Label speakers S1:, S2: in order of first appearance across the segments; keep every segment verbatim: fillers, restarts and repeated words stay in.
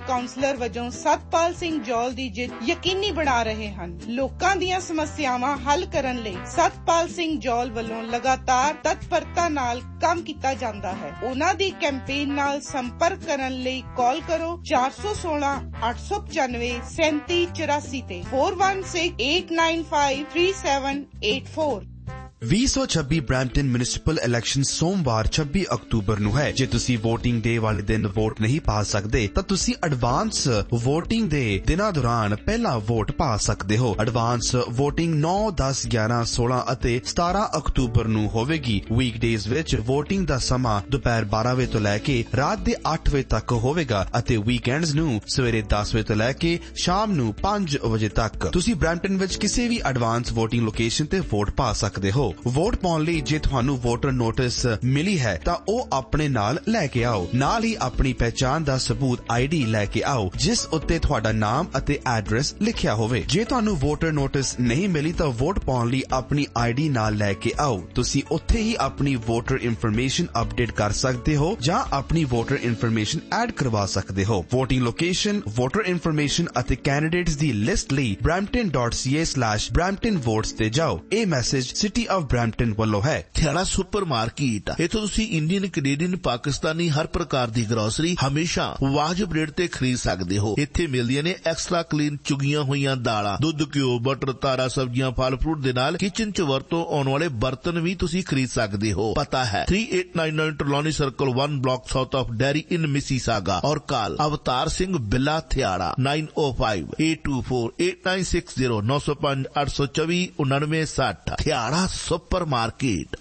S1: Councillor ਵਜੋਂ ਸਤਪਾਲ ਸਿੰਘ ਜੌਲ ਦੀ ਜਿੱਤ ਯਕੀਨੀ ਬਣਾ ਰਹੇ ਹਨ। ਲੋਕਾਂ ਦੀਆਂ ਸਮੱਸਿਆਵਾਂ ਹੱਲ ਕਰਨ ਲਈ ਸਤਪਾਲ ਸਿੰਘ ਜੌਲ ਵੱਲੋਂ ਲਗਾਤਾਰ ਤਤਪਰਤਾ ਨਾਲ ਕੰਮ ਕੀਤਾ ਜਾਂਦਾ ਹੈ। ਉਹਨਾਂ ਦੀ ਕੈਂਪੇਨ ਨਾਲ ਸੰਪਰਕ ਕਰਨ ਲਈ ਕਾਲ ਕਰੋ ਚਾਰ ਸੌ ਸੋਲਾਂ ਅੱਠ ਸੌ ਪਚਾਨਵੇਂ ਸੈਂਤੀ ਚੁਰਾਸੀ ਤੇ four one six eight nine five three seven eight four।
S2: ਵੀਹ ਸੌ ਛੱਬੀ ਬਰੈਂਪਟਨ ਮਿਊਨਿਸਪਲ ਇਲੈਕਸ਼ਨ ਸੋਮਵਾਰ ਛੱਬੀ ਅਕਤੂਬਰ ਨੂੰ ਹੈ। ਜੇ ਤੁਸੀਂ VOTING ਡੇ ਵਾਲੇ ਦਿਨ ਵੋਟ ਨਹੀਂ ਪਾ ਸਕਦੇ ਤਾਂ ਤੁਸੀਂ ਐਡਵਾਂਸ VOTING ਦੇ ਦਿਨਾਂ ਦੌਰਾਨ ਪਹਿਲਾਂ ਵੋਟ ਪਾ ਸਕਦੇ ਹੋ। ਐਡਵਾਂਸ VOTING ਨੌ, ਦਸ, ਗਿਆਰਾਂ, ਸੋਲਾਂ ਅਤੇ ਸਤਾਰਾਂ ਅਕਤੂਬਰ ਨੂੰ ਹੋਵੇਗੀ। ਵੀਕਡੇਜ਼ ਵਿੱਚ VOTING ਦਾ ਸਮਾਂ ਦੁਪਹਿਰ ਬਾਰਾਂ ਵਜੇ ਤੋਂ ਲੈ ਕੇ ਰਾਤ ਦੇ ਅੱਠ ਵਜੇ ਤੱਕ ਹੋਵੇਗਾ ਅਤੇ ਵੀਕਐਂਡਸ ਨੂੰ ਸਵੇਰੇ ਦਸ ਵਜੇ ਤੋਂ ਲੈ ਕੇ ਸ਼ਾਮ ਨੂੰ ਪੰਜ ਵਜੇ ਤੱਕ। ਤੁਸੀਂ ਬਰੈਂਪਟਨ ਵਿੱਚ ਕਿਸੇ ਵੀ ਐਡਵਾਂਸ VOTING ਲੋਕੇਸ਼ਨ ਤੇ ਵੋਟ ਪਾ ਸਕਦੇ ਹੋ। ਵੋਟ ਪਾਉਣ ਲਈ ਜੇ ਤੁਹਾਨੂੰ ਵੋਟਰ ਨੋਟਿਸ ਮਿਲੀ ਹੈ ਤਾਂ ਉਹ ਆਪਣੇ ਨਾਲ ਲੈ ਕੇ ਆਓ। ਨਾਲ ਹੀ ਆਪਣੀ ਪਹਿਚਾਣ ਦਾ ਸਬੂਤ ਆਈਡੀ ਲੈ ਕੇ ਆਓ ਜਿਸ ਉੱਤੇ ਤੁਹਾਡਾ ਨਾਮ ਅਤੇ ਐਡਰੈਸ ਲਿਖਿਆ ਹੋਵੇ। ਜੇ ਤੁਹਾਨੂੰ ਵੋਟਰ ਨੋਟਿਸ ਨਹੀਂ ਮਿਲੀ ਤਾਂ ਵੋਟ ਪਾਉਣ ਲਈ ਆਪਣੀ ਆਈਡੀ ਨਾਲ ਲੈ ਕੇ ਆਓ। ਤੁਸੀਂ ਉੱਥੇ ਹੀ ਆਪਣੀ ਵੋਟਰ ਇਨਫੋਰਮੇਸ਼ਨ ਅਪਡੇਟ ਕਰ ਸਕਦੇ ਹੋ ਜਾਂ ਆਪਣੀ ਵੋਟਰ ਇਨਫੋਰਮੇਸ਼ਨ ਐਡ ਕਰਵਾ ਸਕਦੇ ਹੋ। ਵੋਟਿੰਗ ਲੋਕੇਸ਼ਨ, ਵੋਟਰ ਇਨਫੋਰਮੇਸ਼ਨ ਅਤੇ ਕੈਂਡੀਡੇਟਸ ਦੀ ਲਿਸਟ ਲਈ brampton dot c a slash brampton votes ਤੇ ਜਾਓ। ਇਹ ਮੈਸੇਜ ਸਿਟੀ ਆਫ ਬਰੈਂਪਟਨ ਵੱਲੋਂ ਹੈ।
S3: ਥਿਆੜਾ ਸੁਪਰ ਮਾਰਕੀਟ, ਇੱਥੋਂ ਤੁਸੀਂ ਇੰਡੀਅਨ, ਕੈਨੇਡੀਅਨ, ਪਾਕਿਸਤਾਨੀ ਹਰ ਪ੍ਰਕਾਰ ਦੀ ਗਰੋਸਰੀ ਹਮੇਸ਼ਾ ਵਾਜਬ ਰੇਟ ਤੇ ਖਰੀਦ ਸਕਦੇ ਹੋ। ਇੱਥੇ ਮਿਲਦੀਆਂ ਨੇ ਐਕਸਟਰਾ ਕਲੀਨ ਚੁਗੀਆਂ ਹੋਈਆਂ ਦਾਲਾਂ, ਦੁੱਧ, ਘਿਓ, ਬਟਰ, ਤਾਰਾ ਸਬਜ਼ੀਆਂ, ਫਲ ਫਰੂਟ ਦੇ ਨਾਲ ਕਿਚਨ ਚ ਵਰਤੋਂ ਆਉਣ ਵਾਲੇ ਬਰਤਨ ਵੀ ਤੁਸੀਂ ਖਰੀਦ ਸਕਦੇ ਹੋ। ਪਤਾ ਹੈ thirty-eight ninety-nine ਟਰਲੋਨੀ circle one block south of Derry in Mississauga। और काल अवतार सिंह बिल्ला Thiara nine oh five eight two four eight nine six zero नौ सौ पांच आठ सौ चौबीस उन्नानवे साठ। Thiara super market.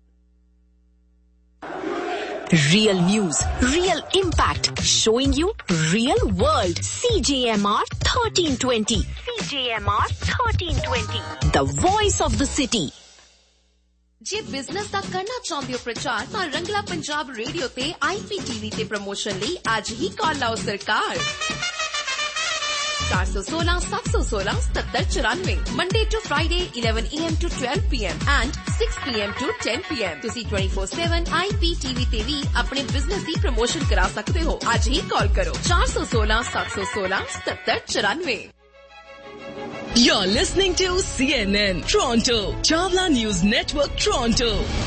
S4: Real news, real impact, showing you real world. C J M R thirteen twenty. C J M R thirteen twenty. The voice of the city.
S5: ਜੇ business ਦਾ ਕਰਨਾ ਚਾਹੁੰਦੇ ਹੋ ਪ੍ਰਚਾਰ ਤਾਂ ਰੰਗਲਾ ਪੰਜਾਬ ਰੇਡੀਓ ਤੇ I P T V ਤੇ promotion ਲਈ ਅੱਜ ਹੀ ਕਾਲ ਲਾਓ ਸਰਕਾਰ ਚਾਰ ਸੌ ਸੋਲਾਂ ਸੱਤ ਸੌ ਸੋਲਾਂ ਸਤੱਤਰ ਚੁਰਾਨਵੇਂ। Monday to Friday eleven A M to twelve P M and six P M to ten P M। ਤੁਸੀਂ twenty-four seven I P T V ਤੇ ਵੀ ਆਪਣੇ ਬਿਜ਼ਨਸ ਦੀ ਪ੍ਰਮੋਸ਼ਨ ਕਰਾ ਸਕਦੇ ਹੋ। ਅੱਜ ਹੀ ਕਾਲ ਕਰੋ ਚਾਰ ਸੌ ਸੋਲਾਂ ਸੱਤ ਸੌ ਸੋਲਾਂ ਸਤੱਤਰ ਚੁਰਾਨਵੇਂ।
S4: You're listening to C N N Toronto, Chawla News Network Toronto.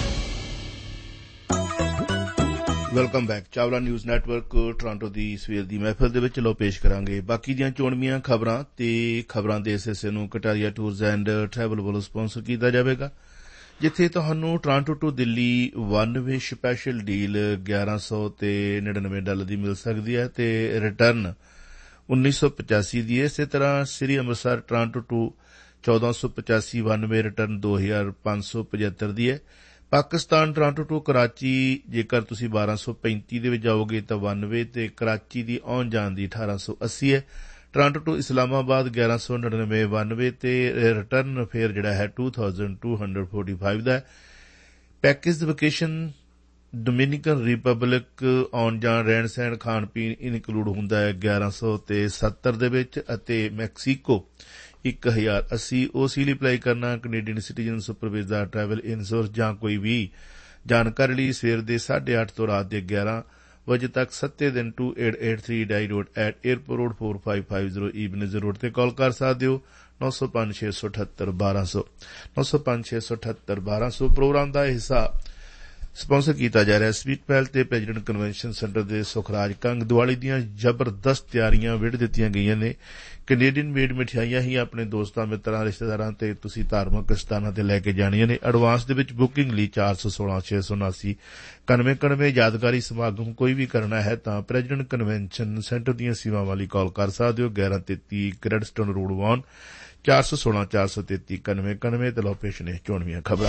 S3: Welcome back. Chawla news network Toronto ਦੀ ਸਵੇਰ ਦੀ ਮਹਿਫਲ ਦੇ ਵਿੱਚ ਲੋ ਪੇਸ਼ ਕਰਾਂਗੇ ਬਾਕੀ ਦੀਆਂ ਚੋਣਵੀਆਂ ਖਬਰਾਂ ਤੇ ਖਬਰਾਂ ਦੇ ਇਸ ਹਿੱਸੇ ਨੂੰ ਕਟਾਰੀਆ ਟੂਰਸ ਐਂਡ ਟਰੈਵਲ ਵੱਲੋਂ ਸਪਾਂਸਰ ਕੀਤਾ ਜਾਵੇਗਾ, ਜਿੱਥੇ ਤੁਹਾਨੂੰ Toronto to Delhi one way special deal ਗਿਆਰਾਂ ਸੌ ਤੇ ਨੜਿਨਵੇਂ ਡਾਲਰ ਦੀ ਮਿਲ ਸਕਦੀ ਹੈ ਤੇ ਰਿਟਰਨ ਉੱਨੀ ਸੌ ਪਚਾਸੀ ਦੀ ਹੈ। ਇਸੇ ਤਰ੍ਹਾਂ ਸ੍ਰੀ ਅੰਮ੍ਰਿਤਸਰ ਟੋਰਾਂਟੋ ਟੂ ਚੌਦਾਂ ਸੌ ਪਚਾਸੀ ਵਨ ਵੇ ਰਿਟਰਨ ਦੋ ਹਜ਼ਾਰ ਪੰਜ ਸੌ ਪਝੱਤਰ ਦੀ ਹੈ। ਪਾਕਿਸਤਾਨ ਟੋਰਾਂਟੋ ਟੂ ਕਰਾਚੀ ਜੇਕਰ ਤੁਸੀਂ ਬਾਰਾਂ ਸੌ ਪੈਂਤੀ ਦੇ ਵਿੱਚ ਜਾਓਗੇ ਤਾਂ ਵਨ ਵੇ ਤੇ ਕਰਾਚੀ ਦੀ ਆਉਣ ਜਾਣ ਦੀ ਅਠਾਰਾਂ ਸੌ ਅੱਸੀ ਹੈ। ਟੋਰਾਂਟੋ ਟੂ ਇਸਲਾਮਾਬਾਦ ਗਿਆਰਾਂ ਸੌ ਨੜਿਨਵੇਂ ਵਨ ਵੇ ਤੇ ਰਿਟਰਨ ਫੇਅਰ ਜਿਹੜਾ ਹੈ to thousand two hundred forty five ਦਾ ਹੈ। ਪੈਕੇਜ ਵਕੇਸ਼ਨ ਡੋਮਿਨਿਕਨ ਰਿਪਬਲਿਕ ਆਉਣ ਜਾਣ ਰਹਿਣ ਸਹਿਣ ਖਾਣ ਪੀਣ ਇਨਕਲੂਡ ਹੁੰਦਾ ਹੈ ਗਿਆਰਾਂ ਸੌ ਤੇ ਸੱਤਰ ਦੇ ਵਿੱਚ ਅਤੇ ਮੈਕਸੀਕੋ ਇੱਕ ਹਜ਼ਾਰ ਅੱਸੀ। ਓਸੀ ਲਈ ਅਪਲਾਈ ਕਰਨਾ ਕੈਨੇਡੀਅਨ ਸਿਟੀਜ਼ਨ ਸੁਪਰਵਾਈਜ਼ਰ ਦਾ ਟਰੈਵਲ ਇੰਸ਼ੋਰੈਂਸ ਜਾਂ ਕੋਈ ਵੀ ਜਾਣਕਾਰੀ ਲਈ ਸਵੇਰ ਦੇ ਸਾਢੇ ਅੱਠ ਤੋਂ ਰਾਤ ਦੇ ਗਿਆਰਾਂ ਵਜੇ ਤੱਕ ਸੱਤੇ ਦਿਨ to eight eight three dye road at airport road four five five zero ਈਬਨਜ਼ road ਤੇ ਕਾਲ ਕਰ ਸਕਦੇ ਹੋ ਨੌ ਸੌ ਪੰਜ ਛੇ ਸੌ ਅਠੱਤਰ ਬਾਰਾਂ ਸੌ ਨੌ ਸੌ ਪੰਜ ਛੇ ਸੌ ਅਠੱਤਰ ਬਾਰਾਂ ਸੌ। ਪ੍ਰੋਗਰਾਮ ਦਾ ਹਿੱਸਾ ਸਪਾਂਸਰ ਕੀਤਾ ਜਾ ਰਿਹਾ ਸਵੀਟ ਪੈਲ ਤੇ ਪ੍ਰੈਜ਼ੀਡੈਂਟ ਕਨਵੈਨਸ਼ਨ ਸੈਂਟਰ ਦੇ ਸੁਖਰਾਜ ਕੰਗ। ਦੀਵਾਲੀ ਦੀਆਂ ਜ਼ਬਰਦਸਤ ਤਿਆਰੀਆਂ ਵਿੱਢ ਦਿੱਤੀਆਂ ਗਈਆਂ ਨੇ। ਕੈਨੇਡੀਅਨ ਮੇਡ ਮਿਠਾਈਆਂ ਹੀ ਆਪਣੇ ਦੋਸਤਾਂ ਮਿੱਤਰਾਂ ਰਿਸ਼ਤੇਦਾਰਾਂ ਤੇ ਤੁਸੀਂ ਧਾਰਮਿਕ ਸਥਾਨਾਂ ਤੇ ਲੈ ਕੇ ਜਾਣੀਆਂ ਨੇ। ਐਡਵਾਂਸ ਦੇ ਵਿੱਚ ਬੁਕਿੰਗ ਲਈ ਚਾਰ ਸੌ ਸੋਲਾਂ ਛੇ ਸੌ ਉਨਾਸੀ ਇਕਾਨਵੇਂ ਇਕਾਨਵੇਂ। ਯਾਦਗਾਰੀ ਸਮਾਗਮ ਕੋਈ ਵੀ ਕਰਨਾ ਹੈ ਤਾਂ ਪ੍ਰੈਜ਼ੀਡੈਂਟ ਕਨਵੈਨਸ਼ਨ ਸੈਂਟਰ ਦੀਆਂ ਸੇਵਾਵਾਂ ਲਈ ਕਾਲ ਕਰ ਸਕਦੇ ਹੋ ਗਿਆਰਾਂ ਤੇਤੀ ਗ੍ਰੈਡਸਟੋਨ ਰੋਡ ਵਾਨ ਚਾਰ ਸੌ ਸੋਲਾਂ ਚਾਰ ਸੌ ਤੇਤੀ ਇਕਾਨਵੇਂ ਇਕਾਨਵੇਂ। ਤੇ ਲਓ ਪੇਸ਼ ਨੇ ਚੋਣਵੀਆਂ ਖਬਰਾਂ।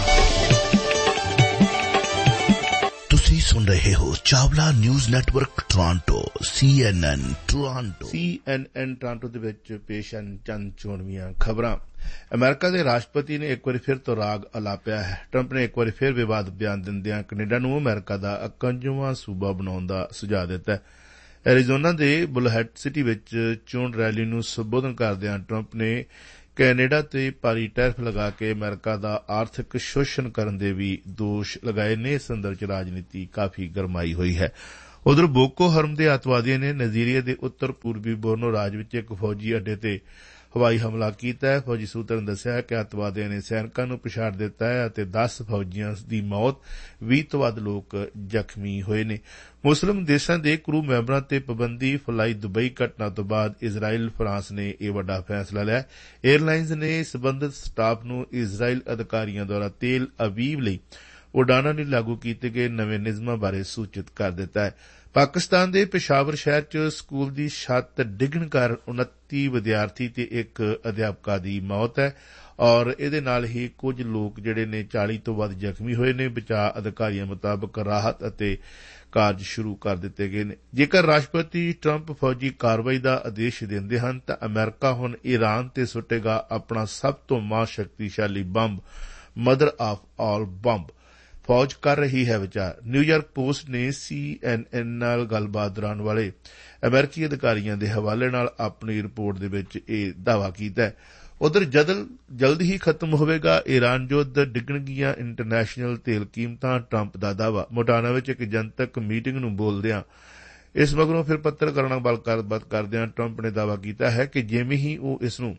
S3: ਤੁਸੀਂ ਸੁਣ ਰਹੇ ਹੋ Chawla news network Toronto C N N Toronto. C N N Toronto ਦੇ ਵਿੱਚ ਪੇਸ਼ ਹਨ ਚੰਦ ਚੋਣਵੀਆਂ ਖਬਰਾਂ। ਅਮਰੀਕਾ ਦੇ ਰਾਸ਼ਟਰਪਤੀ ਨੇ ਇੱਕ ਵਾਰੀ ਫਿਰ ਤੋਂ ਰਾਗ ਅਲਾਪਿਆ ਹੈ। ਟਰੰਪ ਨੇ ਇੱਕ ਵਾਰੀ ਫਿਰ ਵਿਵਾਦ ਬਿਆਨ ਦਿੰਦਿਆਂ ਕੈਨੇਡਾ ਨੂੰ ਅਮਰੀਕਾ ਦਾ ਇਕਵੰਜਾਵਾਂ ਸੂਬਾ ਬਣਾਉਣ ਦਾ ਸੁਝਾਅ ਦਿੱਤਾ ਹੈ। ਐਰੀਜ਼ੋਨਾ ਦੇ ਬੁਲਹੈਟ ਸਿਟੀ ਵਿੱਚ ਚੋਣ ਰੈਲੀ ਨੂੰ ਸੰਬੋਧਨ ਕਰਦਿਆਂ ਟਰੰਪ ਨੇ ਕੈਨੇਡਾ ਤੇ ਭਾਰੀ ਟੈਰਿਫ ਲਗਾ ਕੇ ਅਮਰੀਕਾ ਦਾ ਆਰਥਿਕ ਸ਼ੋਸ਼ਣ ਕਰਨ ਦੇ ਵੀ ਦੋਸ਼ ਲਗਾਏ ਨੇ। ਇਸ ਸੰਦਰਭ ਚ ਰਾਜਨੀਤੀ ਕਾਫੀ ਗਰਮਾਈ ਹੋਈ ਹੈ। ਉਧਰ ਬੋਕੋ ਹਰਮ ਦੇ ਅੱਤਵਾਦੀਆਂ ਨੇ ਨਾਈਜੀਰੀਆ ਦੇ ਉੱਤਰ ਪੂਰਬੀ ਬੋਰਨੋ ਰਾਜ ਵਿੱਚ ਇੱਕ ਫੌਜੀ ਅੱਡੇ ਤੇ ਹਵਾਈ ਹਮਲਾ ਕੀਤਾ ਹੈ। ਫੌਜੀ ਸੂਤਰਾਂ ਨੇ ਦੱਸਿਆ ਕਿ ਅੱਤਵਾਦੀਆਂ ਨੇ ਸੈਨਿਕਾਂ ਨੂੰ ਪਛਾੜ ਦਿੱਤਾ ਹੈ ਅਤੇ ਦਸ ਫੌਜੀਆਂ ਦੀ ਮੌਤ, ਵੀਹ ਤੋਂ ਵੱਧ ਲੋਕ ਜ਼ਖਮੀ ਹੋਏ ਨੇ। ਮੁਸਲਿਮ ਦੇਸ਼ਾਂ ਦੇ ਕਰੂ ਮੈਂਬਰਾਂ ਤੇ ਪਾਬੰਦੀ ਫਲਾਈ ਦੁਬਈ ਘਟਨਾ ਤੋਂ ਬਾਅਦ ਇਜ਼ਰਾਈਲ ਫਰਾਂਸ ਨੇ ਇਹ ਵੱਡਾ ਫੈਸਲਾ ਲਿਆ। ਏਅਰਲਾਈਨਜ਼ ਨੇ ਸਬੰਧਤ ਸਟਾਫ ਨੂੰ ਇਜ਼ਰਾਈਲ ਅਧਿਕਾਰੀਆਂ ਦੁਆਰਾ ਤੇਲ ਅਵੀਵ ਲਈ ਉਡਾਣਾਂ ਲਈ ਲਾਗੂ ਕੀਤੇ ਗਏ ਨਵੇਂ ਨਿਯਮਾਂ ਬਾਰੇ ਸੂਚਿਤ ਕਰ ਦਿੱਤਾ ਹੈ। ਪਾਕਿਸਤਾਨ ਦੇ ਪੇਸ਼ਾਵਰ ਸ਼ਹਿਰ ਚ ਸਕੂਲ ਦੀ ਛੱਤ ਡਿੱਗਣ ਕਾਰਨ ਉਨੱਤੀ ਵਿਦਿਆਰਥੀ ਤੇ ਇੱਕ ਅਧਿਆਪਕਾ ਦੀ ਮੌਤ ਹੈ ਔਰ ਇਹਦੇ ਨਾਲ ਹੀ ਕੁਝ ਲੋਕ ਜਿਹੜੇ ਨੇ ਚਾਲੀ ਤੋਂ ਵੱਧ ਜ਼ਖਮੀ ਹੋਏ ਨੇ। ਬਚਾਅ ਅਧਿਕਾਰੀਆਂ ਮੁਤਾਬਕ ਰਾਹਤ ਅਤੇ ਕਾਰਜ ਸ਼ੁਰੂ ਕਰ ਦਿੱਤੇ ਗਏ ਨੇ। ਜੇਕਰ ਰਾਸ਼ਟਰਪਤੀ ਟਰੰਪ ਫੌਜੀ ਕਾਰਵਾਈ ਦਾ ਆਦੇਸ਼ ਦਿੰਦੇ ਹਨ ਤਾਂ ਅਮਰੀਕਾ ਹੁਣ ਈਰਾਨ ਤੇ ਸੁੱਟੇਗਾ ਆਪਣਾ ਸਭ ਤੋਂ ਮਹਾ ਸ਼ਕਤੀਸ਼ਾਲੀ bomb, mother of all bomb. ਫੌਜ ਕਰ ਰਹੀ ਹੈ ਵਿਚਾਰ। ਨਿਊਯਾਰਕ ਪੋਸਟ ਨੇ ਸੀ ਐਨ ਐਨ ਨਾਲ ਗੱਲਬਾਤ ਦੌਰਾਨ ਵਾਲੇ ਅਮਰੀਕੀ ਅਧਿਕਾਰੀਆਂ ਦੇ ਹਵਾਲੇ ਨਾਲ ਆਪਣੀ ਰਿਪੋਰਟ ਦੇ ਵਿੱਚ ਇਹ ਦਾਅਵਾ ਕੀਤਾ। ਉਧਰ ਜਦਲ ਜਲਦ ਹੀ ਖਤਮ ਹੋਵੇਗਾ ਇਰਾਨ ਯੁੱਧ, ਡਿੱਗਣਗੀਆਂ ਇੰਟਰਨੈਸ਼ਨਲ ਤੇਲ ਕੀਮਤਾਂ, ਟਰੰਪ ਦਾ ਦਾਅਵਾ। ਮੋਟਾਨਾ ਵਿੱਚ ਇੱਕ ਜਨਤਕ ਮੀਟਿੰਗ ਨੂੰ ਬੋਲਦਿਆਂ ਇਸ ਮਗਰੋਂ ਫਿਰ ਪੱਤਰਕਾਰਾਂ ਨਾਲ ਗੱਲਬਾਤ ਕਰਦਿਆਂ ਟਰੰਪ ਨੇ ਦਾਅਵਾ ਕੀਤਾ ਹੈ ਕਿ ਜਿਵੇਂ ਹੀ ਉਹ ਇਸ ਨੂੰ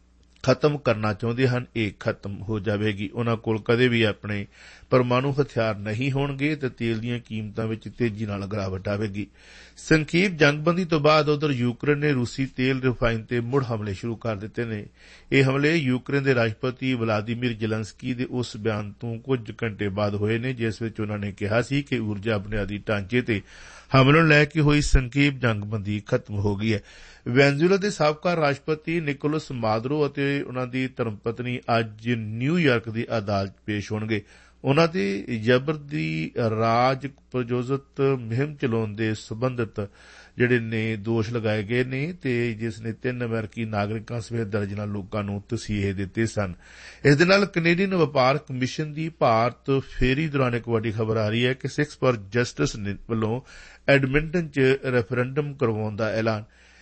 S3: ਖਤਮ ਕਰਨਾ ਚਾਹੁੰਦੇ ਹਨ, ਇਹ ਖਤਮ ਹੋ ਜਾਵੇਗੀ। ਉਨ੍ਹਾਂ ਕੋਲ ਕਦੇ ਵੀ ਆਪਣੇ ਪਰਮਾਣੂ ਹਥਿਆਰ ਨਹੀਂ ਹੋਣਗੇ ਤੇ ਤੇਲ ਦੀਆਂ ਕੀਮਤਾਂ ਵਿੱਚ ਤੇਜ਼ੀ ਨਾਲ ਗਿਰਾਵਟ ਆਵੇਗੀ। ਸੰਖੇਪ ਜੰਗਬੰਦੀ ਤੋਂ ਬਾਅਦ ਉਧਰ ਯੂਕਰੇਨ ਨੇ ਰੂਸੀ ਤੇਲ ਰਿਫਾਈਨ ਤੇ ਮੁੜ ਹਮਲੇ ਸ਼ੁਰੂ ਕਰ ਦਿੱਤੇ ਨੇ। ਇਹ ਹਮਲੇ ਯੂਕਰੇਨ ਦੇ ਰਾਸ਼ਟਰਪਤੀ ਵਲਾਦੀਮੀਰ ਜ਼ੇਲੈਂਸਕੀ ਦੇ ਉਸ ਬਿਆਨ ਤੋਂ ਕੁਝ ਘੰਟੇ ਬਾਅਦ ਹੋਏ ਨੇ ਜਿਸ ਵਿੱਚ ਉਨ੍ਹਾਂ ਨੇ ਕਿਹਾ ਸੀ ਕਿ ਊਰਜਾ ਬੁਨਿਆਦੀ ਢਾਂਚੇ ਤੇ ਹਮਲੇ ਨੂੰ ਲੈ ਕੇ ਹੋਈ ਸੰਖੇਪ ਜੰਗਬੰਦੀ ਖਤਮ ਹੋ ਗਈ ਹੈ। ਵੈਨਜ਼ੂਏਲਾ ਦੇ ਸਾਬਕਾ ਰਾਸ਼ਟਰਪਤੀ ਨਿਕੋਲਸ ਮਾਦੁਰੋ ਅਤੇ ਉਨ੍ਹਾਂ ਦੀ ਧਰਮਪਤਨੀ ਅੱਜ ਨਿਊਯਾਰਕ ਦੀ ਅਦਾਲਤ ਪੇਸ਼ ਹੋਣਗੇ। ਉਨ੍ਹਾਂ ਦੇ ਜਬਰ ਦੀ ਰਾਜ ਪ੍ਰਯੋਜਿਤ ਮੁਹਿੰਮ ਚਲਾਉਣ ਦੇ ਸਬੰਧਤ ਜਿਹੜੇ ਨੇ ਦੋਸ਼ ਲਗਾਏ ਗਏ ਨੇ ਤੇ ਜਿਸ ਨੇ ਤਿੰਨ ਅਮਰੀਕੀ ਨਾਗਰਿਕਾਂ ਸਮੇਤ ਦਰਜਨਾਂ ਲੋਕਾਂ ਨੂੰ ਤਸੀਹੇ ਦਿੱਤੇ ਸਨ। ਇਸ ਦੇ ਨਾਲ ਕੈਨੇਡੀਅਨ ਵਪਾਰ ਕਮਿਸ਼ਨ ਦੀ ਭਾਰਤ ਫੇਰੀ ਦੌਰਾਨ ਇੱਕ ਵੱਡੀ ਖਬਰ ਆ ਰਹੀ ਹੈ ਕਿ ਸਿਕਸ ਫਾਰ ਜਸਟਿਸ ਵੱਲੋਂ ਐਡਮਿੰਟਨ ਚ ਰੈਫਰੈਂਡਮ ਕਰਵਾਉਣ ਦਾ ਐਲਾਨ।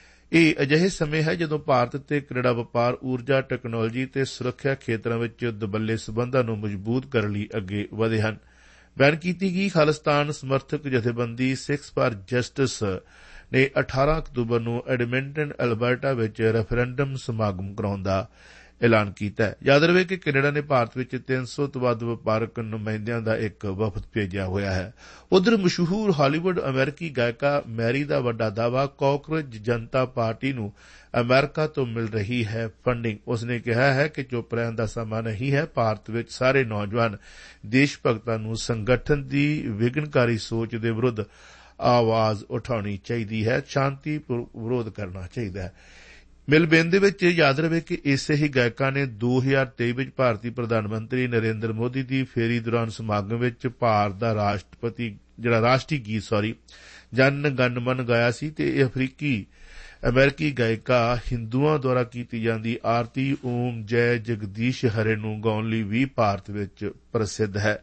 S3: ਇਹ ਅਜਿਹੇ ਸਮੇਂ ਹੈ ਜਦੋਂ ਭਾਰਤ ਤੇ ਕੈਨੇਡਾ ਵਪਾਰ, ਊਰਜਾ, ਟੈਕਨੋਲੋਜੀ ਤੇ ਸੁਰੱਖਿਆ ਖੇਤਰਾਂ ਵਿੱਚ ਦੁਵੱਲੇ ਸਬੰਧਾਂ ਨੂੰ ਮਜ਼ਬੂਤ ਕਰਨ ਲਈ ਅੱਗੇ ਵਧੇ ਹਨ। ਬੈਨ ਕੀਤੀ ਗਈ ਖਾਲਿਸਤਾਨ ਸਮਰਥਕ ਜਥੇਬੰਦੀ ਸਿਕਸ ਫਾਰ ਜਸਟਿਸ ਨੇ ਅਠਾਰਾਂ ਅਕਤੂਬਰ ਨੂੰ ਐਡਮਿੰਟਨ, ਅਲਬਰਟਾ ਵਿੱਚ ਰੈਫਰੈਂਡਮ ਸਮਾਗਮ ਕਰਾਉਣ ਦਾ ਐਲਾਨ ਕੀਤਾ ਹੈ। ਯਾਦ ਰਵੇ ਕਿ ਕੈਨੇਡਾ ਨੇ ਭਾਰਤ ਵਿੱਚ ਤਿੰਨ ਸੌ ਤੋਂ ਵੱਧ ਵਪਾਰਕ ਨੁਮਾਇੰਦਿਆਂ ਦਾ ਇੱਕ ਵਫਦ ਭੇਜਿਆ ਹੋਇਆ ਹੈ। ਉਧਰ ਮਸ਼ਹੂਰ ਹਾਲੀਵੁੱਡ ਅਮਰੀਕੀ ਗਾਇਕਾ ਮੈਰੀ ਦਾ ਵੱਡਾ ਦਾਅਵਾ, ਕਾਕਰੋਚ ਜਨਤਾ ਪਾਰਟੀ ਨੂੰ ਅਮਰੀਕਾ ਤੋਂ ਮਿਲ ਰਹੀ ਹੈ ਫੰਡਿੰਗ। ਉਸਨੇ ਕਿਹਾ ਹੈ ਕਿ ਚੁੱਪ ਰਹਿਣ ਦਾ ਸਮਾਂ ਨਹੀਂ ਹੈ। ਭਾਰਤ ਵਿੱਚ ਸਾਰੇ ਨੌਜਵਾਨ ਦੇਸ਼ ਭਗਤਾਂ ਨੂੰ ਸੰਗਠਨ ਦੀ ਵਿਘਨਕਾਰੀ ਸੋਚ ਦੇ ਵਿਰੁੱਧ ਆਵਾਜ਼ ਉਠਾਉਣੀ ਚਾਹੀਦੀ ਹੈ, ਸ਼ਾਂਤੀ ਵਿਰੋਧ ਕਰਨਾ ਚਾਹੀਦਾ ਹੈ। ਮਿਲਬੇਨ ਦੇ ਵਿੱਚ ਯਾਦ ਰਵੇ ਕਿ ਇਸੇ ਹੀ ਗਾਇਕਾਂ ਨੇ ਦੋ ਹਜ਼ਾਰ ਤੇਈ ਵਿੱਚ ਭਾਰਤੀ ਪ੍ਰਧਾਨ ਮੰਤਰੀ ਨਰਿੰਦਰ ਮੋਦੀ ਦੀ ਫੇਰੀ ਦੌਰਾਨ ਸਮਾਗਮ ਵਿੱਚ ਭਾਰਤ ਦਾ ਰਾਸ਼ਟਰਪਤੀ ਜਿਹੜਾ ਰਾਸ਼ਟਰੀ ਗੀਤ ਸੌਰੀ ਜਨ ਗਣ ਮਨ ਗਾਇਆ ਸੀ ਤੇ ਇਹ ਅਫਰੀਕੀ ਅਮਰੀਕੀ ਗਾਇਕਾ ਹਿੰਦੂਆਂ ਦੁਆਰਾ ਕੀਤੀ ਜਾਂਦੀ ਆਰਤੀ ਓਮ ਜੈ ਜਗਦੀਸ਼ ਹਰੇ ਨੂੰ ਗਾਉਣ ਲਈ ਵੀ ਭਾਰਤ ਵਿੱਚ ਪ੍ਰਸਿੱਧ ਹੈ।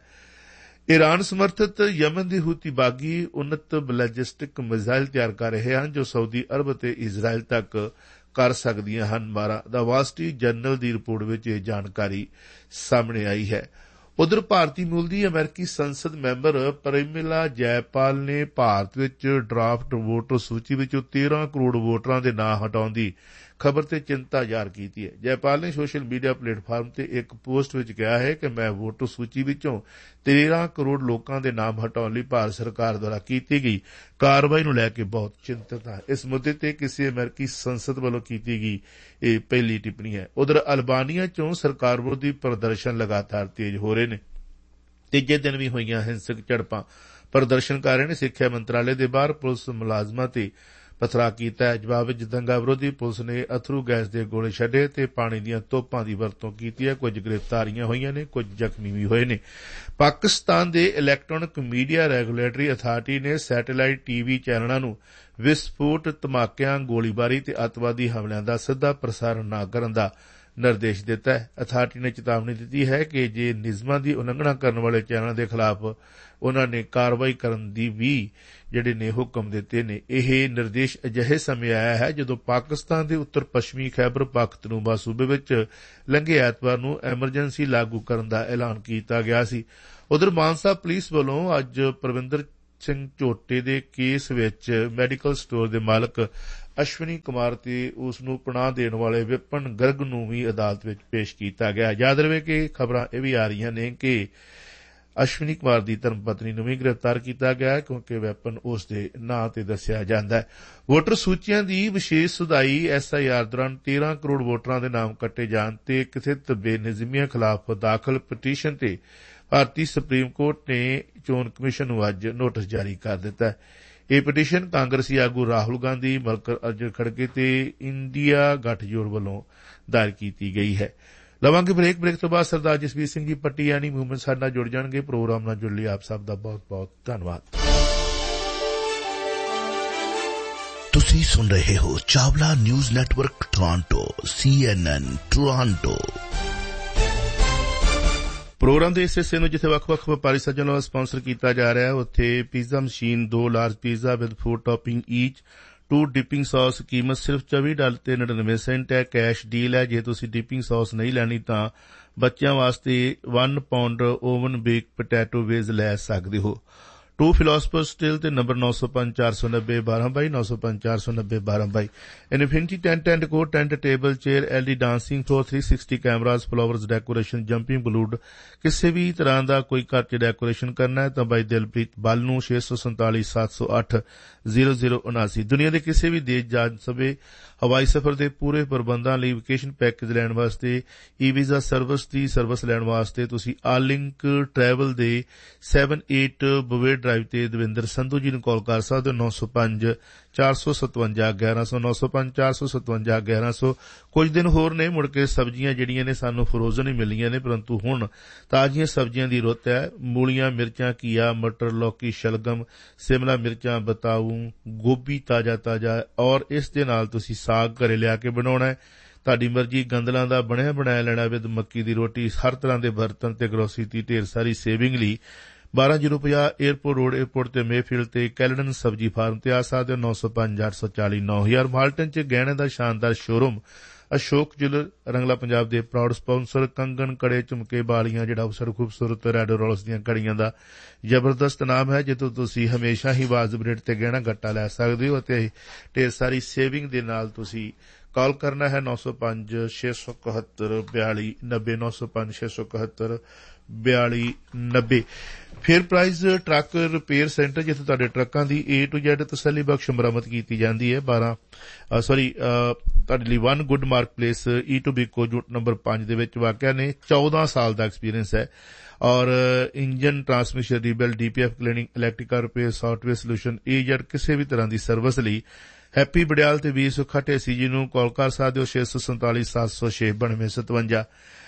S3: ਈਰਾਨ ਸਮਰਥਿਤ ਯਮਨ ਦੇ ਹੂਤੀ ਬਾਗੀ ਉન્નਤ ਬੈਲਿਸਟਿਕ ਮਿਜ਼ਾਈਲ ਤਿਆਰ ਕਰ ਰਹੇ ਹਨ ਜੋ ਸਾਊਦੀ ਅਰਬ ਅਤੇ ਇਜ਼ਰਾਈਲ ਤੱਕ ਕਰ ਸਕਦੀਆਂ ਹਨ। ਮਾਰਾ ਦਾ ਵਾਲ ਸਟਰੀਟ ਜਰਨਲ ਦੀ ਰਿਪੋਰਟ ਵਿੱਚ ਇਹ ਜਾਣਕਾਰੀ ਸਾਹਮਣੇ ਆਈ ਹੈ। ਉਧਰ ਭਾਰਤੀ ਮੂਲ ਦੀ ਅਮਰੀਕੀ ਸੰਸਦ ਮੈਂਬਰ ਪਰਿਮਿਲਾ ਜੈਪਾਲ ਨੇ ਭਾਰਤ ਵਿੱਚ ਡਰਾਫਟ ਵੋਟਰ ਸੂਚੀ ਵਿੱਚੋਂ ਤੇਰਾਂ ਕਰੋੜ ਵੋਟਰਾਂ ਦੇ ਨਾਂ ਹਟਾਉਣ ਦੀ ਖਬਰ ਤੇ ਚਿੰਤਾ ਜ਼ਾਹਰ ਕੀਤੀ ਹੈ। ਜੈਪਾਲ ਨੇ ਸੋਸ਼ਲ ਮੀਡੀਆ ਪਲੇਟਫਾਰਮ ਤੇ ਇੱਕ ਪੋਸਟ ਵਿੱਚ ਕਿਹਾ ਹੈ ਕਿ ਮੈਂ ਵੋਟਰ ਸੂਚੀ ਵਿੱਚੋਂ ਤੇਰਾਂ ਕਰੋੜ ਲੋਕਾਂ ਦੇ ਨਾਮ ਹਟਾਉਣ ਲਈ ਭਾਰਤ ਸਰਕਾਰ ਦੁਆਰਾ ਕੀਤੀ ਗਈ ਕਾਰਵਾਈ ਨੂੰ ਲੈ ਕੇ ਬਹੁਤ ਚਿੰਤਤ ਹਾਂ। ਇਸ ਮੁੱਦੇ ਤੇ ਕਿਸੇ ਅਮਰੀਕੀ ਸੰਸਦ ਵੱਲੋਂ ਕੀਤੀ ਗਈ ਇਹ ਪਹਿਲੀ ਟਿੱਪਣੀ ਹੈ। ਉਧਰ ਅਲਬਾਨੀਆ ਚੋਂ ਸਰਕਾਰ ਵਿਰੋਧੀ ਪ੍ਰਦਰਸ਼ਨ ਲਗਾਤਾਰ ਤੇਜ਼ ਹੋ ਰਹੇ ਨੇ। ਤੀਜੇ ਦਿਨ ਵੀ ਹੋਈਆਂ ਹਿੰਸਕ ਝੜਪਾਂ। ਪ੍ਰਦਰਸ਼ਨਕਾਰੀਆਂ ਨੇ ਸਿੱਖਿਆ ਮੰਤਰਾਲੇ ਦੇ ਬਾਹਰ ਪੁਲਿਸ ਮੁਲਾਜ਼ਮਾਂ ਤੇ ਪਥਰਾ ਕੀਤਾ ਹੈ। ਜਵਾਬ ਵਿੱਚ ਦੰਗਾ ਵਿਰੋਧੀ ਪੁਲਿਸ ਨੇ ਅਥਰੂ ਗੈਸ ਦੇ ਗੋਲੇ ਛੱਡੇ ਤੇ ਪਾਣੀ ਦੀਆਂ ਤੋਪਾਂ ਦੀ ਵਰਤੋਂ ਕੀਤੀ ਹੈ। ਕੁਝ ਗ੍ਰਿਫਤਾਰੀਆਂ ਹੋਈਆਂ ਨੇ, ਕੁਝ ਜ਼ਖਮੀ ਵੀ ਹੋਏ ਨੇ। ਪਾਕਿਸਤਾਨ ਦੇ ਇਲੈਕਟ੍ਰਾਨਿਕ ਮੀਡੀਆ ਰੈਗੂਲੇਟਰੀ ਅਥਾਰਟੀ ਨੇ ਸੈਟੇਲਾਈਟ ਟੀਵੀ ਚੈਨਲਾਂ ਨੂੰ ਵਿਸਫੋਟ, ਧਮਾਕਿਆਂ, ਗੋਲੀਬਾਰੀ ਤੇ ਅੱਤਵਾਦੀ ਹਮਲਿਆਂ ਦਾ ਸਿੱਧਾ ਪ੍ਰਸਾਰਣ ਨਾ ਕਰਨ ਦਾ ਨਿਰਦੇਸ਼ ਦਿੱਤਾ ਹੈ। ਅਥਾਰਟੀ ਨੇ ਚੇਤਾਵਨੀ ਦਿੱਤੀ ਹੈ ਕਿ ਜੇ ਨਿਯਮਾਂ ਦੀ ਉਲੰਘਣਾ ਕਰਨ ਵਾਲੇ ਚੈਨਲਾਂ ਦੇ ਖਿਲਾਫ ਉਨ੍ਹਾਂ ਨੇ ਕਾਰਵਾਈ ਕਰਨ ਦੀ ਵੀ ਜਿਹੜੇ ਨੇ ਹੁਕਮ ਦਿੱਤੇ ਨੇ। ਇਹ ਨਿਰਦੇਸ਼ ਅਜਿਹੇ ਸਮੇਂ ਆਇਆ ਹੈ ਜਦੋਂ ਪਾਕਿਸਤਾਨ ਦੇ ਉੱਤਰ ਪੱਛਮੀ ਖੈਬਰ ਪਖਤੂਨਖਵਾ ਸੂਬੇ ਵਿੱਚ ਲੰਘੇ ਐਤਵਾਰ ਨੂੰ ਐਮਰਜੈਂਸੀ ਲਾਗੂ ਕਰਨ ਦਾ ਐਲਾਨ ਕੀਤਾ ਗਿਆ ਸੀ। ਉਧਰ ਮਾਨਸਾ ਪੁਲਿਸ ਵੱਲੋਂ ਅੱਜ ਪਰਵਿੰਦਰ ਸਿੰਘ ਝੋਟੇ ਦੇ ਕੇਸ ਵਿੱਚ ਮੈਡੀਕਲ ਸਟੋਰ ਦੇ ਮਾਲਕ ਅਸ਼ਵਨੀ ਕੁਮਾਰ ਤੇ ਉਸ ਨੂੰ ਪਨਾਹ ਦੇਣ ਵਾਲੇ ਵਿਪਨ ਗਰਗ ਨੂੰ ਵੀ ਅਦਾਲਤ ਵਿੱਚ ਪੇਸ਼ ਕੀਤਾ ਗਿਆ। ਯਾਦ ਰਵੇ ਕਿ ਖਬਰਾਂ ਇਹ ਵੀ ਆ ਰਹੀਆਂ ਨੇ ਕਿ ਅਸ਼ਵਨੀ ਕੁਮਾਰ ਦੀ ਧਰਮ ਪਤਨੀ ਨੂੰ ਵੀ ਗ੍ਰਿਫਤਾਰ ਕੀਤਾ ਗਿਆ ਕਿਉਂਕਿ ਵੈਪਨ ਉਸ ਦੇ ਨਾਂ ਤੇ ਦੱਸਿਆ ਜਾਂਦਾ ਹੈ। ਵੋਟਰ ਸੂਚੀਆਂ ਦੀ ਵਿਸ਼ੇਸ਼ ਸੁਧਾਈ ਐਸ ਆਈ ਆਰ ਦੌਰਾਨ ਤੇਰਾਂ ਕਰੋੜ ਵੋਟਰਾਂ ਦੇ ਨਾਮ ਕੱਟੇ ਜਾਣ ਤੇ ਕਥਿਤ ਬੇਨਿਜ਼ਮੀਆਂ ਖਿਲਾਫ ਦਾਖਲ ਪਟੀਸ਼ਨ ਤੇ ਭਾਰਤੀ ਸੁਪਰੀਮ ਕੋਰਟ ਨੇ ਚੋਣ ਕਮਿਸ਼ਨ ਨੂੰ ਅੱਜ ਨੋਟਿਸ ਜਾਰੀ ਕਰ ਦਿੱਤਾ ਹੈ। ਇਹ ਪਟੀਸ਼ਨ ਕਾਂਗਰਸੀ ਆਗੂ ਰਾਹੁਲ ਗਾਂਧੀ, ਮਲਕਰ ਅਰਜੁਨ ਖੜਗੇ ਤੇ ਇੰਡੀਆ ਗੱਠਜੋੜ ਵੱਲੋਂ ਦਾਇਰ ਕੀਤੀ ਗਈ ਹੈ। ਲਵਾਂਗੇ ਬ੍ਰੇਕ। ਬ੍ਰੇਕ ਤੋਂ ਬਾਅਦ ਸਰਦਾਰ ਜਸਵੀਰ ਸਿੰਘ ਜੀ ਪੱਟੀ ਯਾਨੀ ਮੂਵਮੈਂਟ ਸਾਡੇ ਨਾਲ ਜੁੜ ਜਾਣਗੇ। ਪ੍ਰੋਗਰਾਮ ਨਾਲ ਜੁੜ ਲਈ ਆਪ ਸਭ ਦਾ ਬਹੁਤ ਬਹੁਤ ਧੰਨਵਾਦ।
S6: ਤੁਸੀਂ ਸੁਣ ਰਹੇ ਹੋ ਚਾਵਲਾ ਨਿਊਜ਼ ਨੈਟਵਰਕ ਟੋਰਾਂਟੋ, ਸੀ ਐਨ ਐਨ ਟੋਰਾਂਟੋ।
S3: ਪ੍ਰੋਗਰਾਮ ਦੇ ਇਸ ਹਿੱਸੇ ਨੂੰ ਜਿੱਥੇ ਵੱਖ-ਵੱਖ ਵਪਾਰੀ ਸੱਜਣ ਵੱਲੋਂ ਸਪਾਂਸਰ ਕੀਤਾ ਜਾ ਰਿਹਾ ਹੈ ਉੱਥੇ ਪੀਜ਼ਾ ਮਸ਼ੀਨ, ਦੋ large pizza with food topping ਈਚ, to dipping sauce ਕੀਮਤ ਸਿਰਫ ਚੌਵੀ ਡਾਲਰ ਤੇ ਨੜਿਨਵੇਂ ਸੈਂਟ ਹੈ। ਕੈਸ਼ ਡੀਲ ਹੈ। ਜੇ ਤੁਸੀਂ ਡਿਪਿੰਗ ਸੌਸ ਨਹੀਂ ਲੈਣੀ ਤਾਂ ਬੱਚਿਆਂ ਵਾਸਤੇ one pound oven bake potato ways ਲੈ ਸਕਦੇ ਹੋ। ਟੂ ਫਿਲੋਸਫਰ ਸਟਿਲ ਤੇ ਨੰਬਰ ਨੌ ਸੌ ਪੰਜ ਚਾਰ ਸੌ ਨੱਬੇ ਬਾਰਾਂ ਬਾਈ ਨੌ ਸੌ ਪੰਜ ਚਾਰ ਸੌ ਨੱਬੇ ਬਾਰਾਂ ਬਾਈ। ਇਨਫਿਨਿਟੀ ਟੈਂਟ ਐਂਡ ਕੋ tent table chair L D dancing floor three sixty cameras flowers decoration jumping blood ਕਿਸੇ ਵੀ ਤਰ੍ਹਾਂ ਦਾ ਕੋਈ ਘਰ ਚ ਡੈਕੋਰੇਸ਼ਨ ਕਰਨਾ ਹੈ ਤਾਂ ਬਾਈ ਦਿਲਪ੍ਰੀਤ ਬੱਲ ਨੂੰ ਛੇ ਸੌ ਸੰਤਾਲੀ ਸੱਤ ਸੌ ਅੱਠ ਜ਼ੀਰੋ ਜ਼ੀਰੋ ਉਨਾਸੀ। ਦੁਨੀਆ ਦੇ ਕਿਸੇ ਵੀ ਦੇਸ਼ ਜਾ ਸਕੇ। ਹਵਾਈ ਸਫ਼ਰ ਦੇ ਪੂਰੇ ਪ੍ਰਬੰਧਾਂ ਲਈ ਵਕੇਸ਼ਨ ਪੈਕੇਜ ਲੈਣ ਵਾਸਤੇ ਈ ਵੀਜ਼ਾ ਸਰਵਿਸ ਦੀ ਸਰਵਿਸ ਲੈਣ ਵਾਸਤੇ ਤੁਸੀਂ ਆਲ ਲਿੰਕ ਟਰੈਵਲ ਦੇ ਸੈਵਨ ਏਟ ਬੁਵੇ ਡਰਾਈਵ ਤੇ ਦਵਿੰਦਰ ਸੰਧੂ ਜੀ ਨੂੰ ਕਾਲ ਕਰ ਸਕਦੇ ਹੋ। ਨੌ ਸੌ ਪੰਜ ਚਾਰ ਸੌ ਸਤਵੰਜਾ ਗਿਆਰਾਂ ਸੌ ਨੌ ਸੌ ਪੰਜ ਚਾਰ ਸੌ ਸਤਵੰਜਾ ਗਿਆਰਾਂ ਸੌ। ਕੁਝ ਦਿਨ ਹੋਰ ਨੇ ਮੁੜ ਕੇ ਸਬਜ਼ੀਆਂ ਜਿਹੜੀਆਂ ਨੇ ਸਾਨੂੰ ਫਰੋਜ਼ਨ ਹੀ ਮਿਲੀਆਂ ਨੇ ਪਰੰਤੂ ਹੁਣ ਤਾਜ਼ੀਆਂ ਸਬਜ਼ੀਆਂ ਦੀ ਰੁੱਤ ਹੈ। ਮੂਲੀਆਂ, ਮਿਰਚਾਂ, ਘੀਆ, ਮਟਰ, ਲੌਕੀ, ਸ਼ਲਗਮ, ਸਿਮਲਾ ਮਿਰਚਾਂ, ਬਤਾਊ, ਗੋਭੀ ਤਾਜ਼ਾ ਤਾਜ਼ਾ ਔਰ ਇਸ ਦੇ ਨਾਲ ਤੁਸੀਂ ਸਾਗ ਘਰੇ ਲਿਆ ਕੇ ਬਣਾਉਣਾ ਹੈ। ਤੁਹਾਡੀ ਮਰਜ਼ੀ ਗੰਦਲਾਂ ਦਾ ਬਣਿਆ ਬਣਾਇਆ ਲੈਣਾ ਵਿਦ ਮੱਕੀ ਦੀ ਰੋਟੀ, ਹਰ ਤਰ੍ਹਾਂ ਦੇ ਬਰਤਨ ਤੇ ਗਰੋਸਰੀ ਦੀ ਢੇਰ ਸਾਰੀ ਸੇਵਿੰਗ ਲਈ ਬਾਰਾਂ ਜ਼ੀਰੋ ਪੰਜਾਹ ਏਅਰਪੋਰਟ ਰੋਡ ਏਅਰਪੋਰਟ ਤੇ ਮੇਫੀਲਡ ਤੇ ਕੈਲਡਨ ਸਬਜ਼ੀ ਫਾਰਮ ਤੇ ਆ ਸਕਦੇ ਹੋ। ਨੌ ਸੌ ਪੰਜ ਅੱਠ ਸੌ ਚਾਲੀ ਨੌ ਹਜ਼ਾਰ। ਮਾਲਟਨ ਚ ਗਹਿਣੇ ਦਾ ਸ਼ਾਨਦਾਰ ਸ਼ੋਰੂਮ ਅਸ਼ੋਕ ਜੁਲਰ ਰੰਗਲਾ ਪੰਜਾਬ ਦੇ ਪ੍ਰਾਊਡ ਸਪਾਂਸਰ। ਕੰਗਣ, ਕੜੇ, ਝੁਮਕੇ, ਬਾਲੀਆਂ, ਜਿਹੜਾ ਅਵਸਰ ਖੂਬਸੂਰਤ ਰੈਡੋ ਰੋਲਸ ਦੀਆਂ ਘੜੀਆਂ ਦਾ ਜ਼ਬਰਦਸਤ ਨਾਮ ਹੈ ਜਿੱਥੋਂ ਤੁਸੀਂ ਹਮੇਸ਼ਾ ਹੀ ਵਾਜਬ ਰੇਟ ਤੇ ਗਹਿਣਾ ਗੱਟਾ ਲੈ ਸਕਦੇ ਹੋ ਅਤੇ ਢੇਰ ਸਾਰੀ ਸੇਵਿੰਗ ਦੇ ਨਾਲ ਤੁਸੀਂ ਕਾਲ ਕਰਨਾ ਹੈ। ਨੌ ਸੌ ਪੰਜ ਛੇ ਸੌ ਇਕਹੱਤਰ ਬਿਆਲੀ ਨੱਬੇ ਨੌ ਸੌ ਪੰਜ ਛੇ ਸੌ ਇਕਹੱਤਰ ਬਿਆਲੀ ਨੱਬੇ। Fair price truck repair centre ਜਿੱਥੇ ਤੁਹਾਡੇ ਟਰੱਕਾਂ ਦੀ ਏ ਟੂ ਜ਼ੈਡ ਤਸੱਲੀ ਬਖਸ਼ ਮੁਰੰਮਤ ਕੀਤੀ ਜਾਂਦੀ ਹੈ। ਬਾਰਾਂ ਸੌਰੀ ਤੁਹਾਡੇ ਲਈ one good mark place E to ਬੀਕੋ jute number ਪੰਜ ਦੇ ਵਿੱਚ ਵਾਕਿਆ ਨੇ। ਚੌਦਾਂ ਸਾਲ ਦਾ ਐਕਸਪੀਰੀਅੰਸ ਹੈ ਔਰ engine, transmission, ਰੀਬੈਲ, D P F cleaning, electrical repair, software solution, ਏ ਜ਼ੈਡ ਕਿਸੇ ਵੀ ਤਰ੍ਹਾਂ ਦੀ ਸਰਵਿਸ ਲਈ ਹੈਪੀ ਬੜਿਆਲ ਤੇ ਵੀਰ ਸੁੱਖਾ ਢੇਸੀ ਜੀ ਨੂੰ ਕਾਲ ਕਰ ਸਕਦੇ ਹੋ। ਛੇ ਸੌ ਸੰਤਾਲੀ ਸੱਤ ਸੌ ਛੇ ਬਾਨਵੇਂ ਸਤਵੰਜਾ।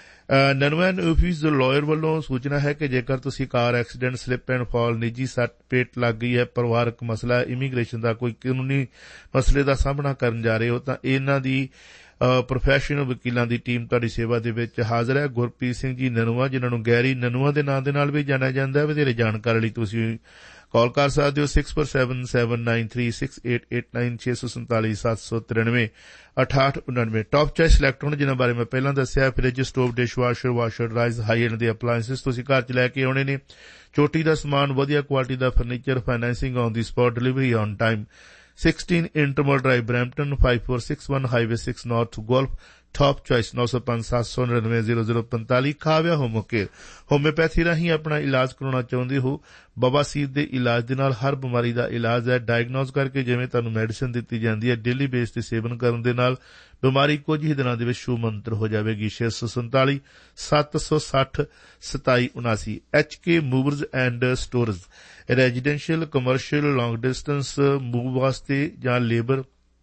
S3: ਨਨਵੈਨ ਆਫਿਸ ਲਾਇਰ ਵੱਲੋਂ ਸੂਚਨਾ ਹੈ ਕਿ ਜੇਕਰ ਤੁਸੀਂ car accident, slip and fall, ਨਿੱਜੀ ਸੱਟ ਪੇਟ ਲੱਗ ਗਈ ਹੈ, ਪਰਿਵਾਰਕ ਮਸਲਾ, ਇਮੀਗ੍ਰੇਸ਼ਨ ਦਾ ਕੋਈ ਕਾਨੂੰਨੀ ਮਸਲੇ ਦਾ ਸਾਹਮਣਾ ਕਰਨ ਜਾ ਰਹੇ ਹੋ ਤਾਂ ਇਹਨਾਂ ਦੀ ਪ੍ਰੋਫੈਸ਼ਨਲ ਵਕੀਲਾਂ ਦੀ ਟੀਮ ਤੁਹਾਡੀ ਸੇਵਾ ਦੇ ਵਿੱਚ ਹਾਜ਼ਰ ਹੈ। ਗੁਰਪ੍ਰੀਤ ਸਿੰਘ ਜੀ ਨਨੂਆ, ਜਿਨ੍ਹਾਂ ਨੂੰ ਗੈਰੀ ਨਨੂਆ ਦੇ ਨਾਂ ਦੇ ਨਾਲ ਵੀ ਜਾਣਿਆ ਜਾਂਦਾ ਹੈ। ਵਧੇਰੇ ਜਾਣਕਾਰੀ ਲਈ ਤੁਸੀਂ ਕਾਲ ਕਰ ਸਕਦੇ ਹੋ six four seven seven nine three six eight eight nine ਛੇ ਸੌ ਸੰਤਾਲੀ ਸੱਤ ਸੌ ਤਰਾਨਵੇਂ ਅਠਾਹਠ ਉਨਾਨਵੇਂ। ਟੌਪ ਚੋਇਸ ਇਲੈਕਟ੍ਰੋਨ ਜਿਨ੍ਹਾਂ ਬਾਰੇ ਮੈਂ ਪਹਿਲਾਂ ਦੱਸਿਆ, fridge, stove, dish washer, washer, rise, high end ਦੇ ਅਪਲਾਇੰਸਿਸ ਤੁਸੀਂ ਘਰ ਚ ਲੈ ਕੇ ਆਉਣੇ ਨੇ। ਚੋਟੀ ਦਾ ਸਮਾਨ, ਵਧੀਆ quality the furniture, financing on the spot, delivery on time. Sixteen ਇੰਟਰਮਲ drive, Brampton, five four six one highway six north golf. Top choice ਨੌ ਸੌ ਪੰਜ ਸੱਤ ਸੌ ਨੜਿਨਵੇਂ ਜ਼ੀਰੋ ਜ਼ੀਰੋ ਪੰਤਾਲੀ। ਖਾਵਿਆ ਹੋਮੋਕੇਅਰ, ਹੋਮਿਓਪੈਥੀ ਰਾਹੀਂ ਆਪਣਾ ਇਲਾਜ ਕਰਾਉਣਾ ਚਾਹੁੰਦੇ ਹੋ? ਬਵਾਸੀਰ ਦੇ ਇਲਾਜ ਦੇ ਨਾਲ ਹਰ ਬਿਮਾਰੀ ਦਾ ਇਲਾਜ ਹੈ। ਡਾਇਗਨੋਜ਼ ਕਰਕੇ ਜਿਵੇਂ ਤੁਹਾਨੂੰ ਮੈਡੀਸਿਨ ਦਿੱਤੀ ਜਾਂਦੀ ਹੈ, ਡੇਲੀ ਬੇਸ ਤੇ ਸੇਵਨ ਕਰਨ ਦੇ ਨਾਲ ਬਿਮਾਰੀ ਕੁਝ ਹੀ ਦਿਨਾਂ ਦੇ ਵਿੱਚ ਸ਼ੂ ਮੰਤਰ ਹੋ ਜਾਵੇਗੀ। ਛੇ ਸੌ ਸੰਤਾਲੀ ਸੱਤ ਸੌ ਸੱਠ ਸਤਾਈ ਉਨਾਸੀ। H K ਮੂਵਰਜ਼ and stores, residential, commercial, long distance move ਵਾਸਤੇ ਜਾਂ ਲੇਬਰ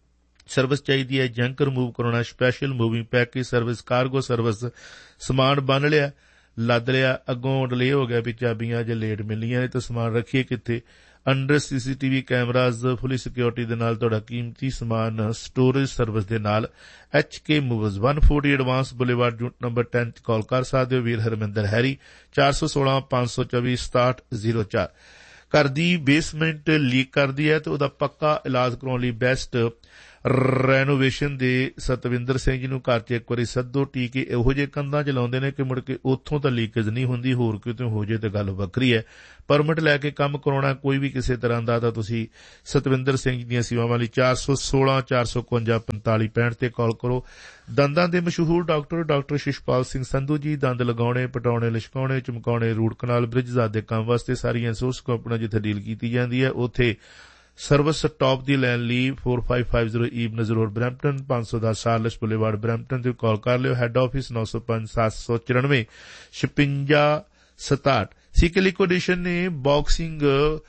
S3: ਸਰਵਿਸ ਚਾਹੀਦੀ ਹੈ, ਜੰਕ ਰਿਮੂਵ ਕਰਾਉਣਾ, special moving package service, cargo service, ਸਮਾਨ ਬੰਨ ਲਿਆ, ਲੱਦ ਲਿਆ, ਅੱਗੋਂ ਡਿਲੇ ਹੋ ਗਿਆ ਵੀ ਚਾਬੀਆਂ ਜੇ ਲੇਟ ਮਿਲੀਆਂ ਨੇ ਤਾਂ ਸਮਾਨ ਰੱਖੀਏ ਕਿੱਥੇ। ਅੰਡਰ ਸੀਸੀਟੀਵੀ ਕੈਮਰਾਜ਼, ਫੁੱਲੀ ਸਿਕਿਉਰਿਟੀ ਦੇ ਨਾਲ ਤੁਹਾਡਾ ਕੀਮਤੀ ਸਮਾਨ ਸਟੋਰੇਜ ਸਰਵਿਸ ਦੇ ਨਾਲ ਐਚ ਕੇ ਮੂਵਰਜ਼ ਇੱਕ ਸੌ ਚਾਲੀ ਐਡਵਾਂਸ ਬੁਲੇਵਾਰਡ ਜੂਟ ਨੰਬਰ ਦਸ ਤੇ ਕਾਲ ਕਰ ਸਕਦੇ ਹੋ। ਵੀਰ ਹਰਮਿੰਦਰ ਹੈਰੀ ਚਾਰ ਸੌ ਸੋਲਾਂ ਪੰਜ ਸੌ ਚੌਵੀ ਸਤਾਹਠ ਜ਼ੀਰੋ ਚਾਰ। ਘਰ ਦੀ ਬੇਸਮੈਂਟ ਲੀਕ ਕਰਦੀ ਹੈ ਤੇ ਉਹਦਾ ਪੱਕਾ ਇਲਾਜ ਕਰਾਉਣ ਲਈ ਬੈਸਟ ਰੈਨੋਵੇਸ਼ਨ ਦੇ ਸਤਵਿੰਦਰ ਸਿੰਘ ਜੀ ਨੂੰ ਘਰ 'ਚ ਇੱਕ ਵਾਰੀ ਸੱਦੋ, ਟੀਕੇ ਇਹੋ ਜਿਹੇ ਕੰਧਾਂ 'ਚ ਲਾਉਂਦੇ ਨੇ ਕਿ ਮੁੜ ਕੇ ਉੱਥੋਂ ਤਾਂ ਲੀਕੇਜ ਨਹੀਂ ਹੁੰਦੀ, ਹੋਰ ਕਿਤੇ ਹੋ ਜੇ ਤਾਂ ਗੱਲ ਵੱਖਰੀ ਹੈ। ਪਰਮਿਟ ਲੈ ਕੇ ਕੰਮ ਕਰਾਉਣਾ ਕੋਈ ਵੀ ਕਿਸੇ ਤਰ੍ਹਾਂ ਦਾ ਤਾਂ ਤੁਸੀਂ ਸਤਵਿੰਦਰ ਸਿੰਘ ਜੀ ਦੀਆਂ ਸੇਵਾਵਾਂ ਲਈ ਚਾਰ ਸੌ ਸੋਲਾਂ ਚਾਰ ਸੌ ਇਕਵੰਜਾ ਪੰਤਾਲੀ ਪੈਂਹਠ ਤੇ ਕਾਲ ਕਰੋ। ਦੰਦਾਂ ਦੇ ਮਸ਼ਹੂਰ ਡਾਕਟਰ ਡਾਕਟਰ ਸ਼ਿਸ਼ਪਾਲ ਸਿੰਘ ਸੰਧੂ ਜੀ ਦੰਦ ਲਗਾਉਣੇ, ਪਟਾਉਣੇ, ਲਿਸ਼ਕਾਉਣੇ, ਚਮਕਾਉਣੇ, ਰੂਟ ਕਨਾਲ, ਬ੍ਰਿਜਜ਼ਾਤ ਦੇ ਕੰਮ ਵਾਸਤੇ ਸਾਰੀਆਂ ਸੋਰਸ ਕੰਪਨੀਆਂ ਜਿੱਥੇ ਡੀਲ ਕੀਤੀ ਜਾਂਦੀ ਹੈ ਉੱਥੇ ਸਰਵਿਸ ਟਾਪ ਦੀ ਲੈਣ ਲਈ four five five zero ਈਬਨਜ਼ road Brampton ਪੰਜ ਸੌ ਦਸ ਸਾਰਲਸ ਬੁਲੇਵਾਰਡ ਬਰੈਂਪਟਨ ਤੇ ਕਾਲ ਕਰ ਲਿਓ। ਹੈੱਡ ਆਫਿਸ ਨੌ ਸੌ ਪੰਜ ਸੱਤ ਸੌ ਚੁਰਾਨਵੇਂ ਛਪੰਜਾ ਸਤਾਹਠ। ਸੀਕੇ ਲਿਕੁਇਡੇਸ਼ਨ ਨੇ ਬਾਕਸਿੰਗ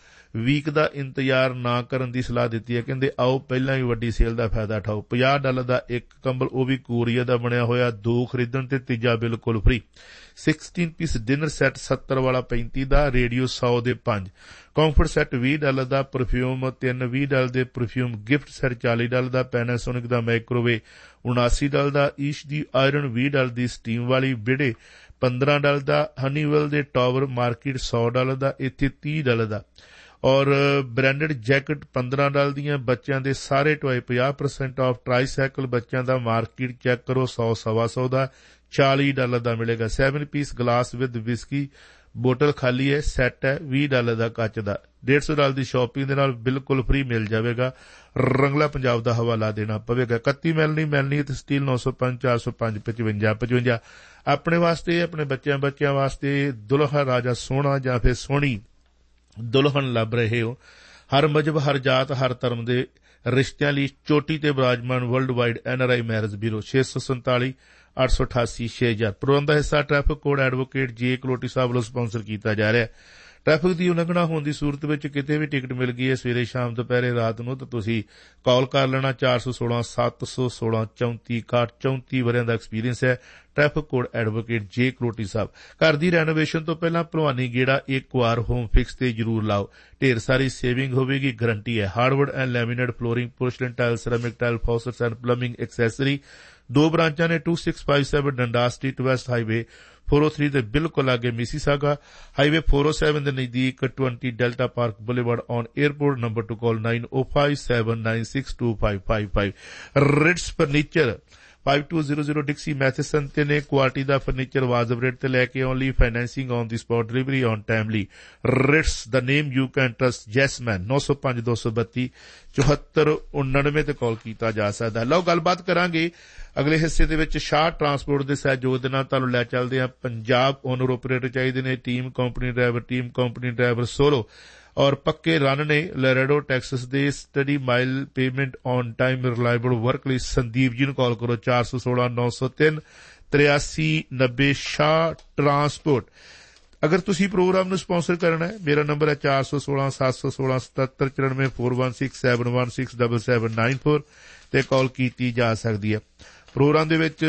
S3: ਵੀਕ ਦਾ ਇੰਤਜ਼ਾਰ ਨਾ ਕਰਨ ਦੀ ਸਲਾਹ ਦਿੱਤੀ ਹੈ। ਕਹਿੰਦੇ ਆਓ ਪਹਿਲਾਂ ਹੀ ਵੱਡੀ ਸੇਲ ਦਾ ਫਾਇਦਾ ਉਠਾਓ। ਪੰਜਾਹ ਡਾਲਰ ਦਾ ਇੱਕ ਕੰਬਲ, ਉਹ ਵੀ ਕੋਰੀਆ ਦਾ ਬਣਿਆ ਹੋਇਆ, ਦੋ ਖਰੀਦਣ ਤੇ ਤੀਜਾ ਬਿਲਕੁਲ ਫ੍ਰੀ। ਸੋਲ੍ਹਾਂ ਪੀਸ ਡਿਨਰ ਸੈੱਟ ਸੱਤਰ ਵਾਲਾ ਪੈਂਤੀ ਦਾ, ਰੇਡੀਓ ਸੌ ਦੇ ਪੰਜ। ਕੰਫਰਟ ਸੈੱਟ ਵੀਹ ਡਾਲਰ ਦਾ, ਪਰਫਿਊਮ ਤਿੰਨ ਵੀਹ ਡਾਲਰ ਦੇ, ਪਰਫਿਊਮ ਗਿਫਟ ਸੈੱਟ ਚਾਲੀ ਡਾਲਰ ਦਾ, ਪੈਨਾਸੋਨਿਕ ਦਾ ਮਾਈਕ੍ਰੋਵੇਵ ਉਨਾਸੀ ਡਾਲਰ ਦਾ, ਈਸ਼ ਦੀ ਆਇਰਨ ਵੀਹ ਡਾਲਰ ਦੀ ਸਟੀਮ ਵਾਲੀ, ਵਿੜੇ ਪੰਦਰਾਂ ਡਾਲਰ ਦਾ, ਹਨੀਵੈਲ ਦੇ ਟਾਵਰ ਮਾਰਕੀਟ ਸੌ ਡਾਲਰ ਦਾ, ਇੱਥੇ ਤੀਹ ਡਾਲਰ ਦਾ। ਔਰ ਬ੍ਰਾਂਡਡ ਜੈਕਟ ਪੰਦਰਾਂ ਡਾਲਰ ਦੀਆਂ। ਬੱਚਿਆਂ ਦੇ ਸਾਰੇ ਟੋਏ ਪੰਜਾਹ ਪਰਸੈਂਟ ਆਫ। ਟਰਾਈਸਾਈਕਲ ਬੱਚਿਆਂ ਦਾ ਮਾਰਕੀਟ ਚੈੱਕ ਕਰੋ ਸੌ ਸਵਾ ਸੌ ਦਾ, ਚਾਲੀ ਡਾਲਰ ਦਾ ਮਿਲੇਗਾ। Seven piece glass with whisky bottle ਖਾਲੀ ਹੈ, ਸੈੱਟ ਹੈ ਵੀਹ ਡਾਲਰ ਦਾ ਕੱਚ ਦਾ। ਡੇਢ ਸੌ ਡਾਲਰ ਦੀ ਸ਼ਾਪਿੰਗ ਦੇ ਨਾਲ ਬਿਲਕੁਲ ਫ੍ਰੀ ਮਿਲ ਜਾਵੇਗਾ। ਰੰਗਲਾ ਪੰਜਾਬ ਦਾ ਹਵਾਲਾ ਦੇਣਾ ਪਵੇਗਾ। ਇਕੱਤੀ ਮਿਲਣੀ ਮਿਲਣੀ ਤੇ ਸਟੀਲ ਨੌ ਸੌ ਪੰਜ ਚਾਰ ਸੌ ਪੰਜ ਪਚਵੰਜਾ ਪਚਵੰਜਾ। ਆਪਣੇ ਵਾਸਤੇ ਆਪਣੇ ਬੱਚਿਆਂ ਬੱਚਿਆਂ ਵਾਸਤੇ ਦੁਲਹਾ ਰਾਜਾ ਸੋਹਣਾ ਜਾਂ ਫਿਰ ਸੋਹਣੀ ਦੁਲਹਨ ਲੱਭ ਰਹੇ ਹੋ। ਹਰ ਮਜ਼ਹਬ, ਹਰ ਜਾਤ, ਹਰ ਧਰਮ ਦੇ ਰਿਸ਼ਤਿਆਂ ਲਈ ਚੋਟੀ ਤੇ ਬਰਾਜਮਾਨ world wide N R I marriage bureau ਛੇ ਸੌ ਸੰਤਾਲੀ ਅੱਠ ਸੌ ਅਠਾਸੀ ਛੇ ਹਜ਼ਾਰ। ਪ੍ਰੋਗਰਾਮ ਦਾ ਹਿੱਸਾ ਟ੍ਰੈਫਿਕ ਕੋਡ ਐਡਵੋਕੇਟ ਜੇ ਕਲੋਟੀ ਸਾਹਿਬ ਵੱਲੋਂ ਸਪਾਂਸਰ ਕੀਤਾ ਜਾ ਰਿਹਾ ਹੈ। ਟ੍ਰੈਫਿਕ ਦੀ ਉਲੰਘਣਾ ਹੋਣ ਦੀ ਸੂਰਤ ਵਿੱਚ ਕਿਤੇ ਵੀ ਟਿਕਟ ਮਿਲ ਗਈ ਹੈ ਸਵੇਰੇ ਸ਼ਾਮ ਦੁਪਹਿਰੇ ਰਾਤ ਨੂੰ ਤਾਂ ਤੁਸੀਂ ਕਾਲ ਕਰ ਲੈਣਾ ਚਾਰ ਸੌ ਸੋਲਾਂ ਸੱਤ ਸੌ ਸੋਲਾਂ ਚੌਂਤੀ ਇਕਾਹਠ। ਚੌਂਤੀ ਵਰਿਆਂ ਦਾ ਐਕਸਪੀਰੀਅੰਸ ਹੈ। ਟ੍ਰੈਫਿਕ ਕੋਡ ਐਡਵੋਕੇਟ ਜੇ ਕਲੋਟੀ ਸਾਹਿਬ। ਘਰ ਦੀ ਰੈਨੋਵੇਸ਼ਨ ਤੋਂ ਪਹਿਲਾਂ ਭਲਵਾਨੀ ਗੇੜਾ ਇੱਕ ਵਾਰ ਹੋਮ ਫਿਕਸ ਤੇ ਜ਼ਰੂਰ ਲਾਓ। ਢੇਰ ਸਾਰੀ ਸੇਵਿੰਗ ਹੋਵੇਗੀ, ਗਰੰਟੀ ਹੈ। Hardwood and laminate flooring, ਪੋਰਸਲਨ tile, ceramic tile, ਫੌਸਟਸ and plumbing accessory. ਦੋ ਬ੍ਰਾਂਚਾਂ ਨੇ two six five seven ਡੰਡਾਸ street, West highway four oh three ਦੇ ਬਿਲਕੁਲ ਲਾਗੇ Mississauga, highway four oh seven ਦੇ ਨਜ਼ਦੀਕ twenty delta park boulevard on airport. Number two call nine oh five seven nine six two five five five। Ritz furniture five two zero zero ਡਿਕਸੀ Matheson ਤੇ ਨੇ quality ਦਾ furniture ਵਾਜਬ rate ਤੇ ਲੈ ਕੇ ਆਉਣ ਲਈ financing on the spot, delivery on timely. Ritz the name you can trust. ਜੈਸਮੈਨ ਨੌ ਸੌ ਪੰਜ ਦੋ ਸੌ ਬੱਤੀ ਚੌਹੱਤਰ ਉਨਾਨਵੇਂ ਤੇ ਕਾਲ ਕੀਤਾ ਜਾ ਸਕਦਾ। ਲਓ ਗੱਲਬਾਤ ਕਰਾਂਗੇ ਅਗਲੇ ਹਿੱਸੇ ਦੇ ਵਿੱਚ। ਸ਼ਾਹ ਟਰਾਂਸਪੋਰਟ ਦੇ ਸਹਿਯੋਗ ਦੇ ਨਾਲ ਤੁਹਾਨੂੰ ਲੈ ਚੱਲਦੇ ਹਾਂ। ਪੰਜਾਬ ਓਨਰ ਆਪਰੇਟਰ ਚਾਹੀਦੇ ਨੇ, team company driver, team company driver solo ਔਰ ਪੱਕੇ ਰਨ ਨੇ। ਲੈਰੇਡੋ ਟੈਕਸਸ ਦੇ study mile payment on time reliable work ਲਈ ਸੰਦੀਪ ਜੀ ਨੂੰ ਕਾਲ ਕਰੋ ਚਾਰ ਸੌ ਸੋਲਾਂ ਨੌ ਸੌ ਤਿੰਨ ਤਰਿਆਸੀ ਨੱਬੇ। ਸ਼ਾਹ ਟਰਾਂਸਪੋਰਟ। ਅਗਰ ਤੁਸੀਂ ਪ੍ਰੋਗਰਾਮ ਨੂੰ ਸਪਾਂਸਰ ਕਰਨਾ ਹੈ, ਮੇਰਾ ਨੰਬਰ ਹੈ ਚਾਰ ਸੌ ਸੋਲਾਂ ਸੱਤ ਸੌ ਸੋਲਾਂ ਸਤੱਤਰ ਚੁਰਾਨਵੇਂ four one six seven one six seven seven nine four ਤੇ ਕਾਲ ਕੀਤੀ ਜਾ ਸਕਦੀ ਹੈ। ਪ੍ਰੋਗਰਾਮ ਦੇ ਵਿੱਚ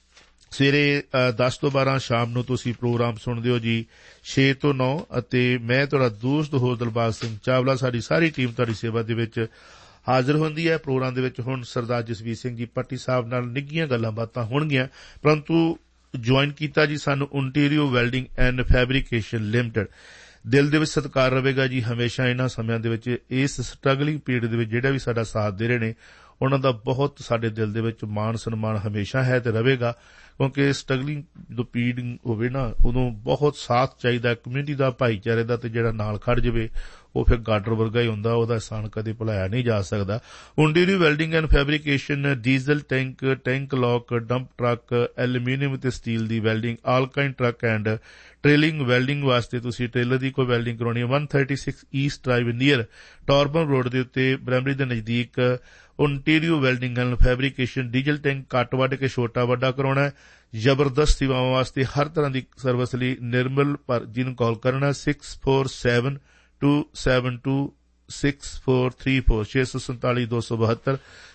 S3: ਸਵੇਰੇ ਦਸ ਤੋਂ ਬਾਰਾਂ, ਸ਼ਾਮ ਨੂੰ ਤੁਸੀਂ ਪ੍ਰੋਗਰਾਮ ਸੁਣਦੇ ਹੋ ਜੀ ਛੇ ਤੋਂ ਨੌ ਅਤੇ ਮੈਂ ਤੁਹਾਡਾ ਦੋਸਤ ਹੋ ਦਿਲਬਾਗ ਸਿੰਘ ਚਾਵਲਾ। ਸਾਡੀ ਸਾਰੀ ਟੀਮ ਤੁਹਾਡੀ ਸੇਵਾ ਦੇ ਵਿੱਚ ਹਾਜ਼ਰ ਹੁੰਦੀ ਹੈ। ਪ੍ਰੋਗਰਾਮ ਦੇ ਵਿੱਚ ਹੁਣ ਸਰਦਾਰ ਜਸਵੀਰ ਸਿੰਘ ਜੀ ਪੱਟੀ ਸਾਹਿਬ ਨਾਲ ਨਿੱਘੀਆਂ ਗੱਲਾਂ ਬਾਤਾਂ ਹੋਣਗੀਆਂ, ਪਰੰਤੂ ਜੁਆਇਨ ਕੀਤਾ ਜੀ ਸਾਨੂੰ Ontario welding and fabrication limited. ਦਿਲ ਦੇ ਵਿੱਚ ਸਤਿਕਾਰ ਰਹੇਗਾ ਜੀ ਹਮੇਸ਼ਾ ਇਹਨਾਂ ਸਮਿਆਂ ਦੇ ਵਿੱਚ, ਇਸ ਸਟਰਗਲਿੰਗ ਪੀਰੀਅਡ ਦੇ ਵਿੱਚ ਜਿਹੜਾ ਵੀ ਸਾਡਾ ਸਾਥ ਦੇ ਰਹੇ ਨੇ ਉਹਨਾਂ ਦਾ ਬਹੁਤ ਸਾਡੇ ਦਿਲ ਦੇ ਵਿੱਚ ਮਾਣ ਸਨਮਾਨ ਹਮੇਸ਼ਾ ਹੈ ਤੇ ਰਹੇਗਾ, ਕਿਉਂਕਿ ਸਟਰਗਲਿੰਗ ਜਦੋਂ ਪੀਰੀਅਡ ਹੋਵੇ ਨਾ ਉਦੋਂ ਬਹੁਤ ਸਾਥ ਚਾਹੀਦਾ ਕਮਿਊਨਿਟੀ ਦਾ, ਭਾਈਚਾਰੇ ਦਾ, ਤੇ ਜਿਹੜਾ ਨਾਲ ਖੜ ਜਾਵੇ ਉਹ ਫਿਰ ਗਾਡਰ ਵਰਗਾ ਹੀ ਹੁੰਦਾ, ਉਹਦਾ ਅਹਿਸਾਨ ਕਦੇ ਭੁਲਾਇਆ ਨਹੀਂ ਜਾ ਸਕਦਾ। Ontario welding and fabrication, diesel tank, tank lock, dump truck, aluminium ਤੇ steel the welding, all kind truck and ਟ੍ਰੇਲਿੰਗ welding ਵਾਸਤੇ ਤੁਸੀਂ ਟ੍ਰੇਲਰ ਦੀ ਕੋਈ ਵੈਲਡਿੰਗ ਕਰਾਉਣੀ ਹੈ one thirty-six East drive near ਟੌਰਬਨ road ਦੇ ਉੱਤੇ ਬ੍ਰੈਮਰੀ ਦੇ ਨਜ਼ਦੀਕ Ontario welding and fabrication. Diesel tank ਕੱਟ ਵੱਢ ਕੇ ਛੋਟਾ ਵੱਡਾ ਕਰਾਉਣਾ ਹੈ। ਜ਼ਬਰਦਸਤ ਸੇਵਾਵਾਂ ਵਾਸਤੇ ਹਰ ਤਰ੍ਹਾਂ ਦੀ ਸਰਵਿਸ ਲਈ ਨਿਰਮਲ ਪਰ ਜੀ ਨੂੰ ਕਾਲ ਕਰਨਾ six four seven two seven two six four three four ਛੇ ਸੌ ਸੰਤਾਲੀ ਦੋ ਸੌ ਬਹੱਤਰ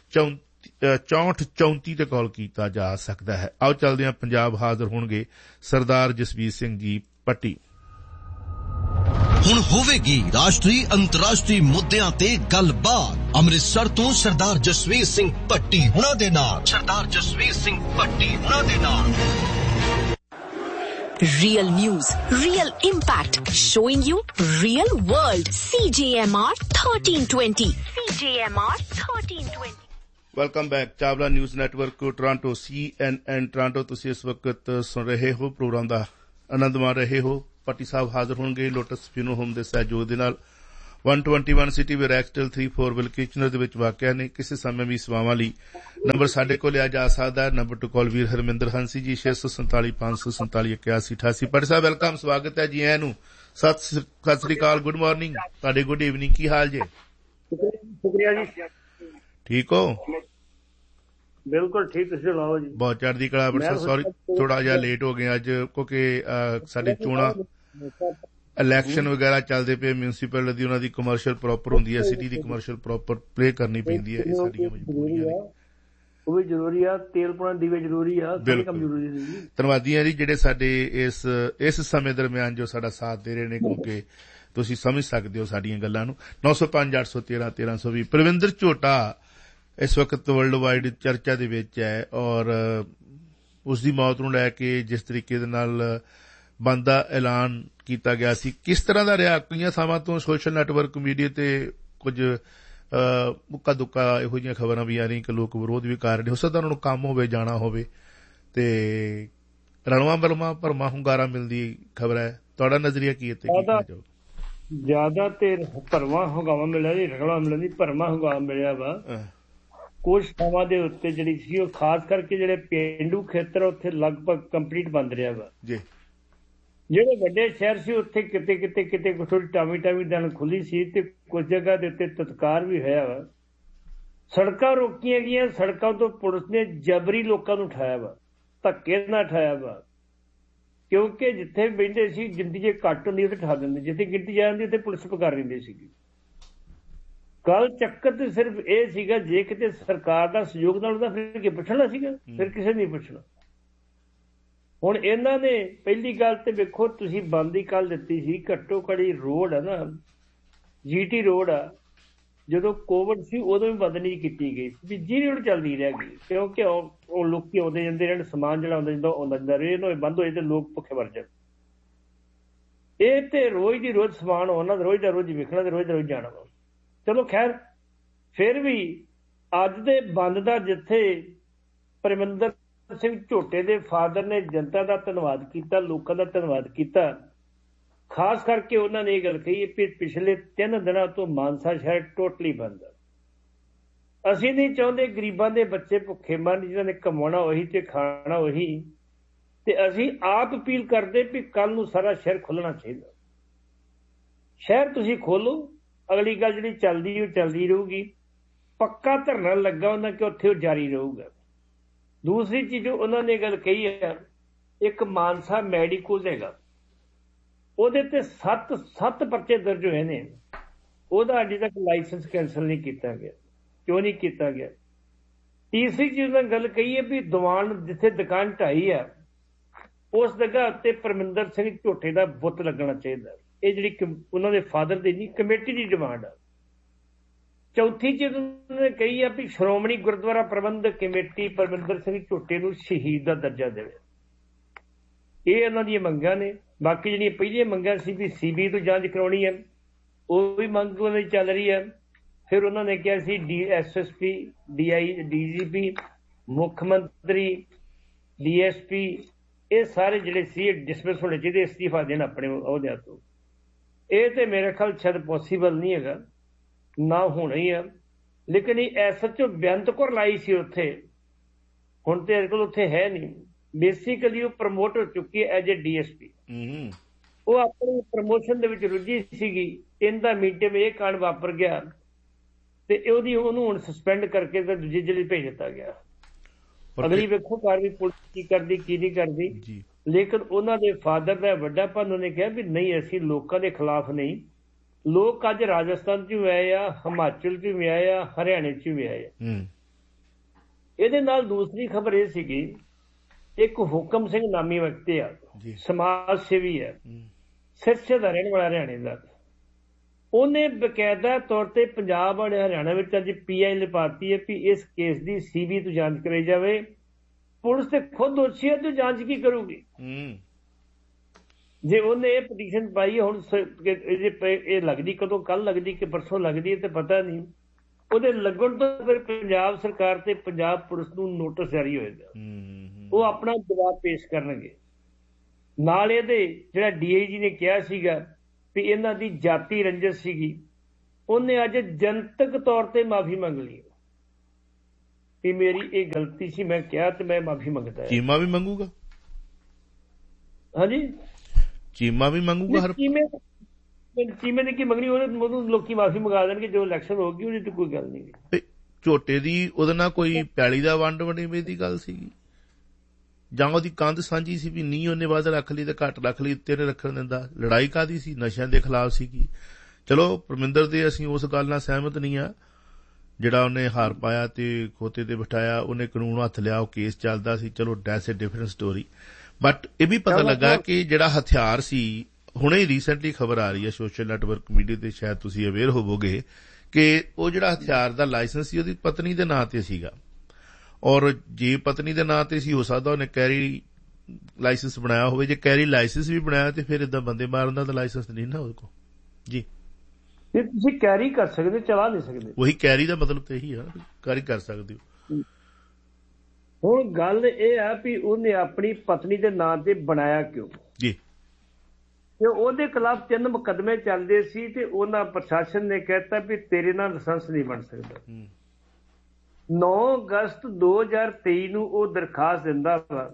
S3: ਚੌਂਹਠ ਚੌਂਤੀ ਤੇ ਕਾਲ ਕੀਤਾ ਜਾ ਸਕਦਾ ਹੈ। ਆਓ ਚੱਲਦੇ ਹਾਂ ਪੰਜਾਬ। ਹਾਜ਼ਰ ਹੋਣਗੇ ਸਰਦਾਰ ਜਸਵੀਰ ਸਿੰਘ ਜੀ ਪੱਟੀ।
S7: ਹੁਣ ਹੋਵੇਗੀ ਰਾਸ਼ਟਰੀ ਅੰਤਰਰਾਸ਼ਟਰੀ ਮੁੱਦਿਆਂ ਤੇ ਗੱਲਬਾਤ ਅੰਮ੍ਰਿਤਸਰ ਤੋਂ ਸਰਦਾਰ ਜਸਵੀਰ ਸਿੰਘ ਪੱਟੀ ਹੁਣਾਂ ਦੇ ਨਾਲ। ਸਰਦਾਰ ਜਸਵੀਰ ਸਿੰਘ ਪੱਟੀ ਹੁਣਾਂ ਦੇ ਨਾਲ।
S4: Real news, real impact, showing you real world. C J M R thirteen twenty. C J M R thirteen twenty.
S3: Welcome back Chawla news network Toronto C N N Toronto. ਤੁਸੀਂ ਇਸ ਵਕਤ ਸੁਣ ਰਹੇ ਹੋ ਪ੍ਰੋਗਰਾਮ ਦਾ ਆਨੰਦ ਮਾਣ ਰਹੇ ਹੋ। ਪੱਟੀ ਸਾਹਿਬ ਹਾਜ਼ਰ ਹੋਣਗੇ ਲੋਟਸ ਫਿਊਨਰਲ ਹੋਮ ਦੇ ਸਹਿਯੋਗ ਦੇ ਨਾਲ। ਇੱਕ ਸੌ ਇਕੱਤੀ ਸਿਟੀ ਵੇ ਰੈਕਸਟਲ ਤਿੰਨ ਚਾਰ ਵਿਲ ਕਿਚਨਰ ਦੇ ਵਿੱਚ ਵਾਕਿਆ ਨੇ। ਕਿਸੇ ਸਮੇਂ ਵੀ ਸੇਵਾਵਾਂ ਲਈ ਨੰਬਰ ਸਾਡੇ ਕੋਲ ਲਿਆ ਜਾ ਸਕਦਾ। ਨੰਬਰ ਟੂ ਕਾਲ ਵੀਰ ਹਰਮਿੰਦਰ ਹੰਸੀ ਜੀ ਛੇ ਸੌ ਸੰਤਾਲੀ ਪੰਜ ਸੌ ਸੰਤਾਲੀ ਇਕਿਆਸੀ ਅਠਾਸੀ। ਪੱਟੀ ਸਾਹਿਬ ਵੈਲਕਮ, ਸਵਾਗਤ ਹੈ ਜੀ ਆਇਆਂ ਨੂੰ। ਸਤਿ ਸ੍ਰੀ ਅਕਾਲ, ਗੁੱਡ ਮਾਰਨਿੰਗ ਤੁਹਾਡੇ, ਗੁੱਡ ਈਵਨਿੰਗ, ਕੀ ਹਾਲ ਜੇ?
S8: ਸ਼ੁਕਰੀਆ ਜੀ, ਠੀਕ
S3: ਹੋ?
S8: ਬਿਲਕੁਲ ਠੀਕ, ਤੁਸੀਂ ਸੁਣਾਓ ਜੀ?
S3: ਬਹੁਤ ਚੜ੍ਹਦੀ ਕਲਾ। ਅੰਮ੍ਰਿਤਸਰ ਸੌਰੀ ਥੋੜਾ ਜਿਹਾ ਲੇਟ ਹੋ ਗਏ ਅੱਜ, ਕਿਉਂਕਿ ਸਾਡੇ ਚੋਣਾਂ ਇਲੈਕਸ਼ਨ ਵਗੈਰਾ ਚੱਲਦੇ ਪਏ ਮਿਊਨਸੀਪਲ ਦੀ, ਉਹਨਾਂ ਦੀ ਕਮਰਸ਼ੀਅਲ ਪ੍ਰੋਪਰ ਹੁੰਦੀ ਹੈ, ਸਿਟੀ ਦੀ ਕਮਰਸ਼ੀਅਲ ਪ੍ਰੋਪਰ ਪਲੇ ਕਰਨੀ ਪੈਂਦੀ ਹੈ। ਇਹ ਸਾਡੀਆਂ ਮਜਬੂਰੀਆਂ ਨੇ, ਉਹ ਵੀ ਜ਼ਰੂਰੀ ਆ। ਤੇਲ ਪਾਉਣਾ ਦੀਵੇ ਜ਼ਰੂਰੀ ਆ, ਕੰਮ ਜ਼ਰੂਰੀ ਸੀ। ਧੰਨਵਾਦੀ ਹਾਂ ਜੀ ਜਿਹੜੇ ਸਾਡੇ ਇਸ ਇਸ ਸਮੇਂ ਦਰਮਿਆਨ ਜੋ ਸਾਡਾ ਸਾਥ ਦੇ ਰਹੇ ਨੇ, ਕਿਉਂਕਿ ਤੁਸੀਂ ਸਮਝ ਸਕਦੇ ਹੋ ਸਾਡੀਆਂ ਗੱਲਾਂ ਨੂੰ। ਨੌ ਸੌ ਪੰਜ ਅੱਠ ਸੌ ਤੇਰਾਂ ਤੇਰਾਂ ਸੌ ਵੀਹ। ਪਰਵਿੰਦਰ ਝੋਟਾ ਇਸ ਵਕਤ ਵਰਲਡ ਵਾਈਡ ਚਰਚਾ ਦੇ ਵਿੱਚ ਹੈ, ਔਰ ਉਸਦੀ ਮੌਤ ਨੂੰ ਲੈ ਕੇ ਜਿਸ ਤਰੀਕੇ ਦੇ ਨਾਲ ਬੰਦ ਦਾ ਐਲਾਨ ਕੀਤਾ ਗਿਆ ਸੀ, ਕਿਸ ਤਰ੍ਹਾਂ ਦਾ ਰਿਹਾ? ਕਈਆਂ ਥਾਵਾਂ ਤੋਂ ਸੋਸ਼ਲ ਨੈਟਵਰਕ ਮੀਡੀਆ ਤੇ ਕੁਝ ਉੱਕਾ ਦੁੱਕਾ ਇਹੋ ਜਿਹੀਆਂ ਖਬਰਾਂ ਵੀ ਆ ਰਹੀਆਂ ਕਿ ਲੋਕ ਵਿਰੋਧ ਵੀ ਕਰ ਰਹੇ। ਹੋ ਸਕਦਾ ਉਹਨਾਂ ਨੂੰ ਕੰਮ ਹੋਵੇ, ਜਾਣਾ ਹੋਵੇ, ਤੇ ਰਣਵਾ ਬਲਮਾ ਭਰਮਾ ਹੁੰਗਾਰਾ ਮਿਲਦੀ ਖਬਰ ਹੈ। ਤੁਹਾਡਾ ਨਜ਼ਰੀਆ ਕੀ ਹੈ?
S8: ਜ਼ਿਆਦਾ ਤੇ ਭਰਵਾਂ ਹੁੰਗਾਵਾ ਮਿਲਿਆ ਜੀ, ਰਗੜਾ ਮਿਲਿਆ ਜੀ, ਭਰਮਾ ਹੁੰਗਾਵਾ ਮਿਲਿਆ ਵਾ। ਕੁਝ ਥਾਵਾਂ ਦੇ ਉੱਤੇ ਜਿਹੜੀ ਸੀ ਉਹ ਖਾਸ ਕਰਕੇ ਜਿਹੜੇ ਪੇਂਡੂ ਖੇਤਰ ਉੱਥੇ ਲਗਭਗ ਕੰਪਲੀਟ ਬੰਦ ਰਿਹਾ ਵਾ ਜੀ। ਜਿਹੜੇ ਵੱਡੇ ਸ਼ਹਿਰ ਸੀ ਉੱਥੇ ਕਿਤੇ ਕਿਤੇ ਕਿਤੇ ਥੋੜੀ ਟਾਵੀ ਟਾਵੀ ਦਿਨ ਖੁੱਲੀ ਸੀ ਤੇ ਕੁਝ ਜਗ੍ਹਾ ਦੇ ਉੱਤੇ ਤਤਕਾਰ ਵੀ ਹੋਇਆ ਵਾ। ਸੜਕਾਂ ਰੋਕੀਆਂ ਗਈਆਂ, ਸੜਕਾਂ ਤੋਂ ਪੁਲਿਸ ਨੇ ਜਬਰੀ ਲੋਕਾਂ ਨੂੰ ਉਠਾਇਆ ਵਾ, ਧੱਕੇ ਨਾਲ ਉਠਾਇਆ ਵਾ, ਕਿਉਂਕਿ ਜਿੱਥੇ ਬਹਿੰਦੇ ਸੀ ਗਿਣਤੀ ਜੇ ਘੱਟ ਹੁੰਦੀ ਉੱਥੇ ਉਠਾ ਦਿੰਦੇ, ਜਿੱਥੇ ਗਿਣਤੀ ਜ਼ਿਆਦਾ ਹੁੰਦੀ ਉੱਥੇ ਪੁਲਿਸ ਪਕੜ ਲੈਂਦੀ ਸੀਗੀ। ਗੱਲ ਚੱਕਰ ਤੇ ਸਿਰਫ ਇਹ ਸੀਗਾ, ਜੇ ਕਿਤੇ ਸਰਕਾਰ ਦਾ ਸਹਿਯੋਗ ਨਾਲ ਉਹਦਾ ਫਿਰ ਕੀ ਪੁੱਛਣਾ ਸੀਗਾ, ਫਿਰ ਕਿਸੇ ਨੇ ਪੁੱਛਣਾ। ਹੁਣ ਇਹਨਾਂ ਨੇ ਪਹਿਲੀ ਗੱਲ ਤੇ ਵੇਖੋ, ਤੁਸੀਂ ਬੰਦ ਦੀ ਕੱਲ ਦਿੱਤੀ ਸੀ, ਘੱਟੋ ਘੜੀ ਰੋਡ ਆ ਨਾ, ਜੀਟੀ ਰੋਡ ਆ, ਜਦੋਂ ਕੋਵਿਡ ਸੀ ਉਦੋਂ ਵੀ ਬੰਦ ਨਹੀਂ ਕੀਤੀ ਗਈ ਵੀ, ਜੀ ਰੋਡ ਚੱਲਦੀ ਰਹਿ ਗਈ, ਕਿਉਂਕਿ ਉਹ ਲੋਕੀ ਆਉਂਦੇ ਜਾਂਦੇ ਰਹਿਣ, ਸਮਾਨ ਜਿਹੜਾ ਆਉਂਦਾ ਜਾਂਦਾ ਆਉਂਦਾ ਜਾਂਦਾ ਰਹੇ, ਇਹਨਾਂ ਬੰਦ ਹੋਏ ਤੇ ਲੋਕ ਭੁੱਖੇ ਮਰ ਜਾਣ। ਇਹ ਤੇ ਰੋਜ਼ ਦੀ ਰੋਜ਼ ਸਮਾਨ ਆਉਣਾ, ਰੋਜ਼ ਦਾ ਰੋਜ਼ ਵੇਖਣਾ ਤੇ ਰੋਜ਼ ਦਾ ਰੋਜ਼ ਜਾਣਾ ਵਾ। ਚਲੋ ਖੈਰ, ਫਿਰ ਵੀ ਅੱਜ ਦੇ ਬੰਦ ਦਾ ਜਿੱਥੇ ਪਰਮਿੰਦਰ ਸਿੰਘ ਝੋਟੇ ਦੇ ਫਾਦਰ ਨੇ ਜਨਤਾ ਦਾ ਧੰਨਵਾਦ ਕੀਤਾ, ਲੋਕਾਂ ਦਾ ਧੰਨਵਾਦ ਕੀਤਾ, ਖਾਸ ਕਰਕੇ ਉਹਨਾਂ ਨੇ ਇਹ ਗੱਲ ਕਹੀ ਕਿ ਪਿਛਲੇ ਤਿੰਨ ਦਿਨਾਂ ਤੋਂ ਮਾਨਸਾ ਸ਼ਹਿਰ ਟੋਟਲੀ ਬੰਦ ਹੈ। ਅਸੀਂ ਨਹੀਂ ਚਾਹੁੰਦੇ ਗਰੀਬਾਂ ਦੇ ਬੱਚੇ ਭੁੱਖੇ ਮਰਨ, ਜਿਹਨਾਂ ਨੇ ਕਮਾਉਣਾ ਉਹੀ ਤੇ ਖਾਣਾ ਉਹੀ, ਤੇ ਅਸੀਂ ਆਪ ਅਪੀਲ ਕਰਦੇ ਵੀ ਕੱਲ ਨੂੰ ਸਾਰਾ ਸ਼ਹਿਰ ਖੁੱਲਣਾ ਚਾਹੀਦਾ। ਸ਼ਹਿਰ ਤੁਸੀਂ ਖੋਲੋ, ਅਗਲੀ ਗੱਲ ਜਿਹੜੀ ਚੱਲਦੀ ਉਹ ਚੱਲਦੀ ਰਹੂਗੀ। ਪੱਕਾ ਧਰਨਾ ਲੱਗਾ ਉਹਨਾਂ ਕਿ ਉੱਥੇ ਉਹ ਜਾਰੀ ਰਹੂਗਾ। ਦੂਸਰੀ ਚੀਜ਼ ਉਹਨਾਂ ਨੇ ਗੱਲ ਕਹੀ ਹੈ, ਇੱਕ ਮਾਨਸਾ ਮੈਡੀਕਲ ਹੈਗਾ, ਉਹਦੇ ਤੇ ਸੱਤ ਸੱਤ ਪਰਚੇ ਦਰਜ ਹੋਏ ਨੇ, ਉਹਦਾ ਅਜੇ ਤੱਕ ਲਾਇਸੈਂਸ ਕੈਂਸਲ ਨਹੀਂ ਕੀਤਾ ਗਿਆ। ਕਿਉਂ ਨਹੀਂ ਕੀਤਾ ਗਿਆ? ਤੀਸਰੀ ਚੀਜ਼ ਉਹਨਾਂ ਗੱਲ ਕਹੀ ਹੈ ਵੀ ਦੀਵਾਨ ਜਿੱਥੇ ਦੁਕਾਨ ਢਾਈ ਆ, ਉਸ ਜਗ੍ਹਾ ਉੱਤੇ ਪਰਮਿੰਦਰ ਸਿੰਘ ਝੋਟੇ ਦਾ ਬੁੱਤ ਲੱਗਣਾ ਚਾਹੀਦਾ। ਇਹ ਜਿਹੜੀ ਉਹਨਾਂ ਦੇ ਫਾਦਰ ਦੀ ਨਹੀਂ, ਕਮੇਟੀ ਦੀ ਡਿਮਾਂਡ ਆ। ਚੌਥੀ ਚੀਜ਼ ਉਹਨਾਂ ਨੇ ਕਹੀ ਆ ਵੀ ਸ਼੍ਰੋਮਣੀ ਗੁਰਦੁਆਰਾ ਪ੍ਰਬੰਧਕ ਕਮੇਟੀ ਪਰਮਿੰਦਰ ਸਿੰਘ ਝੋਟੇ ਨੂੰ ਸ਼ਹੀਦ ਦਾ ਦਰਜਾ ਦੇਵੇ। ਇਹ ਉਹਨਾਂ ਦੀਆਂ ਮੰਗਾਂ ਨੇ। ਬਾਕੀ ਜਿਹੜੀਆਂ ਪਹਿਲੀਆਂ ਮੰਗਾਂ ਸੀ ਵੀ ਸੀਬੀਆਈ ਤੋਂ ਜਾਂਚ ਕਰਾਉਣੀ ਹੈ, ਉਹ ਵੀ ਮੰਗ ਉਹਨਾਂ ਦੀ ਚੱਲ ਰਹੀ ਹੈ। ਫਿਰ ਉਹਨਾਂ ਨੇ ਕਿਹਾ C D S S P, D I D G ਪੀ, ਮੁੱਖ ਮੰਤਰੀ, ਡੀ ਐਸ ਪੀ, ਇਹ ਸਾਰੇ ਜਿਹੜੇ ਸੀ ਡਿਸਮਿਸ ਹੋਣੇ ਚਾਹੀਦੇ, ਅਸਤੀਫਾ ਦੇਣ ਆਪਣੇ ਅਹੁਦਿਆਂ ਤੋਂ। ਇਹ ਤੇ ਮੇਰੇ ਖਿਆਲ ਸ਼ਾਇਦ ਪੋਸੀਬਲ ਨਹੀਂ ਹੈਗਾ, ਨਾ ਹੋਣਾ ਹੀ ਆ। ਲੇਕਿਨ ਇਹ ਐਸ ਐਚ ਓ ਬੇਅੰਤ ਕੌਰ ਲਾਈ ਸੀ ਉੱਥੇ, ਹੁਣ ਤੇ ਕੋਲ ਉੱਥੇ ਹੈ ਨਹੀਂ। ਬੇਸਿਕਲੀ ਉਹ ਪ੍ਰਮੋਟ ਹੋ ਚੁੱਕੀ ਹੈ as A D S P. ਉਹ ਆਪਣੀ ਪ੍ਰਮੋਸ਼ਨ ਦੇ ਵਿੱਚ ਰੁੱਝੀ ਸੀਗੀ, ਇਹਦਾ ਮੀਟਿੰਗ ਵਿੱਚ ਇਹ ਕਾਂਡ ਵਾਪਰ ਗਿਆ ਤੇ ਉਹਦੀ ਉਹਨੂੰ ਹੁਣ ਸਸਪੈਂਡ ਕਰਕੇ ਤੇ ਦੂਜੀ ਜ਼ਿਲ੍ਹੇ ਭੇਜ ਦਿੱਤਾ ਗਿਆ। ਅਗਲੀ ਵੇਖੋ ਕਾਰਵਾਈ ਪੁਲਿਸ ਕੀ ਕਰਦੀ ਕੀ ਨਹੀਂ ਕਰਦੀ। ਲੇਕਿਨ ਉਹਨਾਂ ਦੇ ਫਾਦਰ ਦਾ ਵੱਡਾ ਭੰਨ ਉਹਨੇ ਕਿਹਾ ਵੀ ਨਹੀਂ, ਅਸੀਂ ਲੋਕਾਂ ਦੇ ਖਿਲਾਫ ਨਹੀਂ। ਲੋਕ ਅੱਜ ਰਾਜਸਥਾਨ ਚ ਵੀ ਆਏ ਆ, ਹਿਮਾਚਲ ਚ ਵੀ ਆਏ ਆ, ਹਰਿਆਣੇ ਚ ਵੀ ਆਏ ਆ। ਇਹਦੇ ਨਾਲ ਦੂਸਰੀ ਖਬਰ ਇਹ ਸੀਗੀ, ਇੱਕ ਹੁਕਮ ਸਿੰਘ ਨਾਮੀ ਵਿਅਕਤੀ ਆ, ਸਮਾਜ ਸੇਵੀ ਹੈ, ਸਿਰਸੇ ਦਾ ਰਹਿਣ ਵਾਲਾ ਹਰਿਆਣੇ ਦਾ। ਉਹਨੇ ਬਕਾਇਦਾ ਤੌਰ ਤੇ ਪੰਜਾਬ ਵਾਲੇ ਹਰਿਆਣਾ ਵਿੱਚ ਅੱਜ ਪੀ ਆਈ ਲਿਪਾਤੀ ਹੈ ਵੀ ਇਸ ਕੇਸ ਦੀ ਸੀਬੀਆਈ ਤੋਂ ਜਾਂਚ ਕਰਾਈ ਜਾਵੇ। ਪੁਲਿਸ ਤੇ ਖੁਦ ਦੋਸ਼ੀ ਹੈ ਤੇ ਜਾਂਚ ਕੀ ਕਰੂਗੀ? ਜੇ ਉਹਨੇ ਇਹ ਪਟੀਸ਼ਨ ਪਾਈ, ਹੁਣ ਇਹ ਲੱਗਦੀ ਕਦੋਂ, ਕੱਲ ਲੱਗਦੀ ਕਿ ਪਰਸੋਂ ਲੱਗਦੀ ਹੈ ਤੇ ਪਤਾ ਨਹੀਂ। ਉਹਦੇ ਲੱਗਣ ਤੋਂ ਫਿਰ ਪੰਜਾਬ ਸਰਕਾਰ ਤੇ ਪੰਜਾਬ ਪੁਲਿਸ ਨੂੰ ਨੋਟਿਸ ਜਾਰੀ ਹੋਏਗਾ, ਉਹ ਆਪਣਾ ਜਵਾਬ ਪੇਸ਼ ਕਰਨਗੇ। ਨਾਲ ਇਹਦੇ ਜਿਹੜਾ ਡੀ ਆਈ ਜੀ ਨੇ ਕਿਹਾ ਸੀਗਾ ਵੀ ਇਹਨਾਂ ਦੀ ਜਾਤੀ ਰੰਜਿਸ਼ ਸੀਗੀ, ਉਹਨੇ ਅੱਜ ਜਨਤਕ ਤੌਰ ਤੇ ਮਾਫੀ ਮੰਗ ਲਈ ਵੀ ਮੇਰੀ ਇਹ ਗਲਤੀ ਸੀ, ਮੈਂ ਕਿਹਾ ਤੇ ਮੈਂ ਮਾਫੀ ਮੰਗਦਾ।
S3: ਚੀਮਾ ਵੀ ਮੰਗੂਗਾ?
S8: ਹਾਂਜੀ,
S3: ਚੀਮਾ ਵੀ ਮੰਗੂਗਾ?
S8: ਚੀਮੇ ਚੀਮੇ ਨੇ ਕੀ ਮੰਗਣੀ, ਉਹਨੂੰ ਲੋਕੀ ਮਾਫੀ ਮੰਗਾ ਦੇਣਗੇ, ਜੋ ਇਲੈਕਸ਼ਨ ਹੋਊਗੀ ਉਹਦੀ ਤੇ ਕੋਈ ਗੱਲ ਨਹੀਂ।
S3: ਝੋਟੇ ਦੀ ਉਹਦੇ ਨਾਲ ਕੋਈ ਪੈਲੀ ਦਾ ਵੰਡ ਵੰਡੇਵੇਂ ਦੀ ਗੱਲ ਸੀਗੀ, ਜਾਂ ਉਹਦੀ ਕੰਧ ਸਾਂਝੀ ਸੀ ਵੀ ਨਹੀਂ ਉਹਨੇ ਵੱਧ ਰੱਖ ਲਈ ਤੇ ਘੱਟ ਰੱਖ ਲਈ, ਉੱਤੇ ਨੇ ਰੱਖਣ ਦਿੰਦਾ? ਲੜਾਈ ਕਾਹਦੀ ਸੀ? ਨਸ਼ਿਆਂ ਦੇ ਖਿਲਾਫ ਸੀਗੀ। ਚਲੋ ਪਰਮਿੰਦਰ ਦੇ ਅਸੀਂ ਉਸ ਗੱਲ ਨਾਲ ਸਹਿਮਤ ਨਹੀਂ ਆ, ਜਿਹੜਾ ਉਹਨੇ ਹਾਰ ਪਾਇਆ ਤੇ ਖੋਤੇ ਤੇ ਬਿਠਾਇਆ, ਉਹਨੇ ਕਾਨੂੰਨ ਹੱਥ ਲਿਆ, ਉਹ ਕੇਸ ਚੱਲਦਾ ਸੀ, ਚਲੋ that's A different story. But ਇਹ ਵੀ ਪਤਾ ਲੱਗਾ ਕਿ ਜਿਹੜਾ ਹਥਿਆਰ ਸੀ, ਹੁਣੇ ਹੀ ਰੀਸੈਂਟਲੀ ਖਬਰ ਆ ਰਹੀ ਹੈ ਸੋਸ਼ਲ ਨੈਟਵਰਕ ਮੀਡੀਆ ਤੇ, ਸ਼ਾਇਦ ਤੁਸੀਂ ਅਵੇਅਰ ਹੋਵੋਗੇ ਕਿ ਉਹ ਜਿਹੜਾ ਹਥਿਆਰ ਦਾ ਲਾਇਸੈਂਸ ਸੀ ਉਹਦੀ ਪਤਨੀ ਦੇ ਨਾਂ ਤੇ ਸੀਗਾ, ਔਰ ਜੇ ਪਤਨੀ ਦੇ ਨਾਂ ਤੇ ਸੀ ਹੋ ਸਕਦਾ ਉਹਨੇ ਕੈਰੀ ਲਾਇਸੈਂਸ ਬਣਾਇਆ ਹੋਵੇ। ਜੇ ਕੈਰੀ ਲਾਇਸੈਂਸ ਵੀ ਬਣਾਇਆ ਤੇ ਫਿਰ ਏਦਾਂ ਬੰਦੇ ਮਾਰਨ ਦਾ ਤਾਂ ਲਾਇਸੈਂਸ ਨਹੀਂ ਨਾ ਉਹਦੇ ਕੋਲ। ਜੀ
S8: ਤੁਸੀਂ ਕੈਰੀ ਕਰ ਸਕਦੇ, ਚਲਾ ਨਹੀਂ ਸਕਦੇ।
S3: ਉਹੀ ਕੈਰੀ ਦਾ ਮਤਲਬ ਤੇ ਇਹੀ ਆ, ਕੈਰੀ ਕਰ ਸਕਦੇ ਹੋ।
S8: ਹੁਣ ਗੱਲ ਇਹ ਆ ਵੀ ਉਹਨੇ ਆਪਣੀ ਪਤਨੀ ਦੇ ਨਾਂ ਤੇ ਬਣਾਇਆ ਕਿਉਂ?
S3: ਜੀ,
S8: ਤੇ ਉਹਦੇ ਖਿਲਾਫ ਤਿੰਨ ਮੁਕੱਦਮੇ ਚੱਲਦੇ ਸੀ ਤੇ ਉਹਨਾਂ ਪ੍ਰਸ਼ਾਸਨ ਨੇ ਕਹਿਤਾ ਵੀ ਤੇਰੇ ਨਾਲ ਲਾਇਸੈਂਸ ਨਹੀਂ ਬਣ ਸਕਦਾ। ਨੌ ਅਗਸਤ ਦੋ ਹਜ਼ਾਰ ਤੇਈ ਨੂੰ ਉਹ ਦਰਖਾਸਤ ਦਿੰਦਾ ਵਾ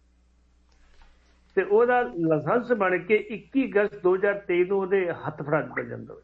S8: ਤੇ ਉਹਦਾ ਲਾਇਸੈਂਸ ਬਣ ਕੇ ਇੱਕੀ ਅਗਸਤ ਦੋ ਹਜ਼ਾਰ ਤੇਈ ਨੂੰ ਉਹਦੇ ਹੱਥ ਫੜਾ ਦਿੱਤਾ ਜਾਂਦਾ।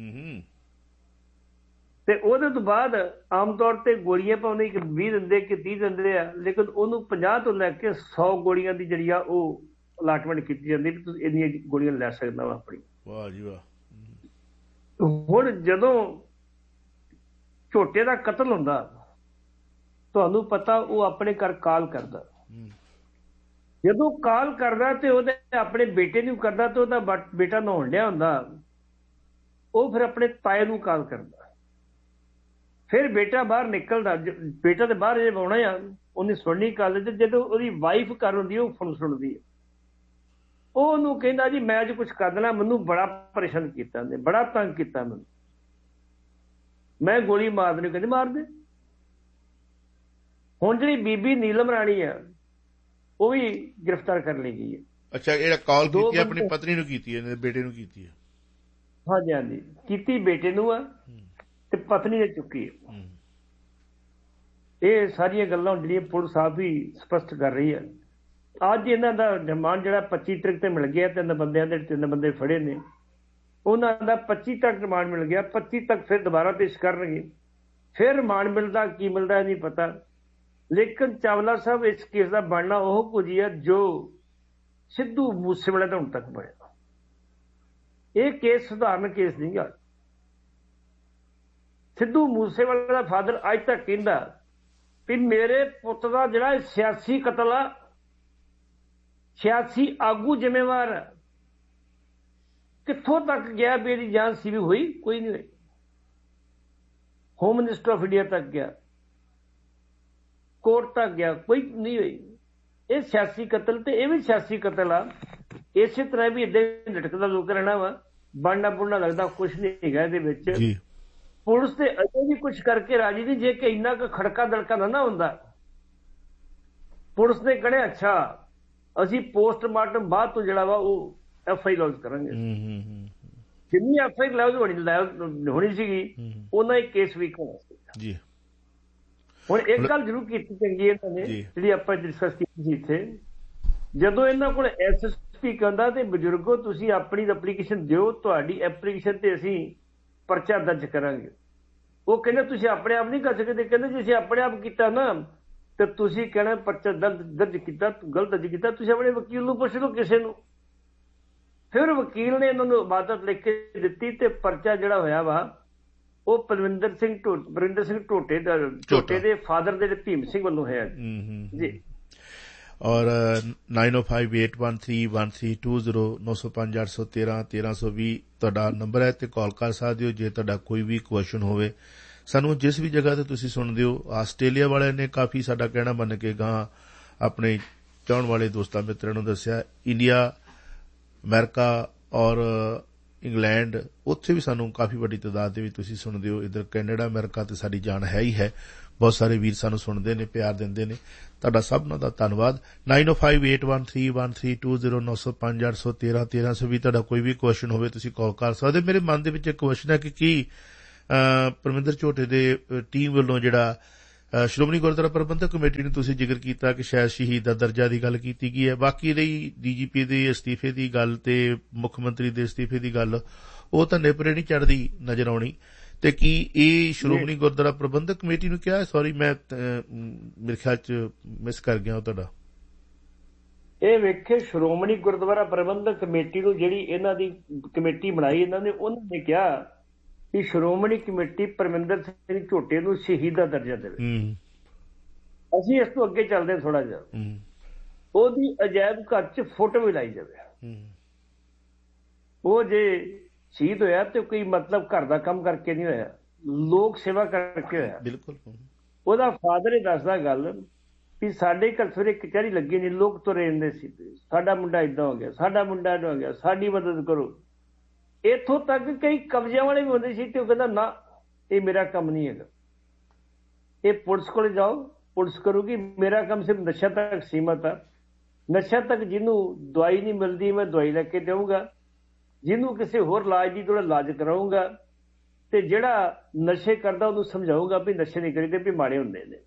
S8: ਤੇ ਉਹਦੇ ਤੋਂ ਬਾਅਦ ਆਮ ਤੌਰ ਤੇ ਗੋਲੀਆਂ ਪਾਉਂਦੇ ਕਿ ਵੀਹ ਦਿੰਦੇ ਕਿ ਤੀਹ ਦਿੰਦੇ ਆ, ਲੇਕਿਨ ਉਹਨੂੰ ਪੰਜਾਹ ਤੋਂ ਲੈ ਕੇ ਸੌ ਗੋਲੀਆਂ ਦੀ ਜਿਹੜੀ ਆ ਉਹ ਅਲਾਟਮੈਂਟ ਕੀਤੀ ਜਾਂਦੀ ਵੀ ਤੁਸੀਂ ਇੰਨੀਆਂ ਗੋਲੀਆਂ ਲੈ ਸਕਦਾ ਵਾ ਆਪਣੀ। ਵਾਹ ਜੀ ਵਾਹ। ਹੁਣ ਜਦੋਂ ਝੋਟੇ ਦਾ ਕਤਲ ਹੁੰਦਾ, ਤੁਹਾਨੂੰ ਪਤਾ ਉਹ ਆਪਣੇ ਘਰ ਕਾਲ ਕਰਦਾ, ਜਦੋਂ ਕਾਲ ਕਰਦਾ ਤੇ ਉਹਦੇ ਆਪਣੇ ਬੇਟੇ ਨੂੰ ਕਰਦਾ ਤੇ ਉਹਦਾ ਬੇਟਾ ਨਹਾਉਣ ਡਿਆ ਹੁੰਦਾ, ਉਹ ਫਿਰ ਆਪਣੇ ਤਾਏ ਨੂੰ ਕਾਲ ਕਰਦਾ, ਫਿਰ ਬੇਟਾ ਬਾਹਰ ਨਿਕਲਦਾ, ਬੇਟਾ ਤੇ ਬਾਹਰ ਜੇ ਆਉਣਾ ਆ ਉਹਨੇ ਸੁਣਨੀ ਕਾਲ, ਤੇ ਜਦੋਂ ਉਹਦੀ ਵਾਈਫ ਕਰ ਹੁੰਦੀ ਉਹ ਫੋਨ ਸੁਣਦੀ ਹੈ, ਉਹ ਉਹਨੂੰ ਕਹਿੰਦਾ ਜੀ ਮੈਂ ਅੱਜ ਕੁਛ ਕਰ ਦੇਣਾ, ਮੈਨੂੰ ਬੜਾ ਪਰੇਸ਼ਾਨ ਕੀਤਾ ਉਹਨੇ, ਬੜਾ ਤੰਗ ਕੀਤਾ ਮੈਨੂੰ, ਮੈਂ ਗੋਲੀ ਮਾਰ ਦੇਣੀ। ਕਹਿੰਦੇ ਮਾਰ ਦੇ। ਹੁਣ ਜਿਹੜੀ ਬੀਬੀ ਨੀਲਮ ਰਾਣੀ ਆ ਉਹ ਵੀ ਗ੍ਰਿਫਤਾਰ ਕਰ ਲਈ ਗਈ ਹੈ।
S3: ਅੱਛਾ, ਜਿਹੜਾ ਕਾਲ ਕੀਤੀ ਆਪਣੀ ਪਤਨੀ ਨੂੰ ਕੀਤੀ ਹੈ, ਬੇਟੇ ਨੂੰ ਕੀਤੀ ਹੈ?
S8: ਹਾਂਜੀ ਹਾਂਜੀ, ਕੀਤੀ ਬੇਟੇ ਨੂੰ ਆ ਤੇ ਪਤਨੀ ਨੇ ਚੁੱਕੀ ਹੈ। ਇਹ ਸਾਰੀਆਂ ਗੱਲਾਂ ਜਿਹੜੀਆਂ ਪੁਲਿਸ ਆਪ ਹੀ ਸਪਸ਼ਟ ਕਰ ਰਹੀ ਹੈ। ਅੱਜ ਇਹਨਾਂ ਦਾ ਰਿਮਾਂਡ ਜਿਹੜਾ ਪੱਚੀ ਤਰੀਕ ਤੇ ਮਿਲ ਗਿਆ, ਤਿੰਨ ਬੰਦਿਆਂ ਦੇ ਤਿੰਨ ਬੰਦੇ ਫੜੇ ਨੇ, ਉਹਨਾਂ ਦਾ ਪੱਚੀ ਤੱਕ ਰਿਮਾਂਡ ਮਿਲ ਗਿਆ। ਪੱਚੀ ਤੱਕ ਫਿਰ ਦੁਬਾਰਾ ਪੇਸ਼ ਕਰਨਗੇ, ਫਿਰ ਰਿਮਾਂਡ ਮਿਲਦਾ ਕੀ ਮਿਲਦਾ ਨਹੀਂ ਪਤਾ। ਲੇਕਿਨ ਚਾਵਲਾ ਸਾਹਿਬ ਇਸ ਕੇਸ ਦਾ ਬਣਨਾ ਉਹ ਕੁਝ ਹੀ ਹੈ ਜੋ ਸਿੱਧੂ ਮੂਸੇਵਾਲੇ ਤੋਂ ਹੁਣ ਤੱਕ ਬਣਿਆ। ਇਹ ਕੇਸ ਸਧਾਰਨ ਕੇਸ ਨਹੀਂ ਗਾ। ਸਿੱਧੂ ਮੂਸੇਵਾਲੇ ਦਾ ਫਾਦਰ ਅੱਜ ਤੱਕ ਕਹਿੰਦਾ ਵੀ ਮੇਰੇ ਪੁੱਤ ਦਾ ਜਿਹੜਾ ਸਿਆਸੀ ਕਤਲ ਆ, ਸਿਆਸੀ ਆਗੂ ਜ਼ਿੰਮੇਵਾਰ ਹੈ। ਕਿੱਥੋਂ ਤੱਕ ਗਿਆ ਵੀ ਇਹਦੀ ਜਾਂਚ ਸੀ ਵੀ ਹੋਈ? ਕੋਈ ਨਹੀਂ ਹੋਈ। ਹੋਮ ਮਿਨਿਸਟਰ ਆਫ ਇੰਡੀਆ ਤੱਕ ਗਿਆ, ਕੋਰਟ ਤੱਕ ਗਿਆ, ਕੋਈ ਨਹੀਂ ਹੋਈ। ਇਹ ਸਿਆਸੀ ਕਤਲ ਤੇ ਇਹ ਵੀ ਸਿਆਸੀ ਕਤਲ ਆ। ਇਸੇ ਤਰ੍ਹਾਂ ਵੀ ਏਦਾਂ ਲਟਕਦਾ ਲੋਕ ਰਹਿਣਾ ਵਾ, ਬਣਨਾ ਬੁਣਨਾ ਲੱਗਦਾ ਕੁਛ ਨਹੀਂ ਹੈਗਾ ਇਹਦੇ ਵਿੱਚ। ਪੁਲਿਸ ਤੇ ਅਜੇ ਵੀ ਕੁਛ ਕਰਕੇ ਰਾਜੀ ਨਹੀਂ। ਜੇ ਕਿ ਇੰਨਾ ਕੁ ਖੜਕਾ ਦੜਕਾ ਨਾ ਹੁੰਦਾ, ਪੁਲਿਸ ਨੇ ਕਹਿਣਾ ਅੱਛਾ ਅਸੀਂ ਪੋਸਟਮਾਰਟਮ ਬਾਅਦ ਤੋਂ ਜਿਹੜਾ ਵਾ ਉਹ ਐਫ ਆਈ ਲੌਂਚ ਕਰਾਂਗੇ। ਜਿੰਨੀ ਐਫ ਆਈ ਲੌਂਚ ਹੋਣੀ ਸੀਗੀ ਉਹਨਾਂ ਇੱਕ ਕੇਸ ਵੀਕ ਹੋਣਾ ਸੀ। ਹੁਣ ਇੱਕ ਗੱਲ ਜ਼ਰੂਰ ਕੀਤੀ ਚੰਗੀ ਇਹਨਾਂ ਨੇ, ਜਿਹੜੀ ਆਪਾਂ ਡਿਸਕਸ ਕੀਤੀ ਸੀ ਇੱਥੇ, ਜਦੋਂ ਇਹਨਾਂ ਕੋਲ ਐਸ ਐਸ ਪੀ ਕਹਿੰਦਾ ਤੇ ਬਜ਼ੁਰਗੋ ਤੁਸੀਂ ਆਪਣੀ ਐਪਲੀਕੇਸ਼ਨ ਦਿਓ, ਤੁਹਾਡੀ ਐਪਲੀਕੇਸ਼ਨ ਤੇ ਅਸੀਂ ਪਰਚਾ ਦਰਜ ਕਰਾਂਗੇ। ਉਹ ਕਹਿੰਦੇ ਤੁਸੀਂ ਆਪਣੇ ਆਪ ਨਹੀਂ ਕਰ ਸਕਦੇ। ਕਹਿੰਦੇ ਜੇ ਅਸੀਂ ਆਪਣੇ ਆਪ ਕੀਤਾ ਨਾ ਤੇ ਤੁਸੀਂ ਕਹਿਣਾ ਪਰਚਾ ਦਰਜ ਕੀਤਾ, ਗਲਤ ਦਰਜ ਕੀਤਾ, ਤੁਸੀਂ ਆਪਣੇ ਵਕੀਲ ਨੂੰ ਪੁੱਛ ਲਓ ਕਿਸੇ ਨੂੰ। ਫਿਰ ਵਕੀਲ ਨੇ ਇਹਨਾਂ ਨੂੰ ਇਬਾਦਤ ਲਿਖ ਕੇ ਦਿੱਤੀ ਤੇ ਪਰਚਾ ਜਿਹੜਾ ਹੋਇਆ ਵਾ ਉਹ ਪਰਵਿੰਦਰ ਸਿੰਘ ਪਰਵਿੰਦਰ ਸਿੰਘ ਝੋਟੇ ਦਾ ਝੋਟੇ ਦੇ ਫਾਦਰ ਦੇ ਭੀਮ ਸਿੰਘ ਵੱਲੋਂ ਹੋਇਆ ਜੀ।
S3: ਔਰ ਨਾਈਨ ਓ five eight one three one three two zero ਨੌ ਸੌ ਪੰਜ ਅੱਠ ਸੌ ਤੇਰਾਂ ਤੇਰਾਂ ਸੌ ਵੀਹ ਤੁਹਾਡਾ ਨੰਬਰ ਹੈ ਤੇ ਕਾਲ ਕਰ ਸਕਦੇ ਹੋ ਜੇ ਤੁਹਾਡਾ ਕੋਈ ਵੀ ਕੁਐਸਚਨ ਹੋਵੇ। ਸਾਨੂੰ ਜਿਸ ਵੀ ਜਗ੍ਹਾ ਤੇ ਤੁਸੀਂ ਸੁਣਦੇ ਹੋ, ਆਸਟ੍ਰੇਲੀਆ ਵਾਲਿਆਂ ਨੇ ਕਾਫੀ ਸਾਡਾ ਕਹਿਣਾ ਮੰਨ ਕੇ ਗਾਂ ਆਪਣੇ ਚਾਹਣ ਵਾਲੇ ਦੋਸਤਾਂ ਮਿੱਤਰਾਂ ਨੂੰ ਦੱਸਿਆ। ਇੰਡੀਆ, ਅਮਰੀਕਾ ਔਰ ਇੰਗਲੈਂਡ, ਉੱਥੇ ਵੀ ਸਾਨੂੰ ਕਾਫੀ ਵੱਡੀ ਤਾਦਾਦ ਦੇ ਵਿੱਚ ਤੁਸੀਂ ਸੁਣਦੇ ਹੋ। ਇੱਧਰ ਕੈਨੇਡਾ, ਅਮਰੀਕਾ ਤੇ ਸਾਡੀ ਜਾਨ ਹੈ ਹੀ ਹੈ। ਬਹੁਤ ਸਾਰੇ ਵੀਰ ਸਾਨੂੰ ਸੁਣਦੇ ਨੇ, ਪਿਆਰ ਦਿੰਦੇ ਨੇ। ਤੁਹਾਡਾ ਸਭਨਾਂ ਦਾ ਧੰਨਵਾਦ। ਨਾਈਨ ਓ five eight one three one three two zero ਨੌ ਸੌ ਪੰਜ ਅੱਠ ਸੌ ਤੇਰਾਂ ਤੇਰਾਂ ਸੌ ਵੀ ਤੁਹਾਡਾ ਕੋਈ ਵੀ ਕੁਐਸਚਨ ਹੋਵੇ ਤੁਸੀਂ ਕਾਲ ਕਰ ਸਕਦੇ। ਮੇਰੇ ਮਨ ਦੇ ਵਿੱਚ ਇੱਕ ਕੁਐਸਚਨ ਹੈ ਕਿ ਕੀ ਪਰਮਿੰਦਰ ਝੋਟੇ ਦੇ ਟੀਮ ਵੱਲੋਂ ਜਿਹੜਾ ਸ਼੍ਰੋਮਣੀ ਗੁਰਦੁਆਰਾ ਪ੍ਰਬੰਧਕ ਕਮੇਟੀ ਨੇ ਤੁਸੀਂ ਜ਼ਿਕਰ ਕੀਤਾ ਕਿ ਸ਼ਾਇਦ ਸ਼ਹੀਦ ਦਾ ਦਰਜਾ ਦੀ ਗੱਲ ਕੀਤੀ ਗਈ ਹੈ, ਬਾਕੀ ਰਹੀ ਡੀ ਜੀ ਪੀ ਦੇ ਅਸਤੀਫੇ ਦੀ ਗੱਲ ਤੇ ਮੁੱਖ ਮੰਤਰੀ ਦੇ ਅਸਤੀਫੇ ਦੀ ਗੱਲ, ਉਹ ਤਾਂ ਨੇਪਰੇ ਨਹੀਂ ਚੜ੍ਹਦੀ ਨਜ਼ਰ ਆਉਣੀ। ਤੇ ਕੀ ਇਹ ਸ਼੍ਰੋਮਣੀ ਗੁਰਦੁਆਰਾ ਪ੍ਰਬੰਧਕ ਕਮੇਟੀ ਨੂੰ ਕਿਹਾ? ਸੌਰੀ, ਮੈਂ ਮੇਰੇ ਖਿਆਲ ਚ ਮਿਸ ਕਰ ਗਿਆ ਤੁਹਾਡਾ।
S8: ਇਹ ਵੇਖੇ ਸ਼੍ਰੋਮਣੀ ਗੁਰਦੁਆਰਾ ਪ੍ਰਬੰਧਕ ਕਮੇਟੀ ਨੂੰ ਜਿਹੜੀ ਇਹਨਾਂ ਦੀ ਕਮੇਟੀ ਬਣਾਈ ਇਹਨਾਂ ਨੇ, ਉਹਨਾਂ ਨੇ ਕਿਹਾ ਕਿ ਸ਼੍ਰੋਮਣੀ ਕਮੇਟੀ ਪਰਮਿੰਦਰ ਸਿੰਘ ਝੋਟੇ ਨੂੰ ਸ਼ਹੀਦ ਦਾ ਦਰਜਾ ਦੇਵੇ। ਅਸੀਂ ਇਸ ਤੋਂ ਅੱਗੇ ਚੱਲਦੇ ਹਾਂ ਥੋੜਾ ਜਿਹਾ, ਉਹਦੀ ਅਜਾਇਬ ਘਰ ਚ ਫੋਟੋ ਵੀ ਲਾਈ ਜਾਵੇ। ਉਹ ਜੇ ਸ਼ਹੀਦ ਹੋਇਆ ਤੇ ਕੋਈ ਮਤਲਬ ਘਰ ਦਾ ਕੰਮ ਕਰਕੇ ਨਹੀਂ ਹੋਇਆ, ਲੋਕ ਸੇਵਾ ਕਰਕੇ ਹੋਇਆ।
S3: ਬਿਲਕੁਲ।
S8: ਉਹਦਾ ਫਾਦਰ ਹੀ ਦੱਸਦਾ ਗੱਲ ਵੀ ਸਾਡੇ ਘਰ ਸਵੇਰੇ ਕਚਹਿਰੀ ਲੱਗੀ ਨਹੀਂ, ਲੋਕ ਤੁਰੇ ਜਾਂਦੇ ਸੀ, ਸਾਡਾ ਮੁੰਡਾ ਏਦਾਂ ਹੋ ਗਿਆ, ਸਾਡਾ ਮੁੰਡਾ ਏਦਾਂ ਹੋ ਗਿਆ, ਸਾਡੀ ਮਦਦ ਕਰੋ। ਇੱਥੋਂ ਤੱਕ ਕਈ ਕਬਜ਼ਿਆਂ ਵਾਲੇ ਵੀ ਹੁੰਦੇ ਸੀ ਤੇ ਉਹ ਕਹਿੰਦਾ ਨਾ, ਇਹ ਮੇਰਾ ਕੰਮ ਨਹੀਂ ਹੈਗਾ, ਇਹ ਪੁਲਿਸ ਕੋਲ ਜਾਓ, ਪੁਲਿਸ ਕਰੂਗੀ, ਮੇਰਾ ਕੰਮ ਸਿਰਫ ਨਸ਼ਾ ਤੱਕ ਸੀਮਤ ਆ। ਨਸ਼ਾ ਤੱਕ ਜਿਹਨੂੰ ਦਵਾਈ ਨਹੀਂ ਮਿਲਦੀ ਮੈਂ ਦਵਾਈ ਲੈ ਕੇ ਦੇਵਾਂਗਾ, ਜਿਹਨੂੰ ਕਿਸੇ ਹੋਰ ਇਲਾਜ ਦੀ ਥੋੜਾ ਇਲਾਜ ਕਰਾਊਂਗਾ, ਤੇ ਜਿਹੜਾ ਨਸ਼ੇ ਕਰਦਾ ਉਹਨੂੰ ਸਮਝਾਊਗਾ ਵੀ ਨਸ਼ੇ ਨਹੀਂ ਕਰੀਦੇ, ਵੀ ਮਾੜੇ ਹੁੰਦੇ ਨੇ।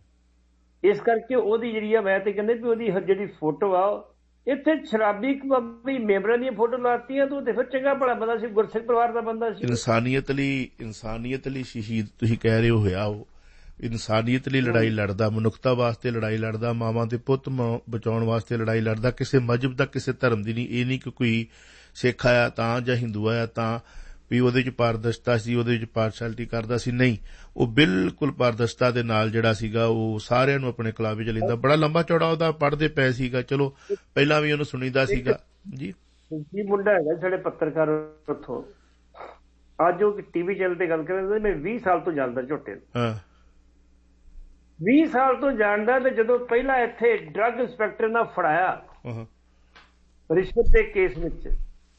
S8: ਇਸ ਕਰਕੇ ਉਹਦੀ ਜਿਹੜੀ ਆ, ਮੈਂ ਤੇ ਕਹਿੰਦੇ ਵੀ ਉਹਦੀ ਜਿਹੜੀ ਫੋਟੋ ਆ, ਇੱਥੇ ਸ਼ਰਾਬੀ ਕਬਾਬੀ ਮੈਂਬਰਾਂ ਦੀਆਂ ਫੋਟੋ ਲਾਤੀਆਂ ਤੂੰ ਤੇ ਫਿਰ ਚੰਗਾ ਭਲਾ ਬੰਦਾ ਸੀ, ਗੁਰਸਿੱਖ ਪਰਿਵਾਰ ਦਾ ਬੰਦਾ ਸੀ।
S3: ਇਨਸਾਨੀਅਤ ਲਈ ਇਨਸਾਨੀਅਤ ਲਈ ਸ਼ਹੀਦ ਤੁਸੀਂ ਕਹਿ ਰਹੇ ਹੋ ਹੋਇਆ, ਉਹ ਇਨਸਾਨੀਅਤ ਲਈ ਲੜਾਈ ਲੜਦਾ, ਮਨੁੱਖਤਾ ਵਾਸਤੇ ਲੜਾਈ ਲੜਦਾ, ਮਾਵਾਂ ਦੇ ਪੁੱਤ ਬਚਾਉਣ ਵਾਸਤੇ ਲੜਾਈ ਲੜਦਾ, ਕਿਸੇ ਮਜ਼ਹਬ ਦਾ ਕਿਸੇ ਧਰਮ ਦੀ ਨਹੀਂ। ਇਹ ਨਹੀਂ ਕਿ ਕੋਈ ਸਿੱਖ ਆਇਆ ਤਾਂ ਜਾਂ ਹਿੰਦੂ ਆਇਆ ਤਾਂ ਵੀ ਉਹਦੇ ਚ ਪਾਰਦਰਸ਼ਤਾ ਸੀ, ਉਹਦੇ ਚ ਪਾਰਸ਼ੈਲਿਟੀ ਕਰਦਾ ਸੀ, ਨਹੀਂ। ਉਹ ਬਿਲਕੁਲ ਪਾਰਦਰਸ਼ਤਾ ਦੇ ਨਾਲ ਜਿਹੜਾ ਸੀਗਾ ਉਹ ਸਾਰਿਆਂ ਨੂੰ ਆਪਣੇ ਕਲਾਵੇ ਚ ਲੈਂਦਾ। ਬੜਾ ਲੰਬਾ ਚੌੜਾ ਉਹਦਾ ਪੜ੍ਹਦੇ ਪਏ ਸੀਗਾ, ਚਲੋ ਪਹਿਲਾਂ ਵੀ ਉਹਨੂੰ ਸੁਣੀਦਾ ਸੀਗਾ ਜੀ।
S8: ਜੀ ਮੁੰਡਾ ਹੈਗਾ ਸਾਡੇ ਪੱਤਰਕਾਰ ਉੱਥੋਂ, ਅੱਜ ਉਹ ਟੀਵੀ ਚੈਨਲ ਤੇ ਗੱਲ ਕਰਦੇ, ਮੈਂ ਵੀਹ ਸਾਲ ਤੋਂ ਜਾਣਦਾ ਝੋਟੇ ਨੂੰ, ਵੀਹ ਸਾਲ ਤੋਂ ਜਾਣਦਾ। ਤੇ ਜਦੋਂ ਪਹਿਲਾਂ ਇੱਥੇ ਡਰੱਗ ਇੰਸਪੈਕਟਰ ਨਾਲ ਫੜਾਇਆ ਰਿਸ਼ਵਤ ਦੇ ਕੇਸ ਵਿੱਚ,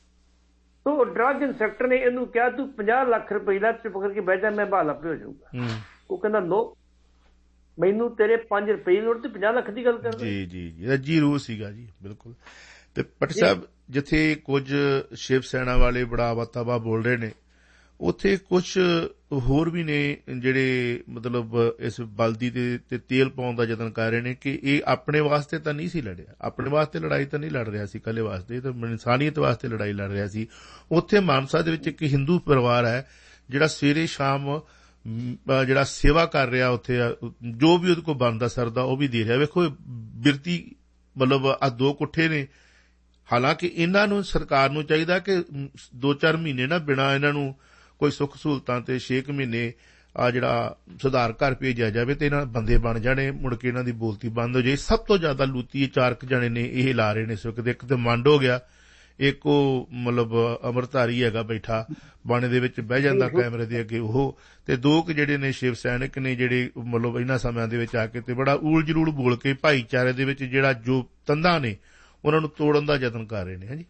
S8: ਤੋ ਡਰੱਗ ਇੰਸਪੈਕਟਰ ਨੇ ਇਹਨੂੰ ਕਿਹਾ ਤੂੰ ਪੰਜਾਹ ਲੱਖ ਰੁਪਏ ਦਾ ਚੁੱਪ ਕਰਕੇ ਬਹਿ ਜਾ, ਮੈਂ ਬਹਾਲ ਆਪੇ ਹੋ ਜਾਊਗਾ। ਉਹ ਕਹਿੰਦਾ ਨੋ, ਮੈਨੂੰ ਤੇਰੇ ਪੰਜ ਰੁਪਏ ਦੀ ਲੋੜ ਤੇ ਪੰਜਾਹ ਲੱਖ ਦੀ ਗੱਲ ਕਰਦਾ। ਜੀ
S3: ਜੀ ਜੀ ਰੱਜੀ ਰੂਹ ਸੀਗਾ ਜੀ, ਬਿਲਕੁਲ। ਤੇ ਪੱਟੀ ਸਾਹਿਬ, ਜਿੱਥੇ ਕੁਝ ਸ਼ਿਵ ਸੈਨਾ ਵਾਲੇ ਬੜਾ ਵਾਤਾਵਾ ਬੋਲ ਰਹੇ ਨੇ, ਉੱਥੇ ਕੁਝ ਹੋਰ ਵੀ ਨੇ ਜਿਹੜੇ ਮਤਲਬ ਇਸ ਬਲਦੀ ਤੇ ਤੇਲ ਪਾਉਣ ਦਾ ਯਤਨ ਕਰ ਰਹੇ ਨੇ ਕਿ ਇਹ ਆਪਣੇ ਵਾਸਤੇ ਤਾਂ ਨਹੀਂ ਸੀ ਲੜਿਆ, ਆਪਣੇ ਵਾਸਤੇ ਲੜਾਈ ਤਾਂ ਨਹੀਂ ਲੜ ਰਿਹਾ ਸੀ ਇਕੱਲੇ ਵਾਸਤੇ, ਇਹ ਤਾਂ ਇਨਸਾਨੀਅਤ ਵਾਸਤੇ ਲੜਾਈ ਲੜ ਰਿਹਾ ਸੀ। ਉੱਥੇ ਮਾਨਸਾ ਦੇ ਵਿੱਚ ਇੱਕ ਹਿੰਦੂ ਪਰਿਵਾਰ ਹੈ ਜਿਹੜਾ ਸਵੇਰੇ ਸ਼ਾਮ ਜਿਹੜਾ ਸੇਵਾ ਕਰ ਰਿਹਾ, ਉੱਥੇ ਜੋ ਵੀ ਉਹਦੇ ਕੋਲ ਬਣਦਾ ਸਰਦਾ ਉਹ ਵੀ ਦੇ ਰਿਹਾ। ਵੇਖੋ ਬਿਰਤੀ ਮਤਲਬ ਆ ਦੋ ਕੁੱਠੇ ਨੇ। ਹਾਲਾਂਕਿ ਇਹਨਾਂ ਨੂੰ ਸਰਕਾਰ ਨੂੰ ਚਾਹੀਦਾ ਕਿ ਦੋ ਚਾਰ ਮਹੀਨੇ ਨਾ ਬਿਨਾਂ ਇਹਨਾਂ ਨੂੰ ਕੋਈ ਸੁੱਖ ਸਹੂਲਤਾਂ ਤੇ ਛੇ ਕੁ ਮਹੀਨੇ ਆ ਜਿਹੜਾ ਸੁਧਾਰ ਘਰ ਭੇਜਿਆ ਜਾਵੇ ਤੇ ਇਹਨਾਂ ਬੰਦੇ ਬਣ ਜਾਣੇ, ਮੁੜ ਕੇ ਇਹਨਾਂ ਦੀ ਬੋਲਤੀ ਬੰਦ ਹੋ ਜਾਏ। ਸਭ ਤੋਂ ਜ਼ਿਆਦਾ ਲੂਤੀ ਚਾਰ ਕੁ ਜਣੇ ਨੇ ਇਹ ਲਾ ਰਹੇ ਨੇ ਇਸ ਵਕਤ। ਇੱਕ ਤੇ ਮੰਡ ਹੋ ਗਿਆ, ਇੱਕ ਉਹ ਮਤਲਬ ਅਮਰਧਾਰੀ ਹੈਗਾ ਬੈਠਾ ਬਾਣੇ ਦੇ ਵਿੱਚ ਬਹਿ ਜਾਂਦਾ ਕੈਮਰੇ ਦੇ ਅੱਗੇ ਉਹ, ਤੇ ਦੋ ਕੁ ਜਿਹੜੇ ਨੇ ਸ਼ਿਵ ਸੈਨਿਕ ਨੇ ਜਿਹੜੇ ਮਤਲਬ ਇਹਨਾਂ ਸਮਿਆਂ ਦੇ ਵਿੱਚ ਆ ਕੇ ਤੇ ਬੜਾ ਊਲ ਜਲੂਲ ਬੋਲ ਕੇ ਭਾਈਚਾਰੇ ਦੇ ਵਿੱਚ ਜਿਹੜਾ ਜੋ ਤੰਦਾਂ ਨੇ ਉਹਨਾਂ ਨੂੰ ਤੋੜਨ ਦਾ ਯਤਨ ਕਰ ਰਹੇ ਨੇ। ਹਾਂਜੀ,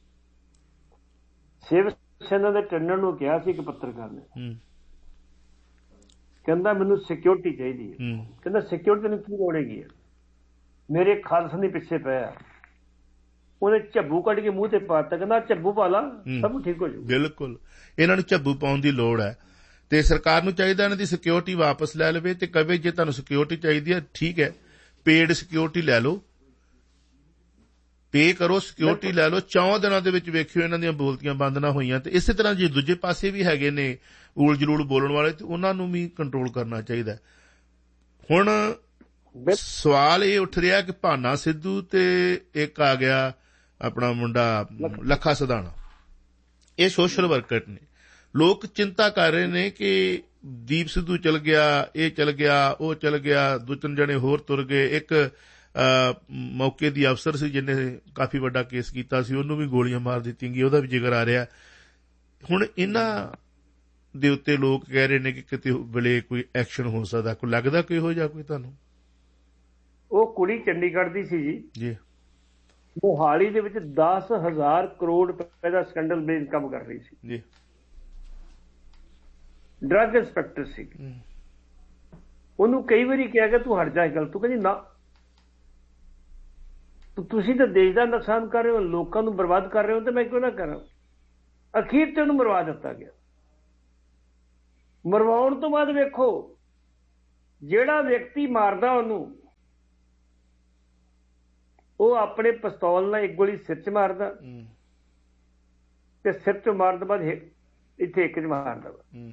S8: ਸ਼ਿਵ ਸੈਨਾ ਦੇ ਟੰਡਨ ਨੂੰ ਕਿਹਾ ਸੀ ਇੱਕ ਪੱਤਰਕਾਰ ਨੇ, ਕਹਿੰਦਾ ਮੈਨੂੰ ਸਿਕਿਉਰਿਟੀ ਚਾਹੀਦੀ ਹੈ। ਕਹਿੰਦਾ ਸਿਕਿਉਰਿਟੀ ਨੂੰ ਕੀ ਲੋੜ ਹੈਗੀ ਹੈ, ਮੇਰੇ ਖਾਲਸਾ ਦੇ ਪਿੱਛੇ ਪਿਆ। ਉਹਨੇ ਝੱਬੂ ਕੱਢ ਕੇ ਮੂੰਹ ਤੇ ਪਾਤਾ, ਕਹਿੰਦਾ ਝੱਬੂ ਪਾ ਲਾ ਸਭ ਠੀਕ ਹੋ ਜਾਊ।
S3: ਬਿਲਕੁਲ, ਇਹਨਾਂ ਨੂੰ ਝੱਬੂ ਪਾਉਣ ਦੀ ਲੋੜ ਹੈ ਤੇ ਸਰਕਾਰ ਨੂੰ ਚਾਹੀਦਾ ਇਹਨਾਂ ਦੀ ਸਿਕਿਉਰਿਟੀ ਵਾਪਸ ਲੈ ਲਵੇ ਤੇ ਕਵੇ ਜੇ ਤੁਹਾਨੂੰ ਸਿਕਿਉਰਿਟੀ ਚਾਹੀਦੀ ਹੈ ਠੀਕ ਹੈ, ਪੇਡ ਸਿਕਿਉਰਿਟੀ ਲੈ ਲਓ, ਪੇ ਕਰੋ, ਸਿਕਿਉਰਿਟੀ ਲੈ ਲਓ। ਚੌਂ ਦਿਨਾਂ ਦੇ ਵਿੱਚ ਵੇਖਿਓ ਇਹਨਾਂ ਦੀਆਂ ਬੋਲਤੀਆਂ ਬੰਦ ਨਾ ਹੋਈਆਂ। ਤੇ ਇਸੇ ਤਰ੍ਹਾਂ ਜੇ ਦੂਜੇ ਪਾਸੇ ਵੀ ਹੈਗੇ ਨੇ ਊਲ ਜਲੂਲ ਬੋਲਣ ਵਾਲੇ ਤੇ ਉਹਨਾਂ ਨੂੰ ਵੀ ਕੰਟਰੋਲ ਕਰਨਾ ਚਾਹੀਦਾ। ਹੁਣ ਸਵਾਲ ਇਹ ਉੱਠ ਰਿਹਾ ਕਿ ਭਾਨਾ ਸਿੱਧੂ ਤੇ ਇੱਕ ਆ ਗਿਆ ਆਪਣਾ ਮੁੰਡਾ ਲੱਖਾ ਸਦਾਣਾ, ਇਹ ਸੋਸ਼ਲ ਵਰਕਰ ਨੇ। ਲੋਕ ਚਿੰਤਾ ਕਰ ਰਹੇ ਨੇ ਕਿ ਦੀਪ ਸਿੱਧੂ ਚਲ ਗਿਆ, ਇਹ ਚਲ ਗਿਆ, ਉਹ ਚਲ ਗਿਆ, ਦੋ ਤਿੰਨ ਜਣੇ ਹੋਰ ਤੁਰ ਗਏ। ਇੱਕ ਮੌਕੇ ਦੀ ਅਫਸਰ ਸੀ ਜਿਹਨੇ ਕਾਫੀ ਵੱਡਾ ਕੇਸ ਕੀਤਾ ਸੀ, ਉਹਨੂੰ ਵੀ ਗੋਲੀਆਂ ਮਾਰ ਦਿੱਤੀਆਂ ਗਈਆਂ, ਉਹਦਾ ਵੀ ਜ਼ਿਕਰ ਆ ਰਿਹਾ। ਹੁਣ ਇਹਨਾਂ ਦੇ ਉੱਤੇ ਲੋਕ ਕਹਿ ਰਹੇ ਨੇ ਕਿ ਕਿਤੇ ਵੇਲੇ ਕੋਈ ਐਕਸ਼ਨ ਹੋ ਸਕਦਾ, ਕੋਈ ਲੱਗਦਾ ਕੋਈ ਹੋ ਜਾ ਕੋਈ ਤੁਹਾਨੂੰ?
S8: ਉਹ ਕੁੜੀ ਚੰਡੀਗੜ੍ਹ ਦੀ ਸੀ ਜੀ ਜੀ ਮੋਹਾਲੀ ਦੇ ਵਿੱਚ ਦਸ ਹਜ਼ਾਰ ਕਰੋੜ ਰੁਪਏ ਦਾ ਸਕੈਂਡਲ ਬੇਸ ਕੰਮ ਕਰ ਰਹੀ ਸੀ, ਡਰੱਗ ਇੰਸਪੈਕਟਰ ਸੀ। ਉਹਨੂੰ ਕਈ ਵਾਰੀ ਕਿਹਾ ਕਿ ਤੂੰ ਹਟ ਜਾ ਗੱਲ, ਤੂੰ ਕਹਿੰਦੀ ਨਾ, ਤੁਸੀਂ ਤਾਂ ਦੇਸ਼ ਦਾ ਨੁਕਸਾਨ ਕਰ ਰਹੇ ਹੋ, ਲੋਕਾਂ ਨੂੰ ਬਰਬਾਦ ਕਰ ਰਹੇ ਹੋ, ਤੇ ਮੈਂ ਕਿਉਂ ਨਾ ਕਰਾਂ। ਅਖੀਰ ਤੇ ਉਹਨੂੰ ਮਰਵਾ ਦਿੱਤਾ ਗਿਆ। ਮਰਵਾਉਣ ਤੋਂ ਬਾਅਦ ਵੇਖੋ, ਜਿਹੜਾ ਵਿਅਕਤੀ ਮਾਰਦਾ ਉਹਨੂੰ, ਉਹ ਆਪਣੇ ਪਿਸਤੌਲ ਨਾਲ ਇੱਕ ਗੋਲੀ ਸਿਰ 'ਚ ਮਾਰਦਾ ਤੇ ਸਿਰ 'ਚ ਮਾਰਨ ਤੋਂ ਬਾਅਦ ਇੱਥੇ ਇੱਕ 'ਚ ਮਾਰਦਾ।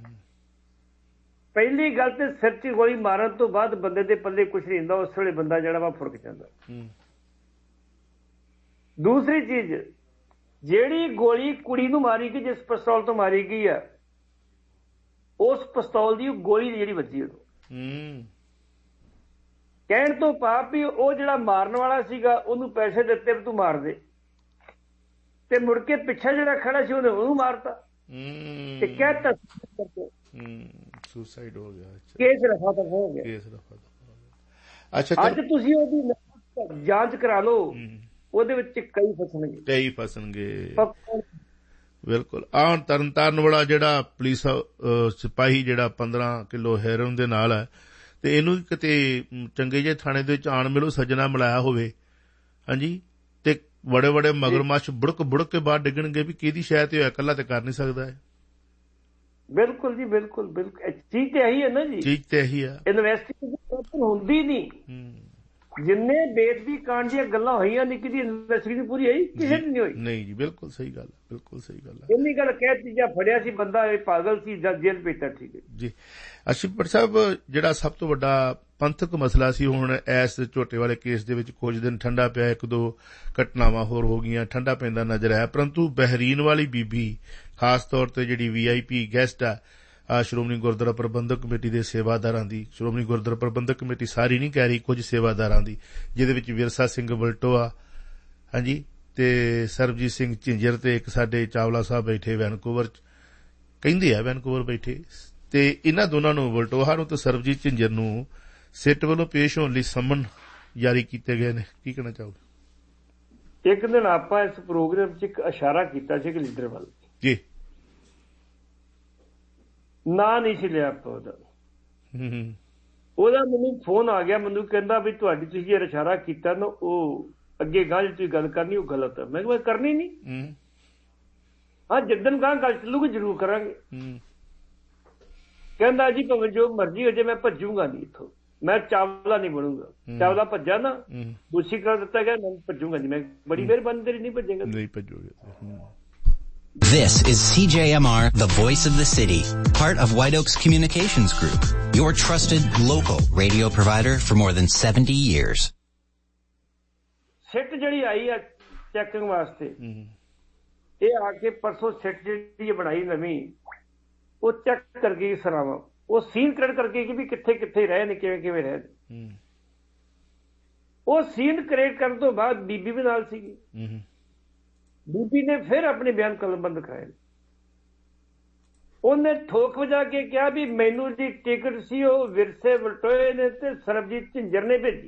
S8: ਪਹਿਲੀ ਗੱਲ ਤੇ ਸਿਰ 'ਚ ਗੋਲੀ ਮਾਰਨ ਤੋਂ ਬਾਅਦ ਬੰਦੇ ਦੇ ਪੱਲੇ ਕੁਛ ਨਹੀਂ ਹੁੰਦਾ, ਉਸ ਵੇਲੇ ਬੰਦਾ ਜਿਹੜਾ ਵਾ ਫੁਰਕ ਜਾਂਦਾ। ਦੂਸਰੀ ਚੀਜ਼, ਜਿਹੜੀ ਗੋਲੀ ਕੁੜੀ ਨੂੰ ਮਾਰੀ ਗਈ, ਜਿਸ ਪਿਸਤੌਲ ਤੋਂ ਮਾਰੀ ਗਈ ਆ, ਉਸ ਪਿਸਤੌਲ ਦੀ ਗੋਲੀ ਜਿਹੜੀ ਵੱਜੀ ਉਹਨੂੰ, ਕਹਿਣ ਤੋਂ ਭਾਵ ਵੀ ਉਹ ਜਿਹੜਾ ਮਾਰਨ ਵਾਲਾ ਸੀਗਾ ਉਹਨੂੰ ਪੈਸੇ ਦਿੱਤੇ ਵੀ ਤੂੰ ਮਾਰ ਦੇ, ਤੇ ਮੁੜ ਕੇ ਪਿੱਛੇ ਜਿਹੜਾ ਖੜਾ ਸੀ ਉਹਨੇ ਉਹਨੂੰ ਮਾਰਤਾ ਤੇ ਕਹਿਤਾ
S3: ਸੁਸਾਈਡ ਹੋ ਗਿਆ,
S8: ਕੇਸ ਰਫਾ ਦਫਾ ਹੋ ਗਿਆ।
S3: ਕੇਸ ਰਫਾ ਦਫਾ। ਅੱਛਾ,
S8: ਅੱਜ ਤੁਸੀਂ ਉਹਦੀ ਜਾਂਚ ਕਰਾ ਲਓ, ਉਹਦੇ ਵਿੱਚ ਕਈ ਫਸਣਗੇ
S3: ਕਈ ਫਸਣਗੇ ਬਿਲਕੁਲ। ਆਹ ਹੁਣ ਤਰਨਤਾਰਨ ਵਾਲਾ ਜਿਹੜਾ ਪੁਲਿਸ ਸਿਪਾਹੀ ਜਿਹੜਾ ਪੰਦਰਾਂ ਕਿਲੋ ਹੈਰੋਇਨ ਦੇ ਨਾਲ ਹੈ, ਤੇ ਇਹਨੂੰ ਕਿਤੇ ਚੰਗੇ ਜਿਹੇ ਥਾਣੇ ਦੇ ਵਿੱਚ ਆਣ ਮਿਲੋ ਸੱਜਣਾ ਮਿਲਾਇਆ ਹੋਵੇ, ਹਾਂਜੀ, ਤੇ ਬੜੇ ਬੜੇ ਮਗਰਮੱਛ ਬੁੜਕ ਬੁੜਕ ਕੇ ਬਾਹਰ ਡਿੱਗਣਗੇ ਵੀ ਕਿਹਦੀ ਸ਼ਾਇਦ ਤੇ ਹੋਇਆ, ਇਕੱਲਾ ਤੇ ਕਰ ਨਹੀਂ ਸਕਦਾ ਹੈ।
S8: ਬਿਲਕੁਲ ਜੀ, ਬਿਲਕੁਲ ਬਿਲਕੁਲ। ਚੀਜ਼ ਤੇ ਇਹੀ ਹੈ ਨਾ ਜੀ, ਚੀਜ਼
S3: ਤੇ ਇਹੀ ਆ।
S8: ਇਨਵੈਸਟੀਗੇਸ਼ਨ ਹੁੰਦੀ ਨਹੀਂ। ਜਿੰਨੇ ਬੇਦਬੀ ਕਾਂਡ ਦੀਆਂ ਗੱਲਾਂ ਹੋਈਆਂ, ਨਿੱਕੀ ਦੀ ਇਨਵੈਸਟੀਗੇਸ਼ਨ ਪੂਰੀ ਹੋਈ, ਕਿਸੇ ਦੀ ਨਹੀਂ ਹੋਈ।
S3: ਨਹੀਂ ਜੀ, ਬਿਲਕੁਲ ਸਹੀ ਗੱਲ, ਬਿਲਕੁਲ ਸਹੀ ਗੱਲ ਹੈ।
S8: ਇੰਨੀ ਗੱਲ ਕਹਿ ਦਿੱਤੀ, ਜਾਂ ਫੜਿਆ ਸੀ ਬੰਦਾ ਇਹ ਪਾਗਲ ਸੀ ਜਾਂ ਜੇਲ੍ਹ ਭੇਜਿਆ, ਠੀਕ ਹੈ ਜੀ।
S3: ਅਸ਼ਿਪਰ ਸਾਹਿਬ, ਜਿਹੜਾ ਸਭ ਤੋਂ ਵੱਡਾ ਪੰਥਕ ਮਸਲਾ ਸੀ, ਹੁਣ ਇਸ ਝੋਟੇ ਵਾਲੇ ਕੇਸ ਦੇ ਵਿੱਚ ਕੁਝ ਦਿਨ ਠੰਡਾ ਪਿਆ, ਇੱਕ ਦੋ ਘਟਨਾਵਾਂ ਹੋਰ ਹੋ ਗਈਆਂ, ਠੰਡਾ ਪੈਂਦਾ ਨਜ਼ਰ ਆਇਆ, ਪਰੰਤੂ ਬਹਿਰੀਨ ਵਾਲੀ ਬੀਬੀ ਖਾਸ ਤੌਰ ਤੇ ਜਿਹੜੀ ਵੀ ਆਈ ਪੀ ਗੈਸਟ ਆ ਸ਼੍ਰੋਮਣੀ ਗੁਰਦੁਆਰਾ ਪ੍ਰਬੰਧਕ ਕਮੇਟੀ ਦੇ ਸੇਵਾਦਾਰਾਂ ਦੀ, ਸ਼੍ਰੋਮਣੀ ਗੁਰਦੁਆਰਾ ਪ੍ਰਬੰਧਕ ਕਮੇਟੀ ਸਾਰੀ ਨਹੀਂ ਕਹਿ ਰਹੀ, ਕੁਝ ਸੇਵਾਦਾਰਾਂ ਦੀ, ਜਿਹਦੇ ਵਿੱਚ ਵਿਰਸਾ ਸਿੰਘ ਵਲਟੋਆ, ਹਾਂਜੀ, ਤੇ ਸਰਬਜੀਤ ਸਿੰਘ ਝਿੰਜਰ, ਤੇ ਇੱਕ ਸਾਡੇ ਚਾਵਲਾ ਸਾਹਿਬ ਬੈਠੇ ਵੈਨਕੂਵਰ, ਕਹਿੰਦੇ ਆ ਵੈਨਕੂਵਰ ਬੈਠੇ, ਤੇ ਇਹਨਾਂ ਦੋਨਾਂ ਨੂੰ, ਵਲਟੋਹਾ ਨੂੰ ਤੇ ਸਰਬਜੀਤ ਝਿੰਜਰ ਨੂੰ, ਸਿੱਟ ਵੱਲੋਂ ਪੇਸ਼ ਹੋਣ ਲਈ ਸੰਮਨ ਜਾਰੀ ਕੀਤੇ ਗਏ ਨੇ। ਕੀ ਕਹਿਣਾ ਚਾਹੋਗੇ?
S8: ਇੱਕ ਦਿਨ ਆਪਾਂ ਇਸ ਪ੍ਰੋਗਰਾਮ 'ਚ ਇੱਕ ਇਸ਼ਾਰਾ ਕੀਤਾ ਸੀ ਕਿ ਲੀਡਰ ਵੱਲ
S3: ਜੀ, ਨਾਂ
S8: ਨਹੀਂ ਸੀ ਲਿਆ ਆਪਾਂ ਉਹਦਾ। ਉਹਦਾ ਮੈਨੂੰ ਫੋਨ ਆ ਗਿਆ, ਮੈਨੂੰ ਕਹਿੰਦਾ ਵੀ ਤੁਹਾਡੀ ਤੁਸੀਂ ਜਿਹੜਾ ਇਸ਼ਾਰਾ ਕੀਤਾ ਨਾ, ਉਹ ਅੱਗੇ ਗਾਂ ਤੁਸੀਂ ਗੱਲ ਕਰਨੀ ਉਹ ਗਲਤ ਹੈ। ਮੈਂ ਕਿਹਾ ਕਰਨੀ ਨਹੀਂ, ਹਾਂ ਜਿੱਦਣ ਗਾਂ ਗੱਲ ਚੱਲੂਗੀ ਜ਼ਰੂਰ ਕਰਾਂਗੇ। ਕਹਿੰਦਾ ਜੀ ਭਾਵੇਂ ਜੋ ਮਰਜ਼ੀ ਹੋ ਜਾਏ, ਮੈਂ ਭੱਜੂਗਾ ਨਹੀਂ ਇੱਥੋਂ, ਮੈਂ ਚਾਵਲਾ ਨਹੀਂ ਬਣੂਗਾ। ਚਾਵਲਾ ਭੱਜਾ ਨਾ, ਦੋਸ਼ੀ ਕਰ ਦਿੱਤਾ ਗਿਆ, ਮੈਂ ਭੱਜੂਗਾ ਨਹੀਂ। ਮੈਂ ਬੜੀ ਮਿਹਰਬਾਨੀ ਤੇਰੀ, ਨਹੀਂ ਭੱਜੇਗਾ,
S3: ਨਹੀਂ ਭੱਜੋਗੇ।
S9: This is C J M R, the voice of the city, part of White Oaks Communications Group, your trusted local radio provider for more than seventy years.
S8: ਸਿੱਟ ਜਿਹੜੀ ਆਈ ਆ ਚੈਕਿੰਗ ਵਾਸਤੇ, ਇਹ ਆ ਕੇ ਪਰਸੋਂ ਸਿੱਟ ਜਿਹੜੀ ਬਣਾਈ ਨਵੀਂ, ਉਹ ਚੈੱਕ ਕਰ ਗਈ ਸਰਾਵਾਂ, ਉਹ ਸੀਨ ਕ੍ਰੀਏਟ ਕਰ ਗਈ ਕਿ ਵੀ ਕਿੱਥੇ ਕਿੱਥੇ ਰਹੇ ਨੇ, ਕਿਵੇਂ ਕਿਵੇਂ ਰਹੇ ਨੇ। ਉਹ ਸੀਨ ਕ੍ਰੀਏਟ ਕਰਨ ਤੋਂ ਬਾਅਦ ਬੀਬੀ ਵੀ ਨਾਲ ਸੀਗੀ, ਬੀਬੀ ਨੇ ਫਿਰ ਆਪਣੇ ਬਿਆਨ ਕਲਮਬੰਦ ਕਰਾਏ। ਉਹਨੇ ਠੋਕ ਵਜਾ ਕੇ ਕਿਹਾ ਵੀ ਮੈਨੂੰ ਜੀ ਟਿਕਟ ਸੀ ਉਹ ਵਿਰਸੇ ਵਲਟੋਏ ਨੇ ਤੇ ਸਰਬਜੀਤ ਝਿੰਜਰ ਨੇ ਭੇਜੀ।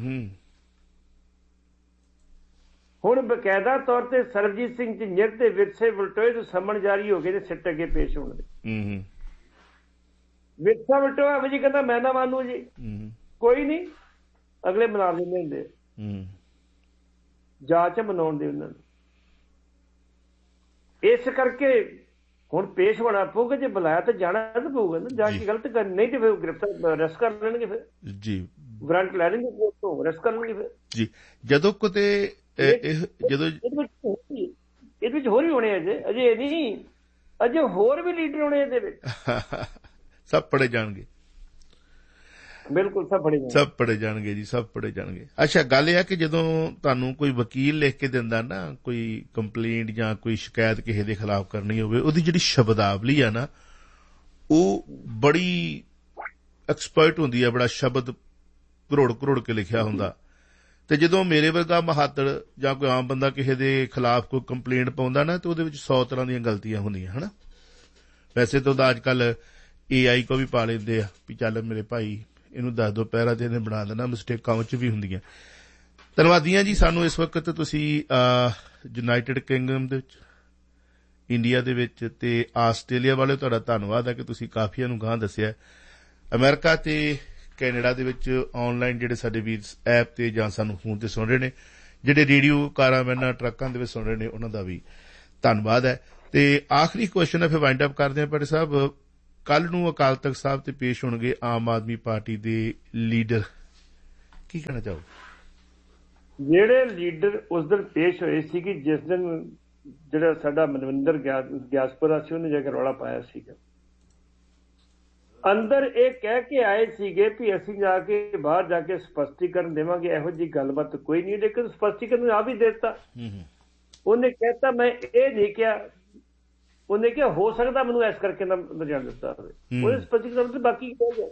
S8: ਹੁਣ ਬਕਾਇਦਾ ਤੌਰ ਤੇ ਸਰਬਜੀਤ ਸਿੰਘ ਝਿੰਜਰ ਤੇ ਵਿਰਸੇ ਵਲਟੋਏ ਨੂੰ ਸੰਮਣ ਜਾਰੀ ਹੋ ਗਏ ਨੇ ਸਿੱਟ ਅੱਗੇ ਪੇਸ਼ ਹੋਣ ਦੇ। ਵਿਰਸਾ ਵਲਟੋਆ ਜੀ ਕਹਿੰਦਾ ਮੈਂ ਨਾ ਮਾਨੂ ਜੀ, ਕੋਈ ਨਹੀਂ, ਅਗਲੇ ਬਣਾ ਲੈਂਦੇ ਹੁੰਦੇ, ਜਾਂਚ ਬਣਾਉਣ ਦੇ ਉਹਨਾਂ ਨੂੰ। ਇਸ ਕਰਕੇ ਹੁਣ ਪੇਸ਼ ਹੋਣਾ ਪਊਗਾ, ਜੇ ਬੁਲਾਇਆ ਤਾਂ ਜਾਣਾ ਤਾਂ ਪਊਗਾ ਨਾ, ਜਾ ਕੇ ਗਲਤ ਕਰ, ਨਹੀਂ ਤੇ ਫਿਰ ਗ੍ਰਿਫਤਾਰ ਅਰੈਸਟ ਕਰ ਲੈਣਗੇ, ਫਿਰ ਜੀ ਵਾਰੰਟ ਲੈ ਲੈਣਗੇ ਕੋਰਟ ਤੋਂ, ਅਰੈਸਟ ਕਰ ਲੈਣਗੇ ਫਿਰ
S3: ਜੀ। ਜਦੋਂ ਕਿਤੇ ਜਦੋਂ
S8: ਇਹਦੇ ਵਿੱਚ ਹੋਰ ਵੀ ਹੋਣੇ ਅਜੇ ਅਜੇ ਨਹੀਂ ਅਜੇ ਹੋਰ ਵੀ ਲੀਡਰ ਹੋਣੇ ਇਹਦੇ ਵਿੱਚ,
S3: ਸਭ ਪੜੇ ਜਾਣਗੇ।
S8: ਬਿਲਕੁਲ ਸਭ ਪੜੇ ਜਾਣਗੇ,
S3: ਸਭ ਪੜੇ ਜਾਣਗੇ ਜੀ, ਸਭ ਪੜੇ ਜਾਣਗੇ। ਅੱਛਾ, ਗੱਲ ਇਹ ਹੈ ਕਿ ਜਦੋਂ ਤੁਹਾਨੂੰ ਕੋਈ ਵਕੀਲ ਲਿਖ ਕੇ ਦਿੰਦਾ ਨਾ ਕੋਈ ਕੰਪਲੇਂਟ ਜਾਂ ਕੋਈ ਸ਼ਿਕਾਇਤ ਕਿਸੇ ਦੇ ਖਿਲਾਫ ਕਰਨੀ ਹੋਵੇ, ਉਹਦੀ ਜਿਹੜੀ ਸ਼ਬਦਾਵਲੀ ਆ ਨਾ, ਉਹ ਬੜੀ ਐਕਸਪਰਟ ਹੁੰਦੀ ਹੈ, ਬੜਾ ਸ਼ਬਦ ਕਰੋੜ ਕਰੋੜ ਕੇ ਲਿਖਿਆ ਹੁੰਦਾ। ਤੇ ਜਦੋਂ ਮੇਰੇ ਵਰਗਾ ਮਹਾਤੜ ਜਾਂ ਕੋਈ ਆਮ ਬੰਦਾ ਕਿਸੇ ਦੇ ਖਿਲਾਫ ਕੋਈ ਕੰਪਲੇਂਟ ਪਾਉਂਦਾ ਨਾ, ਤੇ ਉਹਦੇ ਵਿੱਚ ਸੌ ਤਰ੍ਹਾਂ ਦੀਆਂ ਗਲਤੀਆਂ ਹੁੰਦੀਆਂ, ਹਨਾ। ਵੈਸੇ ਤਾਂ ਉਹਦਾ ਅੱਜ ਕੱਲ ਏ ਆਈ ਕੋ ਵੀ ਪਾ ਲੈਂਦੇ ਆ ਵੀ ਚੱਲ ਮੇਰੇ ਭਾਈ ਇਹਨੂੰ ਦੱਸ ਦੋ ਪਹਿਰਾ ਤੇ ਇਹਨੇ ਬਣਾ ਦੇਣਾ, ਮਿਸਟੇਕਾਂ ਉਹ 'ਚ ਵੀ ਹੁੰਦੀਆਂ। ਧੰਨਵਾਦੀਆਂ ਜੀ। ਸਾਨੂੰ ਇਸ ਵਕਤ ਤੁਸੀਂ ਯੂਨਾਈਟਿਡ ਕਿੰਗਡਮ ਦੇ ਵਿੱਚ, ਇੰਡੀਆ ਦੇ ਵਿੱਚ ਤੇ ਆਸਟ੍ਰੇਲੀਆ ਵਾਲੇ, ਤੁਹਾਡਾ ਧੰਨਵਾਦ ਹੈ ਕਿ ਤੁਸੀਂ ਕਾਫੀਆਂ ਨੂੰ ਗਾਂਹ ਦੱਸਿਆ। ਅਮਰੀਕਾ ਤੇ ਕੈਨੇਡਾ ਦੇ ਵਿੱਚ ਆਨਲਾਈਨ ਜਿਹੜੇ ਸਾਡੇ ਵੀਰ ਐਪ ਤੇ ਜਾਂ ਸਾਨੂੰ ਫੋਨ ਤੇ ਸੁਣ ਰਹੇ ਨੇ, ਜਿਹੜੇ ਰੇਡੀਓ ਕਾਰਾਂ ਵੈਨਾਂ ਟਰੱਕਾਂ ਦੇ ਵਿੱਚ ਸੁਣ ਰਹੇ ਨੇ, ਉਹਨਾਂ ਦਾ ਵੀ ਧੰਨਵਾਦ ਹੈ। ਤੇ ਆਖਰੀ ਕੁਐਸਚਨ ਹੈ, ਫਿਰ ਵਾਈਂਡ ਅਪ ਕਰਦੇ ਹਾਂ। ਪਰ ਸਾਹਿਬ, ਕੱਲ ਨੂੰ ਅਕਾਲ ਤਖਤ ਸਾਹਿਬ ਤੇ ਪੇਸ਼ ਹੋਣਗੇ ਆਮ ਆਦਮੀ ਪਾਰਟੀ ਦੇ ਲੀਡਰ, ਕੀ ਕਹਿਣਾ ਚਾਹੋ?
S8: ਜਿਹੜੇ ਲੀਡਰ ਉਸ ਦਿਨ ਪੇਸ਼ ਹੋਏ ਸੀ ਕਿ ਜਿਸ ਦਿਨ ਜਿਹੜਾ ਸਾਡਾ ਮਨਵਿੰਦਰ ਗਿਆਸਪੁਰਾ ਸੀ, ਉਹਨੇ ਜਾ ਕੇ ਰੌਲਾ ਪਾਇਆ ਸੀਗਾ, ਅੰਦਰ ਇਹ ਕਹਿ ਕੇ ਆਏ ਸੀਗੇ ਵੀ ਅਸੀਂ ਜਾ ਕੇ ਬਾਹਰ ਜਾ ਕੇ ਸਪਸ਼ਟੀਕਰਨ ਦੇਵਾਂਗੇ, ਇਹੋ ਜਿਹੀ ਗੱਲਬਾਤ ਕੋਈ ਨਹੀਂ। ਲੇਕਿਨ ਸਪਸ਼ਟੀਕਰਨ ਆ ਵੀ ਦਿੱਤਾ। ਉਹਨੇ ਕਹਿਤਾ ਮੈਂ ਇਹ ਨਹੀਂ ਕਿਹਾ, ਉਹਨੇ ਕਿਹਾ ਹੋ ਸਕਦਾ ਮੈਨੂੰ ਇਸ ਕਰਕੇ ਨਾ ਜਾਣ ਦਿੱਤਾ ਹੋਵੇ। ਉਹਨੇ ਸਪਸ਼ਟੀਕਰਨ ਤੇ ਬਾਕੀ ਕਹਿ ਗਿਆ।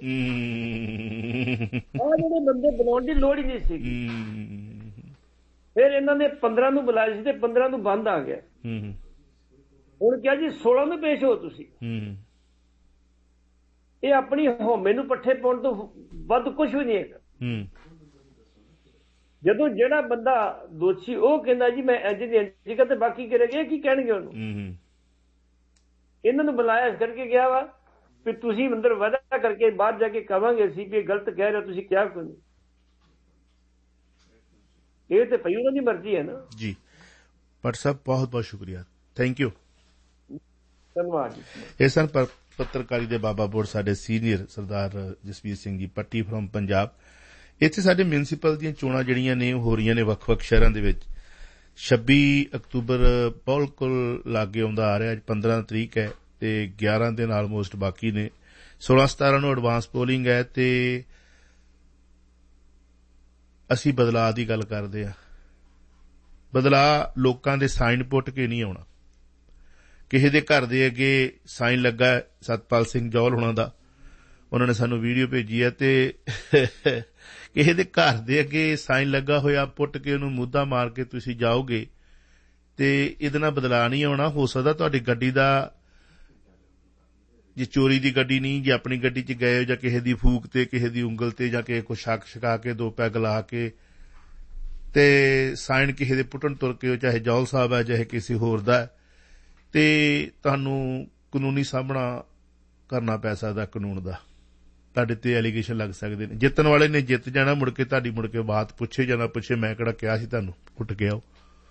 S8: ਆਹ ਜਿਹੜੇ ਬੰਦੇ ਬਣਾਉਣ ਦੀ ਲੋੜ ਹੀ ਨਹੀਂ ਸੀਗੀ। ਫਿਰ ਇਹਨਾਂ ਨੇ ਪੰਦਰਾਂ ਨੂੰ ਬੁਲਾਇਆ ਸੀ ਤੇ ਪੰਦਰਾਂ ਨੂੰ ਬੰਦ ਆ ਗਿਆ। ਹੁਣ ਕਿਹਾ ਜੀ ਸੋਲਾਂ ਨੂੰ ਪੇਸ਼ ਹੋ ਤੁਸੀਂ। ਇਹ ਆਪਣੀ ਹਉਮੈ ਨੂੰ ਪੱਠੇ ਪਾਉਣ ਤੋਂ ਵੱਧ ਕੁਛ ਵੀ ਨਹੀਂ ਹੈਗਾ। ਜਦੋਂ ਜਿਹੜਾ ਬੰਦਾ ਦੋਸ਼ੀ ਉਹ ਕਹਿੰਦਾ ਜੀ ਮੈਂ ਇੰਝ ਦੀ ਇੰਝ ਤੇ ਬਾਕੀ ਕਰੇਗੇ, ਕੀ ਕਹਿਣਗੇ ਉਹਨੂੰ? ਇਹਨਾਂ ਨੂੰ ਬੁਲਾਇਆ ਇਸ ਕਰਕੇ ਗਿਆ ਵਾ ਵੀ ਤੁਸੀਂ ਅੰਦਰ ਵਾਅਦਾ ਕਰਕੇ ਬਾਹਰ ਜਾ ਕੇ ਕਹਾਂਗੇ ਅਸੀਂ ਵੀ ਗਲਤ ਕਹਿ ਰਹੇ ਹੋ, ਤੁਸੀਂ ਕਿਹਾ ਕੋਈ ਨਹੀਂ। ਇਹ ਤੇ ਪਈ ਉਹਨਾਂ ਦੀ ਮਰਜ਼ੀ ਹੈ ਨਾ ਜੀ।
S3: ਭੱਟ ਸਾਹਿਬ ਬਹੁਤ ਬਹੁਤ ਸ਼ੁਕਰੀਆ, ਥੈਂਕ ਯੂ,
S8: ਧੰਨਵਾਦ ਜੀ।
S3: ਇਹ ਸਨ ਪੱਤਰਕਾਰੀ ਦੇ ਬਾਬਾ ਬੋਰਡ ਸਾਡੇ senior Sardar Jasvir Singh ji Patti from Punjab. ਇੱਥੇ ਸਾਡੇ ਮਿਊਨਿਸਪਲ ਦੀਆਂ ਚੋਣਾਂ ਜਿਹੜੀਆਂ ਨੇ ਹੋ ਰਹੀਆਂ ਨੇ ਵੱਖ-ਵੱਖ ਸ਼ਹਿਰਾਂ ਦੇ ਵਿੱਚ। ਛੱਬੀ ਅਕਤੂਬਰ ਬਿਲਕੁਲ ਲਾਗੇ ਆਉਂਦਾ ਆ ਰਿਹਾ। ਅੱਜ ਪੰਦਰਾਂ ਤਰੀਕ ਹੈ ਤੇ ਗਿਆਰਾਂ ਦਿਨ ਆਲਮੋਸਟ ਬਾਕੀ ਨੇ। ਸੋਲਾਂ ਸਤਾਰਾਂ ਨੂੰ ਐਡਵਾਂਸ ਪੋਲਿੰਗ ਹੈ ਤੇ ਅਸੀਂ ਬਦਲਾਅ ਦੀ ਗੱਲ ਕਰਦੇ ਹਾਂ। ਬਦਲਾਅ ਲੋਕਾਂ ਦੇ ਸਾਈਨ ਪੁੱਟ ਕੇ ਨਹੀਂ ਆਉਣਾ। ਕਿਸੇ ਦੇ ਘਰ ਦੇ ਅੱਗੇ ਸਾਈਨ ਲੱਗਾ ਸਤਪਾਲ ਸਿੰਘ ਜੌਹਲ ਹੋਣਾ ਦਾ, ਉਹਨਾਂ ਨੇ ਸਾਨੂੰ ਵੀਡੀਓ ਭੇਜੀ ਹੈ, ਤੇ ਕਿਸੇ ਦੇ ਘਰ ਦੇ ਅੱਗੇ ਸਾਈਨ ਲੱਗਾ ਹੋਇਆ ਪੁੱਟ ਕੇ ਉਹਨੂੰ ਮੁੱਦਾ ਮਾਰ ਕੇ ਤੁਸੀਂ ਜਾਓਗੇ ਤੇ ਇਹਦੇ ਨਾਲ ਬਦਲਾਅ ਨਹੀਂ ਆਉਣਾ। ਹੋ ਸਕਦਾ ਤੁਹਾਡੀ ਗੱਡੀ ਦਾ, ਜੇ ਚੋਰੀ ਦੀ ਗੱਡੀ ਨਹੀਂ, ਜੇ ਆਪਣੀ ਗੱਡੀ 'ਚ ਗਏ ਹੋ ਜਾਂ ਕਿਸੇ ਦੀ ਫੂਕ ਤੇ, ਕਿਸੇ ਦੀ ਉਂਗਲ ਤੇ ਜਾਂ ਕਿਸੇ ਕੋਲ ਸ਼ੱਕ ਛਕਾ ਕੇ ਦੋ ਪੈਗ ਲਾ ਕੇ ਤੇ ਸਾਈਨ ਕਿਸੇ ਦੇ ਪੁੱਟਣ ਤੁਰ ਕੇ ਹੋ, ਚਾਹੇ ਜੌਹਲ ਸਾਹਿਬ ਹੈ ਚਾਹੇ ਕਿਸੇ ਹੋਰ ਦਾ, ਤੇ ਤੁਹਾਨੂੰ ਕਾਨੂੰਨੀ ਸਾਹਮਣਾ ਕਰਨਾ ਪੈ ਸਕਦਾ ਕਾਨੂੰਨ ਦਾ। ਤੁਹਾਡੇ ਤੇ ਐਲੀਗੇਸ਼ਨ ਲੱਗ ਸਕਦੇ ਨੇ। ਜਿੱਤਣ ਵਾਲੇ ਨੇ ਜਿੱਤ ਜਾਣਾ, ਮੁੜ ਕੇ ਤੁਹਾਡੀ ਮੁੜ ਕੇ ਬਾਤ ਪੁੱਛੇ ਜਾਣਾ, ਪੁੱਛੇ ਮੈਂ ਕਿਹੜਾ ਕਿਹਾ ਸੀ ਤੁਹਾਨੂੰ ਉੱਠ ਕੇ ਆਓ।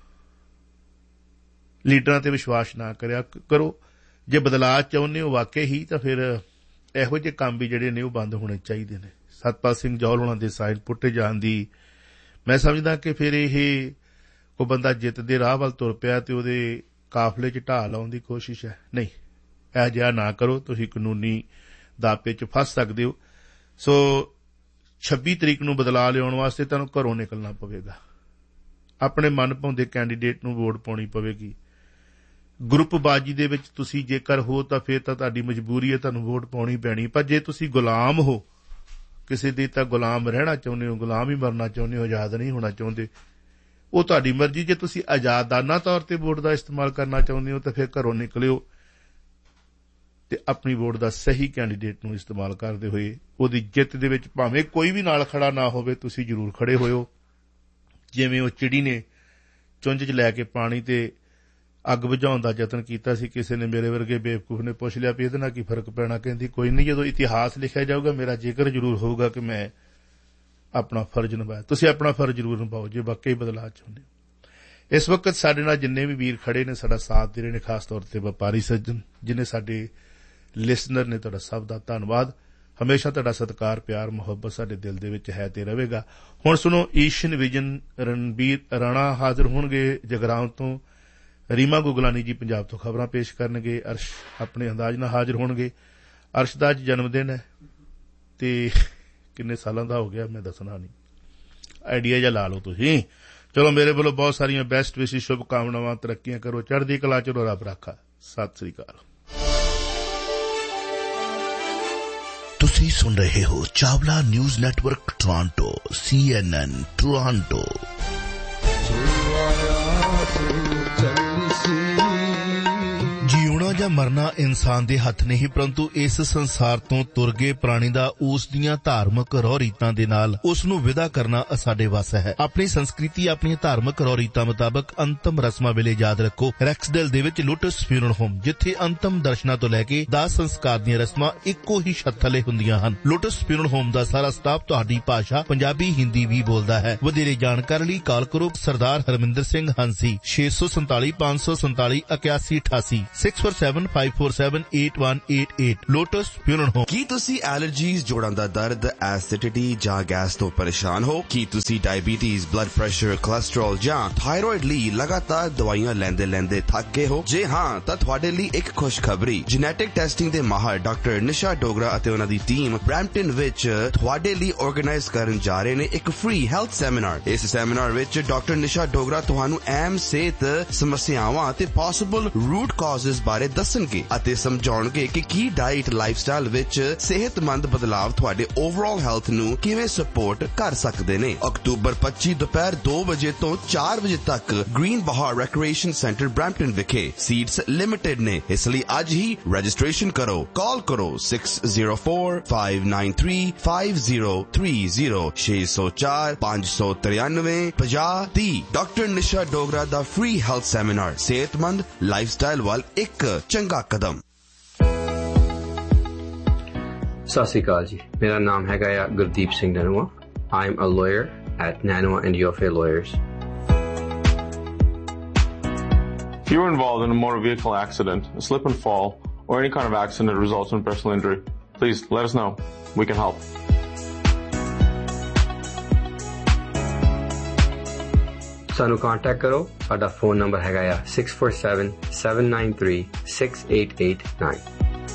S3: ਲੀਡਰਾਂ ਤੇ ਵਿਸ਼ਵਾਸ ਨਾ ਕਰਿਆ ਕਰੋ। ਜੇ ਬਦਲਾਅ ਚਾਹੁੰਦੇ ਹੋ ਵਾਕਈ ਹੀ, ਤਾਂ ਫਿਰ ਇਹੋ ਜਿਹੇ ਕੰਮ ਵੀ ਜਿਹੜੇ ਨੇ ਉਹ ਬੰਦ ਹੋਣੇ ਚਾਹੀਦੇ ਨੇ। ਸਤਪਾਲ ਸਿੰਘ ਜੌਹਲ ਹੋਣਾ ਦੇ ਸਾਈਨ ਪੁੱਟੇ ਜਾਣ ਦੀ ਮੈਂ ਸਮਝਦਾ ਕਿ ਫਿਰ ਇਹ ਕੋਈ ਬੰਦਾ ਜਿੱਤ ਦੇ ਰਾਹ ਵੱਲ ਤੁਰ ਪਿਆ ਤੇ ਉਹਦੇ ਕਾਫਲੇ 'ਚ ਢਾਹ ਲਾਉਣ ਦੀ ਕੋਸ਼ਿਸ਼ ਹੈ। ਨਹੀਂ, ਇਹ ਜਿਹਾ ਨਾ ਕਰੋ, ਤੁਸੀਂ ਕਾਨੂੰਨੀ ਦਾਪੇ 'ਚ ਫਸ ਸਕਦੇ ਹੋ। ਸੋ ਛੱਬੀ ਤਰੀਕ ਨੂੰ ਬਦਲਾਅ ਲਿਆਉਣ ਵਾਸਤੇ ਤੁਹਾਨੂੰ ਘਰੋਂ ਨਿਕਲਣਾ ਪਵੇਗਾ। ਆਪਣੇ ਮਨ ਭਾਉਂਦੇ ਕੈਂਡੀਡੇਟ ਨੂੰ ਵੋਟ ਪਾਉਣੀ ਪਵੇਗੀ। ਗਰੁੱਪਬਾਜੀ ਦੇ ਵਿੱਚ ਤੁਸੀਂ ਜੇਕਰ ਹੋ ਤਾਂ ਫਿਰ ਤਾਂ ਤੁਹਾਡੀ ਮਜਬੂਰੀ ਹੈ, ਤੁਹਾਨੂੰ ਵੋਟ ਪਾਉਣੀ ਪੈਣੀ। ਪਰ ਜੇ ਤੁਸੀਂ ਗੁਲਾਮ ਹੋ ਕਿਸੇ ਦੀ, ਤਾਂ ਗੁਲਾਮ ਰਹਿਣਾ ਚਾਹੁੰਦੇ ਹੋ, ਗੁਲਾਮ ਹੀ ਮਰਨਾ ਚਾਹੁੰਦੇ ਹੋ, ਆਜ਼ਾਦ ਨਹੀਂ ਹੋਣਾ ਚਾਹੁੰਦੇ, ਉਹ ਤੁਹਾਡੀ ਮਰਜ਼ੀ। ਜੇ ਤੁਸੀਂ ਆਜ਼ਾਦਾਨਾ ਤੌਰ ਤੇ ਵੋਟ ਦਾ ਇਸਤੇਮਾਲ ਕਰਨਾ ਚਾਹੁੰਦੇ ਹੋ ਤਾਂ ਫਿਰ ਘਰੋਂ ਨਿਕਲਿਓ ਤੇ ਆਪਣੀ ਵੋਟ ਦਾ ਸਹੀ ਕੈਂਡੀਡੇਟ ਨੂੰ ਇਸਤੇਮਾਲ ਕਰਦੇ ਹੋਏ ਉਹਦੀ ਜਿੱਤ ਦੇ ਵਿੱਚ ਭਾਵੇਂ ਕੋਈ ਵੀ ਨਾਲ ਖੜਾ ਨਾ ਹੋਵੇ, ਤੁਸੀਂ ਜ਼ਰੂਰ ਖੜੇ ਹੋਇਓ। ਜਿਵੇਂ ਉਹ ਚਿੜੀ ਨੇ ਚੁੰਝ 'ਚ ਲੈ ਕੇ ਪਾਣੀ ਤੇ ਅੱਗ ਬੁਝਾਉਣ ਦਾ ਯਤਨ ਕੀਤਾ ਸੀ। ਕਿਸੇ ਨੇ, ਮੇਰੇ ਵਰਗੇ ਬੇਵਕੂਫ ਨੇ ਪੁੱਛ ਲਿਆ ਵੀ ਇਹਦੇ ਨਾਲ ਕੀ ਫਰਕ ਪੈਣਾ? ਕਹਿੰਦੀ ਕੋਈ ਨਹੀਂ, ਜਦੋਂ ਇਤਿਹਾਸ ਲਿਖਿਆ ਜਾਊਗਾ ਮੇਰਾ ਜ਼ਿਕਰ ਜ਼ਰੂਰ ਹੋਊਗਾ ਕਿ ਮੈਂ ਆਪਣਾ ਫਰਜ਼ ਨਿਭਾਇਆ। ਤੁਸੀਂ ਆਪਣਾ ਫਰਜ਼ ਜ਼ਰੂਰ ਨਿਭਾਓ ਜੇ ਵਾਕਈ ਬਦਲਾਅ ਚਾਹੁੰਦੇ ਹੋ। ਇਸ ਵਕਤ ਸਾਡੇ ਨਾਲ ਜਿੰਨੇ ਵੀ ਵੀਰ ਖੜੇ ਨੇ, ਸਾਡਾ ਸਾਥ ਦੇ ਰਹੇ ਨੇ, ਖਾਸ ਤੌਰ ਤੇ ਵਪਾਰੀ ਸੱਜਣ ਜਿੰਨੇ ਸਾਡੇ ਲਿਸਨਰ ਨੇ, ਤੁਹਾਡਾ ਸਭ ਦਾ ਧੰਨਵਾਦ। ਹਮੇਸ਼ਾ ਤੁਹਾਡਾ ਸਤਿਕਾਰ, ਪਿਆਰ, ਮੁਹੱਬਤ ਸਾਡੇ ਦਿਲ ਦੇ ਵਿੱਚ ਹੈ ਤੇ ਰਹੇਗਾ। ਹੁਣ ਸੁਣੋ ਈਸ਼ਨ ਵਿਜਨ। ਰਣਬੀਰ ਰਾਣਾ ਹਾਜ਼ਰ ਹੋਣਗੇ ਜਗਰਾਉਂ ਤੋਂ। ਰੀਮਾ ਗੁਗਲਾਨੀ ਜੀ ਪੰਜਾਬ ਤੋਂ ਖਬਰਾਂ ਪੇਸ਼ ਕਰਨਗੇ। ਅਰਸ਼ ਆਪਣੇ ਅੰਦਾਜ਼ ਨਾਲ ਹਾਜ਼ਰ ਹੋਣਗੇ। ਅਰਸ਼ ਦਾ ਅੱਜ ਜਨਮ ਦਿਨ ਹੈ ਤੇ ਕਿੰਨੇ ਸਾਲਾਂ ਦਾ ਹੋ ਗਿਆ ਮੈਂ ਦੱਸਣਾ ਨਹੀਂ, ਆਈਡੀਆ ਜਿਹਾ ਲਾ ਲਓ ਤੁਸੀਂ। ਚਲੋ, ਮੇਰੇ ਵੱਲੋਂ ਬਹੁਤ ਸਾਰੀਆਂ ਬੈਸਟ ਵਿਸ਼ੇਸ਼ ਸ਼ੁਭ ਕਾਮਨਾਵਾਂ। ਤਰੱਕੀਆਂ ਕਰੋ, ਚੜ੍ਹਦੀ ਕਲਾ 'ਚ ਰੱਬ ਰਾਖਾ। ਸਤਿ ਸ੍ਰੀ ਅਕਾਲ।
S6: ਤੁਸੀਂ ਸੁਣ ਰਹੇ ਹੋ ਚਾਵਲਾ ਨਿਊਜ਼ ਨੈਟਵਰਕ ਟੋਰਾਂਟੋ, ਸੀ ਐਨ ਐਨ ਟੋਰਾਂਟੋ। ਜਿਉਣਾ ਦਾ ਮਰਨਾ ਇਨਸਾਨ ਦੇ ਹੱਥ ਨਹੀਂ, ਪਰੰਤੂ ਇਸ ਸੰਸਾਰ ਤੋਂ ਤੁਰ ਗਏ ਪ੍ਰਾਣੀ ਦਾ ਉਸ ਦੀਆਂ ਧਾਰਮਿਕ ਰਹੁ ਰੀਤਾਂ ਦੇ ਨਾਲ ਉਸ ਨੂੰ ਵਿਦਾ ਕਰਨਾ ਸਾਡੇ ਵੱਸ ਹੈ। ਆਪਣੀ ਸੰਸਕ੍ਰਿਤੀ, ਆਪਣੀਆਂ ਧਾਰਮਿਕ ਰਹੁ ਰੀਤਾਂ ਮੁਤਾਬਕ ਅੰਤਮ ਰਸਮਾਂ ਵੇਲੇ ਯਾਦ ਰੱਖੋ ਰੈਕਸਡੇਲ ਦੇ ਵਿੱਚ ਲੋਟਸ ਫਿਊਨਰਲ ਹੋਮ, ਜਿੱਥੇ ਅੰਤਮ ਦਰਸ਼ਨਾਂ ਤੋਂ ਲੈ ਕੇ ਦਾਹ ਸੰਸਕਾਰ ਦੀਆਂ ਰਸਮਾਂ ਇੱਕੋ ਹੀ ਛੱਤ ਥੱਲੇ ਹੁੰਦੀਆਂ ਹਨ। ਲੋਟਸ ਫਿਊਨਰਲ ਹੋਮ ਦਾ ਸਾਰਾ ਸਟਾਫ ਤੁਹਾਡੀ ਭਾਸ਼ਾ ਪੰਜਾਬੀ, ਹਿੰਦੀ ਵੀ ਬੋਲਦਾ ਹੈ। ਵਧੇਰੇ ਜਾਣਕਾਰੀ ਲਈ ਕਾਲ ਕਰੋ ਸਰਦਾਰ ਹਰਮਿੰਦਰ ਸਿੰਘ ਹੰਸੀ ਛੇ ਸੌ ਸੰਤਾਲੀ ਪੰਜ ਸੌ ਸੰਤਾਲੀ ਇਕਿਆਸੀ ਅਠਾਸੀ six four seven five four seven eight one eight eight lotus funeral home.
S2: ਕੀ ਤੁਸੀਂ ਐਲਰਜੀਜ਼, ਜੋੜਾਂ ਦਾ ਦਰਦ, ਐਸਿਡਿਟੀ ਜਾਂ ਗੈਸ ਤੋਂ ਪਰੇਸ਼ਾਨ ਹੋ? ਕੀ ਤੁਸੀਂ ਡਾਇਬੀਟੀਜ਼, ਬਲੱਡ ਪ੍ਰੈਸ਼ਰ, ਕੋਲੇਸਟ੍ਰੋਲ ਜਾਂ ਥਾਇਰੋਇਡ ਲਈ ਲਗਾਤਾਰ ਦਵਾਈਆਂ ਲੈਂਦੇ ਲੈਂਦੇ ਥੱਕ ਗਏ ਹੋ? ਜੇ ਹਾਂ ਤਾਂ ਤੁਹਾਡੇ ਲਈ ਇੱਕ ਖੁਸ਼ਖਬਰੀ। ਜੈਨੇਟਿਕ ਟੈਸਟਿੰਗ ਦੇ ਮਾਹਰ ਡਾਕਟਰ ਨਿਸ਼ਾ ਡੋਗਰਾ ਅਤੇ ਉਹਨਾਂ ਦੀ ਟੀਮ ਬਰੈਂਪਟਨ ਵਿੱਚ ਤੁਹਾਡੇ ਲਈ ਆਰਗੇਨਾਈਜ਼ ਕਰਨ ਜਾ ਰਹੇ ਨੇ ਇੱਕ ਫ੍ਰੀ ਹੈਲਥ ਸੈਮੀਨਾਰ। ਇਸ ਸੈਮੀਨਾਰ ਵਿੱਚ ਡਾਕਟਰ ਨਿਸ਼ਾ ਡੋਗਰਾ ਤੁਹਾਨੂੰ ਅਹਿਮ ਸਿਹਤ ਸਮੱਸਿਆਵਾਂ ਅਤੇ ਪੋਸੀਬਲ ਰੂਟ ਕਾਜ਼ਸ ਬਾਰੇ ਦੱਸਣਗੇ ਅਤੇ ਸਮਝਾਉਣਗੇ ਕਿ ਕੀ ਡਾਈਟ, ਲਾਈਫਸਟਾਈਲ ਵਿੱਚ ਸਿਹਤਮੰਦ ਬਦਲਾਵ ਤੁਹਾਡੇ ਓਵਰਆਲ ਹੈਲਥ ਨੂੰ ਕਿਵੇਂ ਸਪੋਰਟ ਕਰ ਸਕਦੇ ਨੇ। ਅਕਤੂਬਰ ਪੱਚੀ ਦੁਪਹਿਰ ਦੋ ਵਜੇ ਤੋਂ ਚਾਰ ਵਜੇ ਤੱਕ ਗ੍ਰੀਨ ਬਹਾਰ ਰੈਕ੍ਰੀਏਸ਼ਨ ਸੈਂਟਰ ਬਰੈਂਪਟਨ ਵਿਖੇ। ਸੀਟਸ ਲਿਮਿਟਡ ਨੇ, ਇਸ ਲਈ ਅੱਜ ਹੀ ਰਜਿਸਟ੍ਰੇਸ਼ਨ ਕਰੋ। ਕਾਲ ਕਰੋ six zero four five nine three five zero three zero ਛੇ ਸੌ ਚਾਰ ਪੰਜ ਸੌ ਤਰਿਆਨਵੇਂ ਪੰਜਾਹ ਤੀਹ। ਡਾਕਟਰ ਨਿਸ਼ਾ ਡੋਗਰਾ ਦਾ ਫ੍ਰੀ ਹੈਲਥ ਸੈਮੀਨਾਰ, ਸਿਹਤਮੰਦ ਲਾਈਫਸਟਾਈਲ ਵੱਲ ਇੱਕ ਚੰਗਾ ਕਦਮ।
S10: ਸਤਿ ਸ਼੍ਰੀ ਅਕਾਲ ਜੀ, ਮੇਰਾ ਨਾਮ ਹੈਗਾ ਆ Gurdeep Singh ਨੈਨੂਆ। I am a lawyer at Nanoa and Yofe Lawyers.
S11: If you were involved in a motor vehicle accident, a slip and fall, or any kind of accident that results in personal injury, please let us know. We can help.
S10: ਸਾਨੂੰ contact ਕਰੋ। ਸਾਡਾ phone number ਹੈਗਾ ਆ six four seven seven nine three six eight eight nine.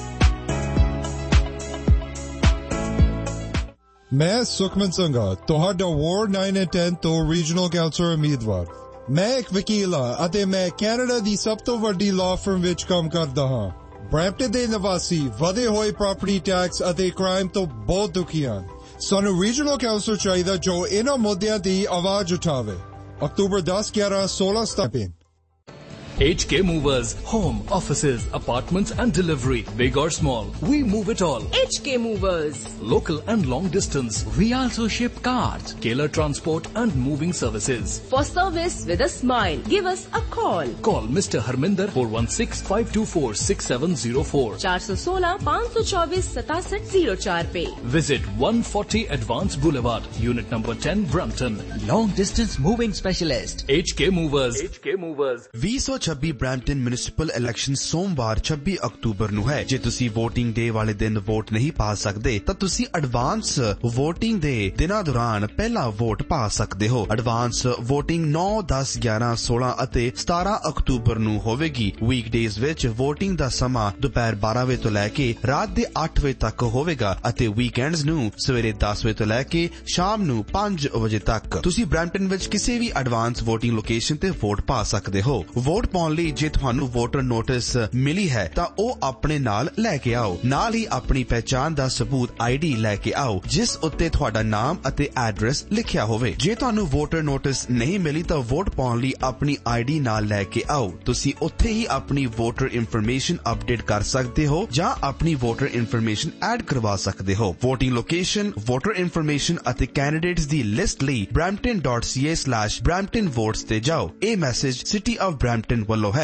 S12: ਮੈਂ ਸੁਖਮਨ ਸੰਘਾ, ਤੁਹਾਡਾ ward nine ਅਤੇ ਦਸ ਤੋਂ ਰੀਜਨਲ ਕਾਉਂਸਲਰ ਉਮੀਦਵਾਰ। ਮੈਂ ਇੱਕ ਵਕੀਲ ਹਾਂ ਅਤੇ ਮੈਂ ਕੈਨੇਡਾ ਦੀ ਸਭ ਤੋਂ ਵੱਡੀ ਲਾਅ ਫਰਮ ਵਿੱਚ ਕੰਮ ਕਰਦਾ ਹਾਂ। ਬਰੈਂਪਟਨ ਦੇ ਨਿਵਾਸੀ ਵਧੇ ਹੋਏ ਪ੍ਰਾਪਰਟੀ ਟੈਕਸ ਅਤੇ ਕ੍ਰਾਈਮ ਤੋਂ ਬਹੁਤ ਦੁਖੀ ਹਨ। ਸਾਨੂੰ ਰੀਜਨਲ ਕਾਉਂਸਲਰ ਚਾਹੀਦਾ ਜੋ ਇਹਨਾਂ ਮੁੱਦਿਆਂ ਦੀ ਆਵਾਜ਼ ਉਠਾਵੇ। ਅਕਤੂਬਰ ਦਸ, ਗਿਆਰਾਂ, ਸੋਲਾਂ, ਸਤਾਰਾਂ।
S13: H K Movers, home, offices, apartments and delivery, big or small, we move it all.
S5: H K Movers.
S13: Local and long distance, we also ship cars, Taylor transport and moving services.
S5: For service with a smile, give us a call.
S13: Call Mister Harminder four one six five two four six seven zero four.
S5: four one six five two four seven seven zero four pe.
S13: Visit one forty Advance Boulevard, Unit number ten, Brampton.
S14: Long distance moving specialist.
S13: H K Movers.
S14: H K Movers.
S2: ਵੀਹ ਸੌ ਛੱਬੀ Brampton municipal election ਸੋਮਵਾਰ ਛੱਬੀ October ਨੂੰ ਹੈ। ਜੇ ਤੁਸੀਂ VOTING ਡੇ ਵਾਲੇ ਦਿਨ ਵੋਟ ਨਹੀਂ ਪਾ ਸਕਦੇ ਤਾਂ ਤੁਸੀਂ ਐਡਵਾਂਸ VOTING ਦੇ ਦਿਨਾਂ ਦੌਰਾਨ ਪਹਿਲਾ ਵੋਟ ਪਾ ਸਕਦੇ ਹੋ। ਐਡਵਾਂਸ VOTING ਨੌ, ਦਸ, ਗਿਆਰਾਂ, ਸੋਲਾਂ ਅਤੇ ਸਤਾਰਾਂ ਅਕਤੂਬਰ ਨੂੰ ਹੋਵੇਗੀ। ਵੀਕਡੇਜ਼ ਵਿੱਚ VOTING ਦਾ ਸਮਾਂ ਦੁਪਹਿਰ ਬਾਰਾਂ ਵਜੇ ਤੋਂ ਲੈ ਕੇ ਰਾਤ ਦੇ ਅੱਠ ਵਜੇ ਤੱਕ ਹੋਵੇਗਾ ਅਤੇ ਵੀਕਐਂਡਸ ਨੂੰ ਸਵੇਰੇ ਦਸ ਵਜੇ ਤੋਂ ਲੈ ਕੇ ਸ਼ਾਮ ਨੂੰ ਪੰਜ ਵਜੇ ਤੱਕ। ਤੁਸੀਂ ਬਰੈਂਪਟਨ ਵਿੱਚ ਕਿਸੇ ਵੀ ਐਡਵਾਂਸ VOTING ਲੋਕੇਸ਼ਨ ਤੇ ਵੋਟ ਪਾ ਸਕਦੇ ਹੋ। ਵੋਟ ਪਾਉਣ ਲਈ ਜੇ ਤੁਹਾਨੂੰ ਵੋਟਰ ਨੋਟਿਸ ਮਿਲੀ ਹੈ ਤਾਂ ਉਹ ਆਪਣੇ ਨਾਲ ਲੈ ਕੇ ਆਓ। ਨਾਲ ਹੀ ਆਪਣੀ ਪਹਿਚਾਣ ਦਾ ਸਬੂਤ ਆਈਡੀ ਲੈ ਕੇ ਆਓ ਜਿਸ ਉੱਤੇ ਤੁਹਾਡਾ ਨਾਮ ਅਤੇ ਐਡਰੈਸ ਲਿਖਿਆ ਹੋਵੇ। ਜੇ ਤੁਹਾਨੂੰ ਵੋਟਰ ਨੋਟਿਸ ਨਹੀਂ ਮਿਲੀ ਤਾਂ ਵੋਟ ਪਾਉਣ ਲਈ ਆਪਣੀ ਆਈਡੀ ਨਾਲ ਲੈ ਕੇ ਆਓ। ਤੁਸੀਂ ਉੱਥੇ ਹੀ ਆਪਣੀ ਵੋਟਰ ਇਨਫੋਰਮੇਸ਼ਨ ਅਪਡੇਟ ਕਰ ਸਕਦੇ ਹੋ ਜਾਂ ਆਪਣੀ ਵੋਟਰ ਇਨਫੋਰਮੇਸ਼ਨ ਐਡ ਕਰਵਾ ਸਕਦੇ ਹੋ। ਵੋਟਿੰਗ ਲੋਕੇਸ਼ਨ, ਵੋਟਰ ਇਨਫੋਰਮੇਸ਼ਨ ਅਤੇ ਕੈਂਡੀਡੇਟਸ ਦੀ ਲਿਸਟ ਲਈ brampton dot c a slash brampton votes ਤੇ ਜਾਓ। ਇਹ ਮੈਸੇਜ ਸਿਟੀ ਆਫ ਬਰੈਂਪਟਨ ਵੱਲੋਂ ਹੈ।